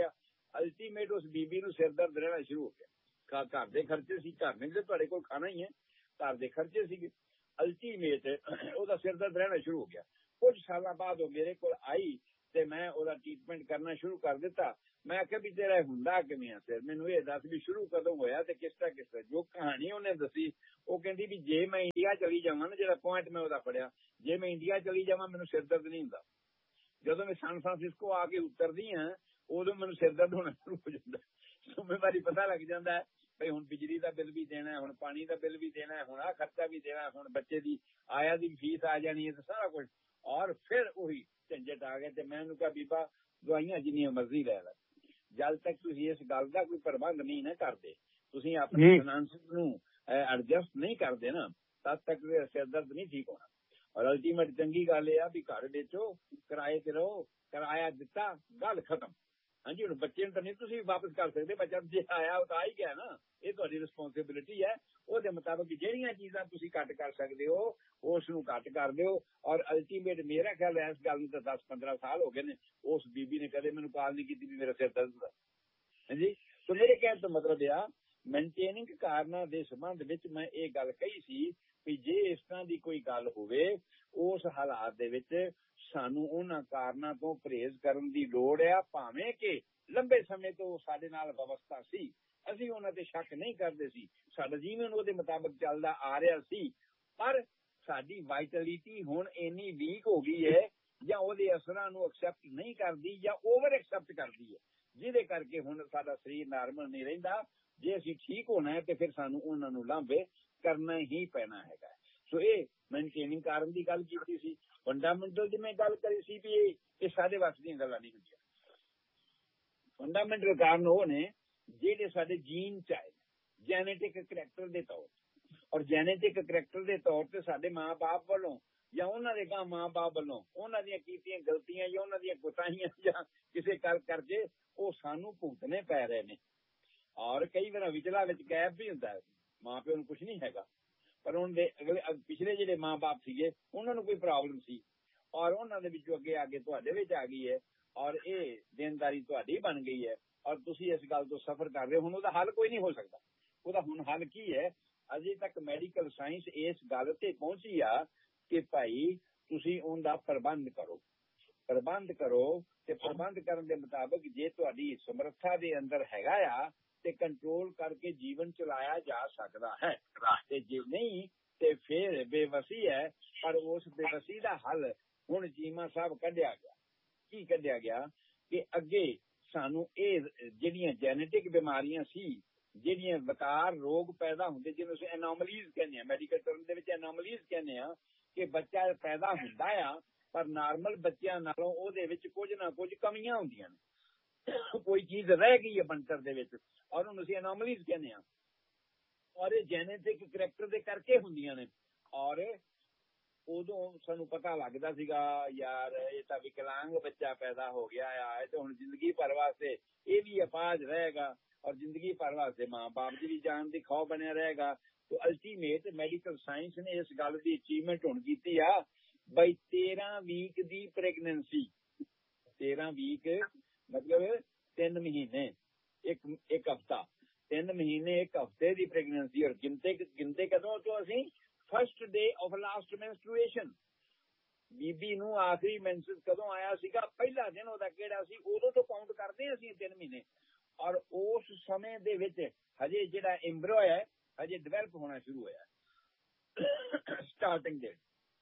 ਅਲਟੀਮੇਟ ਉਸ ਬੀਬੀ ਨੂੰ ਸਿਰ ਦਰਦ ਰਹਿਣਾ ਸ਼ੁਰੂ ਹੋ ਗਿਆ। ਘਰ ਦੇ ਖਰਚੇ ਸੀ, ਘਰ ਨੇ ਤੁਹਾਡੇ ਕੋਲ ਖਾਣਾ ਹੀ ਹੈ, ਘਰ ਦੇ ਖਰਚੇ ਸੀਗੇ। ਅਲਟੀਮੇਟ ਉਹਦਾ ਸਿਰ ਦਰਦ ਰਹਿਣਾ ਸ਼ੁਰੂ ਹੋ ਗਿਆ। ਕੁਝ ਸਾਲਾਂ ਬਾਅਦ ਉਹ ਮੇਰੇ ਕੋਲ ਆਈ ਤੇ ਮੈਂ ਉਹਦਾ ਟ੍ਰੀਟਮੈਂਟ ਕਰਨਾ ਸ਼ੁਰੂ ਕਰ ਦਿੱਤਾ। ਮੈਂ ਆਖਿਆ ਵੀ ਤੇਰਾ ਹੁੰਦਾ ਕਿਵੇਂ ਆ ਸਿਰ, ਮੈਨੂੰ ਇਹ ਦੱਸ ਵੀ ਸ਼ੁਰੂ ਕਦੋਂ ਹੋਇਆ ਤੇ ਕਿਸ ਤਰ੍ਹਾਂ। ਜੋ ਕਹਾਣੀ ਉਹਨੇ ਦੱਸੀ, ਉਹ ਕਹਿੰਦੀ ਵੀ ਜੇ ਮੈਂ ਇੰਡੀਆ ਚਲੀ ਜਾਵਾਂ ਨਾ, ਜਿਹੜਾ ਪੁਆਇੰਟ ਮੈਂ ਉਹਦਾ ਪੜਿਆ, ਜੇ ਮੈਂ ਇੰਡੀਆ ਚਲੀ ਜਾਵਾਂ ਮੈਨੂੰ ਸਿਰ ਦਰਦ ਨਹੀਂ ਹੁੰਦਾ। ਜਦੋਂ ਮੈਂ ਸੈਨ ਫਰਾਂਸਿਸਕੋ ਆ ਕੇ ਉਤਰਦੀ ਹਾਂ ਉਦੋਂ ਮੈਨੂੰ ਸਿਰ ਦਰਦ ਹੋਣਾ ਸ਼ੁਰੂ ਹੋ ਜਾਂਦਾ। ਜ਼ਿੰਮੇਵਾਰੀ ਪਤਾ ਲੱਗ ਜਾਂਦਾ ਬਈ ਹੁਣ ਬਿਜਲੀ ਦਾ ਬਿੱਲ ਵੀ ਦੇਣਾ, ਹੁਣ ਪਾਣੀ ਦਾ ਬਿੱਲ ਵੀ ਦੇਣਾ, ਹੁਣ ਆਹ ਖਰਚਾ ਵੀ ਦੇਣਾ, ਹੁਣ ਬੱਚੇ ਦੀ ਆਇਆ ਦੀ ਫੀਸ ਆ ਜਾਣੀ ਹੈ ਤੇ ਸਾਰਾ ਕੁਝ। ਔਰ ਫਿਰ ਉਹੀ ਝੰਜਟ ਆ ਗਏ ਤੇ ਮੈਂ ਉਹਨੂੰ ਕਿਹਾ ਬੀਬਾ ਦਵਾਈਆਂ ਜਿੰਨੀਆਂ ਮਰਜ਼ੀ ਲੈ ਲੈ, ਜਦ ਤੱਕ ਤੁਸੀਂ ਇਸ ਗੱਲ ਦਾ ਕੋਈ ਪ੍ਰਬੰਧ ਨਹੀਂ ਨਾ ਕਰਦੇ, ਤੁਸੀਂ ਆਪਣੇ ਫਾਈਨਾਂਸ ਨੂੰ ਐਡਜਸਟ ਨਹੀਂ ਕਰਦੇ ਨਾ, ਤਦ ਤੱਕ ਸਿਰ ਦਰਦ ਨਹੀਂ ਠੀਕ ਹੋਣਾ। ਔਰ ਅਲਟੀਮੇਟ ਚੰਗੀ ਗੱਲ ਇਹ ਆ ਵੀ ਘਰ ਵੇਚੋ, ਕਿਰਾਏ ਤੇ ਰਹੋ, ਕਿਰਾਇਆ ਦਿੱਤਾ, ਗੱਲ ਖਤਮ। ਹਾਂਜੀ, ਹੁਣ ਬੱਚੇ ਨੂੰ ਤਾਂ ਨਹੀਂ ਤੁਸੀਂ ਵਾਪਸ ਕਰ ਸਕਦੇ, ਬੱਚਾ ਜੇ ਆਇਆ ਉਹ ਤਾਂ ਆ ਹੀ ਗਿਆ ਨਾ, ਇਹ ਤੁਹਾਡੀ ਰਿਸਪੌਂਸਿਬਿਲਿਟੀ ਹੈ। ਉਹਦੇ ਮੁਤਾਬਕ ਜਿਹੜੀਆਂ ਚੀਜ਼ਾਂ ਤੁਸੀਂ ਘੱਟ ਕਰ ਸਕਦੇ ਹੋ ਉਸ ਨੂੰ ਘੱਟ ਕਰ ਦਿਓ। ਔਰ ਅਲਟੀਮੇਟ ਮੇਰਾ ਖਿਆਲ ਇਸ ਗੱਲ ਨੂੰ ਤਾਂ 10-15 ਸਾਲ ਹੋ ਗਏ ਨੇ, ਉਸ ਬੀਬੀ ਨੇ ਕਦੇ ਮੈਨੂੰ ਕਾਲ ਨਹੀਂ ਕੀਤੀ ਵੀ ਮੇਰਾ ਸਿਰ ਦਰਦ ਦਾ। ਹਾਂਜੀ, ਸੋ ਮੇਰੇ ਕਹਿਣ ਤੋਂ ਮਤਲਬ ਆ ਮੇਨਟੇਨਿੰਗ ਕਾਰਨਾਂ ਦੇ ਸੰਬੰਧ ਵਿੱਚ ਮੈਂ ਇਹ ਗੱਲ ਕਹੀ ਸੀ ਵੀ ਜੇ ਇਸ ਤਰ੍ਹਾਂ ਦੀ ਕੋਈ ਗੱਲ ਹੋਵੇ ਉਸ ਹਾਲਾਤ ਦੇ ਵਿੱਚ ਸਾਨੂੰ ਉਹਨਾਂ ਕਾਰਨਾਂ ਤੋਂ ਪਰਹੇਜ਼ ਕਰਨ ਦੀ ਲੋੜ ਆ, ਭਾਵੇਂ ਕਿ ਲੰਬੇ ਸਮੇਂ ਤੋਂ ਸਾਡੇ ਨਾਲ ਵਿਵਸਥਾ ਸੀ, ਅਸੀਂ ਉਹਨਾਂ ਤੇ ਸ਼ੱਕ ਨਹੀਂ ਕਰਦੇ ਸੀ, ਸਾਡਾ ਜੀਵਨ ਉਹਦੇ ਮੁਤਾਬਕ ਚੱਲਦਾ ਆ ਰਿਹਾ ਸੀ, ਪਰ ਸਾਡੀ ਵਾਈਟੈਲਿਟੀ ਹੁਣ ਇੰਨੀ ਵੀਕ ਹੋ ਗਈ ਹੈ ਜਾਂ ਉਹਦੇ ਅਸਰਾਂ ਨੂੰ ਐਕਸੈਪਟ ਨਹੀਂ ਕਰਦੀ ਜਾਂ ਓਵਰ ਐਕਸੈਪਟ ਕਰਦੀ ਹੈ, ਜਿਹਦੇ ਕਰਕੇ ਹੁਣ ਸਾਡਾ ਸਰੀਰ ਨਾਰਮਲ ਨਹੀਂ ਰਹਿੰਦਾ। ਜੇ ਅਸੀਂ ਠੀਕ ਹੋਣਾ ਹੈ ਤੇ ਫਿਰ ਸਾਨੂੰ ਉਹਨਾਂ ਨੂੰ ਲਾਂਭੇ ਕਰਨਾ ਹੀ ਪੈਣਾ ਹੈਗਾ। ਸੋ ਇਹ ਮੇਨਟੇਨਿੰਗ ਕਾਰਨ ਦੀ ਗੱਲ ਕੀਤੀ ਸੀ। ਫੰਡਾਮੈਂਟਲ ਦੀ ਮੈਂ ਗੱਲ ਕਰੀ ਸੀ ਵੀ ਇਹ ਸਾਡੇ ਵਾਸਤੇ ਦੀਆਂ ਗੱਲਾਂ ਨਹੀਂ ਹੁੰਦੀਆਂ। ਫੰਡਾਮੈਂਟਲ ਕਾਰਨ ਉਹ ਨੇ ਜਿਹੜੇ ਸਾਡੇ ਜੀਨ ਚ ਆਏ, ਜੈਨੇਟਿਕ ਕਰੈਕਟਰ ਦੇ ਤੌਰ ਤੇ। ਔਰ ਜੈਨੇਟਿਕ ਕਰੈਕਟਰ ਦੇ ਤੌਰ ਤੇ ਸਾਡੇ ਮਾਂ-ਬਾਪ ਵੱਲੋਂ ਜਾਂ ਉਹਨਾਂ ਦੇ ਗਾਂ ਮਾਂ-ਬਾਪ ਵੱਲੋਂ ਉਹਨਾਂ ਦੀਆਂ ਕੀਤੀਆਂ ਗਲਤੀਆਂ ਜਾਂ ਉਹਨਾਂ ਦੀਆਂ ਕੋਤਾਹੀਆਂ ਜਾਂ ਕਿਸੇ ਕਰਕੇ ਉਹ ਸਾਨੂੰ ਭੁਗਤਣੇ ਪੈ ਰਹੇ ਨੇ। ਔਰ ਕਈ ਵਾਰ ਵਿਚਲਾ ਵਿੱਚ ਗੈਪ ਵੀ ਹੁੰਦਾ ਹੈ, ਮਾਂ ਪਿਓ ਨੂੰ ਕੁਝ ਨਹੀਂ ਹੈਗਾ, ਪਰ ਉਹਨਾਂ ਦੇ ਅਗਲੇ ਪਿਛਲੇ ਜਿਹੜੇ ਮਾਂ-ਬਾਪ ਸੀਗੇ ਉਹਨਾਂ ਨੂੰ ਕੋਈ ਪ੍ਰੋਬਲਮ ਸੀ ਔਰ ਉਹਨਾਂ ਦੇ ਵਿੱਚੋਂ ਅੱਗੇ ਤੁਹਾਡੇ ਵਿੱਚ ਆ ਗਈ ਹੈ ਔਰ ਇਹ ਦੇਣਦਾਰੀ ਤੁਹਾਡੀ ਬਣ ਗਈ ਹੈ ਔਰ ਤੁਸੀਂ ਇਸ ਗੱਲ ਤੋਂ ਸਫਰ ਕਰ ਰਹੇ ਹੋ। ਹੁਣ ਉਹਦਾ ਹੱਲ ਕੋਈ ਨਹੀਂ ਹੋ ਸਕਦਾ। ਉਹਦਾ ਹੁਣ ਹੱਲ ਕੀ ਹੈ? ਅਜੇ ਤੱਕ ਮੈਡੀਕਲ ਸਾਇੰਸ ਇਸ ਗੱਲ ਤੇ ਪਹੁੰਚੀ ਆ ਕਿ ਭਾਈ ਤੁਸੀਂ ਉਹਦਾ ਪ੍ਰਬੰਧ ਕਰੋ ਤੇ ਪ੍ਰਬੰਧ ਕਰਨ ਦੇ ਮੁਤਾਬਕ ਜੇ ਤੁਹਾਡੀ ਸਮਰੱਥਾ ਦੇ ਅੰਦਰ ਹੈਗਾ ਆ ਤੇ ਕੰਟਰੋਲ ਕਰਕੇ ਜੀਵਨ ਚਲਾਇਆ ਜਾ ਸਕਦਾ ਹੈ, ਤੇ ਜੇ ਨਹੀਂ ਤੇ ਫਿਰ ਬੇਵਸੀ ਹੈ। ਪਰ ਉਸ ਬੇਵਸੀ ਦਾ ਹੱਲ ਹੁਣ ਚੀਮਾ ਸਾਹਿਬ ਕੱਢਿਆ ਗਿਆ। ਕੀ ਕੱਢਿਆ ਗਿਆ ਕਿ ਅੱਗੇ ਸਾਨੂੰ ਇਹ ਜਿਹੜੀਆਂ ਜੈਨੇਟਿਕ ਬਿਮਾਰੀਆਂ ਸੀ, ਜਿਹੜੀਆਂ ਵਿਕਾਰ ਰੋਗ ਪੈਦਾ ਹੁੰਦੇ, ਜਿਹਨੂੰ ਅਸੀਂ ਐਨੋਮਲੀਜ਼ ਕਹਿੰਦੇ ਹਾਂ, ਮੈਡੀਕਲ ਟਰਮ ਦੇ ਵਿੱਚ ਐਨੋਮਲੀਜ਼ ਕਹਿੰਦੇ ਹਾਂ, ਕਿ ਬੱਚਾ ਪੈਦਾ ਹੁੰਦਾ ਆ ਪਰ ਨਾਰਮਲ ਬੱਚਿਆਂ ਨਾਲੋਂ ਉਹਦੇ ਵਿੱਚ ਕੁਝ ਨਾ ਕੁਝ ਕਮੀਆਂ ਹੁੰਦੀਆਂ ਨੇ, ਕੋਈ ਚੀਜ਼ ਰਹਿ ਗਈ ਹੈ ਬਣਤਰ ਦੇ ਵਿੱਚ ਔਰ ਉਹਨੂੰ ਅਸੀਂ ਐਨੋਮਲੀਜ਼ ਕਹਿੰਦੇ ਹਾਂ। ਔਰ ਇਹ ਜੈਨੇਟਿਕ ਕਰੈਕਟਰ ਦੇ ਕਰਕੇ ਹੁੰਦੀਆਂ ਨੇ। ਔਰ ਉਦੋਂ ਸਾਨੂੰ ਪਤਾ ਲੱਗਦਾ ਸੀਗਾ ਯਾਰ ਇਹ ਤਾਂ ਵਿਕਲਾਂਗ ਬੱਚਾ ਪੈਦਾ ਹੋ ਗਿਆ ਆ, ਇਹ ਤਾਂ ਹੁਣ ਜ਼ਿੰਦਗੀ ਭਰ ਵਾਸਤੇ ਇਹ ਵੀ ਅਪਾਹਜ ਰਹੇਗਾ ਔਰ ਜ਼ਿੰਦਗੀ ਭਰ ਵਾਸਤੇ ਮਾਂ-ਬਾਪ ਦੀ ਵੀ ਜਾਨ ਦੀ ਖੌਫ ਬਣਿਆ ਰਹੇਗਾ। ਤੇ ਅਲਟੀਮੇਟ ਮੈਡੀਕਲ ਸਾਇੰਸ ਨੇ ਇਸ ਗੱਲ ਦੀ ਅਚੀਵਮੈਂਟ ਹੁਣ ਕੀਤੀ ਆ ਬਈ 13 ਵੀਕ ਦੀ ਪ੍ਰੈਗਨੈਂਸੀ, 13 ਵੀਕ ਮਤਲਬ 3 ਮਹੀਨੇ ਇੱਕ ਹਫ਼ਤਾ, 3 ਮਹੀਨੇ 1 ਹਫ਼ਤੇ ਦੀ ਪ੍ਰੈਗਨੈਂਸੀ। ਔਰ ਗਿਣਤੇ ਕਦੋਂ ਤੋਂ ਅਸੀਂ? First day of last ਮੈਂਸਟਰੂਏਸ਼ਨ। ਬੀਬੀ ਨੂੰ ਆਖਰੀ ਮੈਂਸਟਰੂਏਸ਼ਨ ਕਦੋਂ ਆਇਆ ਸੀਗਾ, ਪਹਿਲਾ ਦਿਨ ਉਹਦਾ ਕਿਹੜਾ ਸੀ, ਉਦੋਂ ਤੋਂ ਕਾਊਂਟ ਕਰਦੇ ਅਸੀਂ 3 ਮਹੀਨੇ। ਔਰ ਉਸ ਸਮੇਂ ਦੇ ਵਿੱਚ ਹਜੇ ਜਿਹੜਾ ਐਮਬ੍ਰਿਓ ਹੈ ਹਜੇ ਡਿਵੈਲਪ ਹੋਣਾ ਸ਼ੁਰੂ ਹੋਇਆ ਸਟਾਰਟਿੰਗ ਦੇ।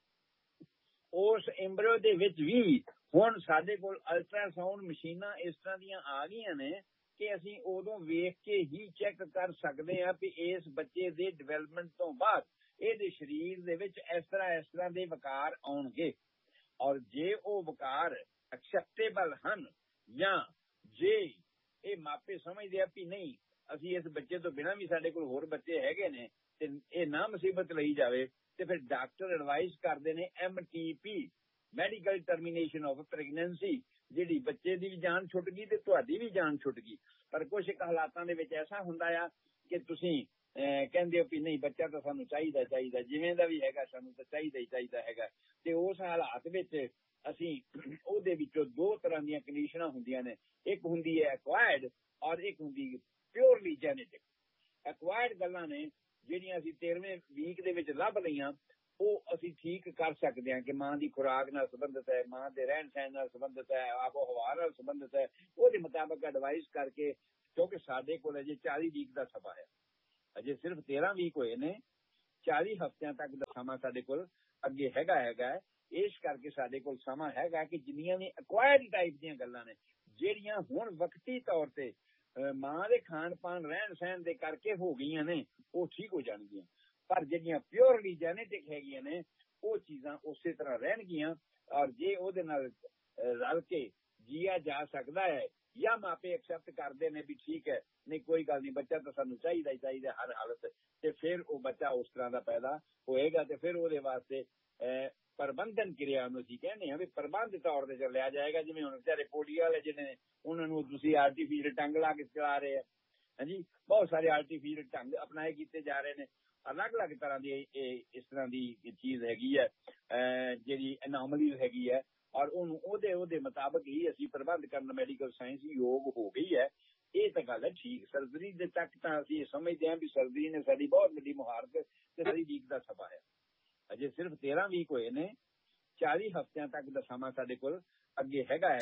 ਉਸ ਐਮਬ੍ਰਿਓ ਦੇ ਵਿੱਚ ਵੀ ਹੁਣ ਸਾਡੇ ਕੋਲ ਅਲਟਰਾਸਾਊਂਡ ਮਸ਼ੀਨਾਂ ਇਸ ਤਰ੍ਹਾਂ ਦੀਆਂ ਆ ਗਈਆਂ ਨੇ ਕਿ ਅਸੀਂ ਉਦੋਂ ਵੇਖ ਕੇ ਹੀ ਚੈੱਕ ਕਰ ਸਕਦੇ ਹਾਂ ਵੀ ਇਸ ਬੱਚੇ ਦੇ ਡਿਵੈਲਪਮੈਂਟ ਤੋਂ ਬਾਅਦ ਇਹਦੇ ਸਰੀਰ ਦੇ ਵਿੱਚ ਇਸ ਤਰ੍ਹਾਂ ਦੇ ਵਿਕਾਰ ਆਉਣਗੇ। ਔਰ ਜੇ ਉਹ ਵਿਕਾਰ ਐਕਸੈਪਟੇਬਲ ਹਨ ਜਾਂ ਜੇ ਇਹ ਮਾਪੇ ਸਮਝਦੇ ਆ ਵੀ ਨਹੀਂ ਅਸੀਂ ਇਸ ਬੱਚੇ ਤੋਂ ਬਿਨਾਂ ਵੀ ਸਾਡੇ ਕੋਲ ਹੋਰ ਬੱਚੇ ਹੈਗੇ ਨੇ ਤੇ ਇਹ ਨਾ ਮੁਸੀਬਤ ਲਈ ਜਾਵੇ, ਤੇ ਫਿਰ ਡਾਕਟਰ ਐਡਵਾਈਸ ਕਰਦੇ ਨੇ MTP, medical termination of pregnancy, ਜਿਹੜੀ ਬੱਚੇ ਦੀ ਵੀ ਜਾਨ ਛੁੱਟ ਗਈ ਤੇ ਤੁਹਾਡੀ ਵੀ ਜਾਨ ਛੁੱਟ ਗਈ। ਪਰ ਕੁਝ ਹਾਲਾਤਾਂ ਦੇ ਵਿੱਚ ਐਸਾ ਹੁੰਦਾ ਆ ਕਿ ਤੁਸੀਂ ਕਹਿੰਦੇ ਹੋ ਵੀ ਨਹੀਂ ਬੱਚਾ ਤਾਂ ਸਾਨੂੰ ਚਾਹੀਦਾ ਜਿਵੇਂ ਦਾ ਵੀ ਹੈਗਾ, ਸਾਨੂੰ ਤਾਂ ਚਾਹੀਦਾ ਹੈਗਾ। ਤੇ ਉਸ ਹਾਲਾਤ ਵਿੱਚ ਅਸੀਂ ਉਹਦੇ ਵਿੱਚੋਂ ਦੋ ਤਰ੍ਹਾਂ ਦੀਆਂ ਕੰਡੀਸ਼ਨਾਂ ਹੁੰਦੀਆਂ ਨੇ। ਇੱਕ ਹੁੰਦੀ ਹੈ ਐਕਵਾਇਰਡ ਔਰ ਇੱਕ ਹੁੰਦੀ ਪਿਓਰਲੀ ਜੈਨੇਟਿਕ। ਐਕਵਾਇਰਡ ਗੱਲਾਂ ਨੇ ਜਿਹੜੀਆਂ ਅਸੀਂ 13ਵੇਂ ਵੀਕ ਦੇ ਵਿੱਚ ਲੱਭ ਲਈਆਂ, ਉਹ ਅਸੀਂ ਠੀਕ ਕਰ ਸਕਦੇ ਹਾਂ ਕਿ ਮਾਂ ਦੀ ਖੁਰਾਕ ਨਾਲ ਸੰਬੰਧਿਤ ਹੈ, ਮਾਂ ਦੇ ਰਹਿਣ ਸਹਿਣ ਨਾਲ ਸੰਬੰਧਿਤ ਹੈ, ਆਬੋ ਹਵਾ ਨਾਲ ਸੰਬੰਧਿਤ ਹੈ। ਉਹਦੇ ਮੁਤਾਬਕ ਐਡਵਾਈਸ ਕਰਕੇ, ਕਿਉਂਕਿ ਸਾਡੇ ਕੋਲ ਅਜੇ 40 ਵੀਕ ਦਾ ਸਮਾਂ ਹੈ, ਅਜੇ ਸਿਰਫ 13 ਵੀਕ ਹੋਏ ਨੇ, 40 ਹਫ਼ਤਿਆਂ ਤੱਕ ਦਾ ਸਮਾਂ ਸਾਡੇ ਕੋਲ ਅੱਗੇ ਹੈਗਾ। ਇਸ ਕਰਕੇ ਸਾਡੇ ਕੋਲ ਸਮਾਂ ਹੈਗਾ ਕਿ ਜਿੰਨੀਆਂ ਵੀ ਐਕਵਾਇਰਡ ਟਾਈਪ ਦੀਆਂ ਗੱਲਾਂ ਨੇ, ਜਿਹੜੀਆਂ ਹੁਣ ਵਕਤੀ ਤੌਰ ਤੇ ਮਾਂ ਦੇ ਖਾਣ ਪਾਣ ਰਹਿਣ ਸਹਿਣ ਦੇ ਕਰਕੇ ਹੋ ਗਈਆਂ ਨੇ, ਉਹ ਠੀਕ ਹੋ ਜਾਣਗੀਆਂ। ਪਰ ਜਿਹੜੀਆਂ ਪਿਓਰਲੀ ਜੈਨੇਟਿਕ ਹੈਗੀਆਂ ਨੇ, ਉਹ ਚੀਜ਼ਾਂ ਉਸੇ ਤਰ੍ਹਾਂ ਰਹਿਣਗੀਆਂ। ਔਰ ਜੇ ਉਹਦੇ ਨਾਲ ਰਲ ਕੇ ਜੀਆ ਜਾ ਸਕਦਾ ਹੈ ਜਾਂ ਮਾਪੇ ਐਕਸੈਪਟ ਕਰਦੇ ਨੇ ਵੀ ਠੀਕ ਹੈ, ਨਹੀਂ ਕੋਈ ਗੱਲ ਨਹੀਂ, ਬੱਚਾ ਤਾਂ ਸਾਨੂੰ ਚਾਹੀਦਾ ਹੀ ਚਾਹੀਦਾ ਹਰ ਹਾਲਤ, ਤੇ ਫਿਰ ਉਹ ਬੱਚਾ ਉਸ ਤਰ੍ਹਾਂ ਦਾ ਪੈਦਾ ਹੋਏਗਾ। ਤੇ ਫਿਰ ਉਹਦੇ ਵਾਸਤੇ ਪ੍ਰਬੰਧਨ ਕਿਰਿਆ ਨੂੰ ਅਸੀਂ ਕਹਿੰਦੇ ਹਾਂ ਵੀ ਪ੍ਰਬੰਧ ਤੌਰ ਤੇ ਚੱਲਿਆ ਜਾਏਗਾ। ਜਿਵੇਂ ਹੁਣ ਵਿਚਾਰੇ ਪੋਲੀਓ ਵਾਲੇ ਜਿਹੜੇ ਨੇ, ਉਹਨਾਂ ਨੂੰ ਤੁਸੀਂ ਆਰਟੀਫੀਸ਼ਲ ਟੰਗ ਲਾ ਕੇ ਚਲਾ ਰਹੇ ਆ, ਹਾਂਜੀ, ਬਹੁਤ ਸਾਰੇ ਆਰਟੀਫੀਸ਼ਲ ਢੰਗ ਅਪਣਾਏ ਕੀਤੇ ਜਾ ਰਹੇ ਨੇ। ਅਲੱਗ-ਅਲੱਗ ਤਰ੍ਹਾਂ ਦੀ ਇਸ ਤਰ੍ਹਾਂ ਦੀ ਚੀਜ਼ ਹੈਗੀ ਹੈ ਜਿਹੜੀ ਅਨੋਮਲੀ ਹੈਗੀ ਹੈ, ਔਰ ਉਹਨੂੰ ਉਹਦੇ ਮੁਤਾਬਕ ਹੀ ਅਸੀਂ ਪ੍ਰਬੰਧ ਕਰਨ ਮੈਡੀਕਲ ਸਾਇੰਸ ਯੋਗ ਹੋ ਗਈ ਹੈ। ਇਹ ਤਾਂ ਗੱਲ ਹੈ ਠੀਕ। ਸਰਜਰੀ ਦੇ ਤੱਕ ਤਾਂ ਅਸੀਂ ਸਮਝਦੇ ਹਾਂ ਵੀ ਸਰਜਰੀ ਨੇ ਸਾਡੀ ਬਹੁਤ ਵੱਡੀ ਮੁਹਾਰਤ ਤੇ ਸਾਡੀ ਵੀਕ ਦਾ ਸਮਾਂ ਹੈ। ਅਜੇ ਸਿਰਫ 13 ਵੀਕ ਹੋਏ ਨੇ, 40 ਹਫ਼ਤਿਆਂ ਤੱਕ ਦਾ ਸਮਾਂ ਸਾਡੇ ਕੋਲ ਅੱਗੇ ਹੈਗਾ।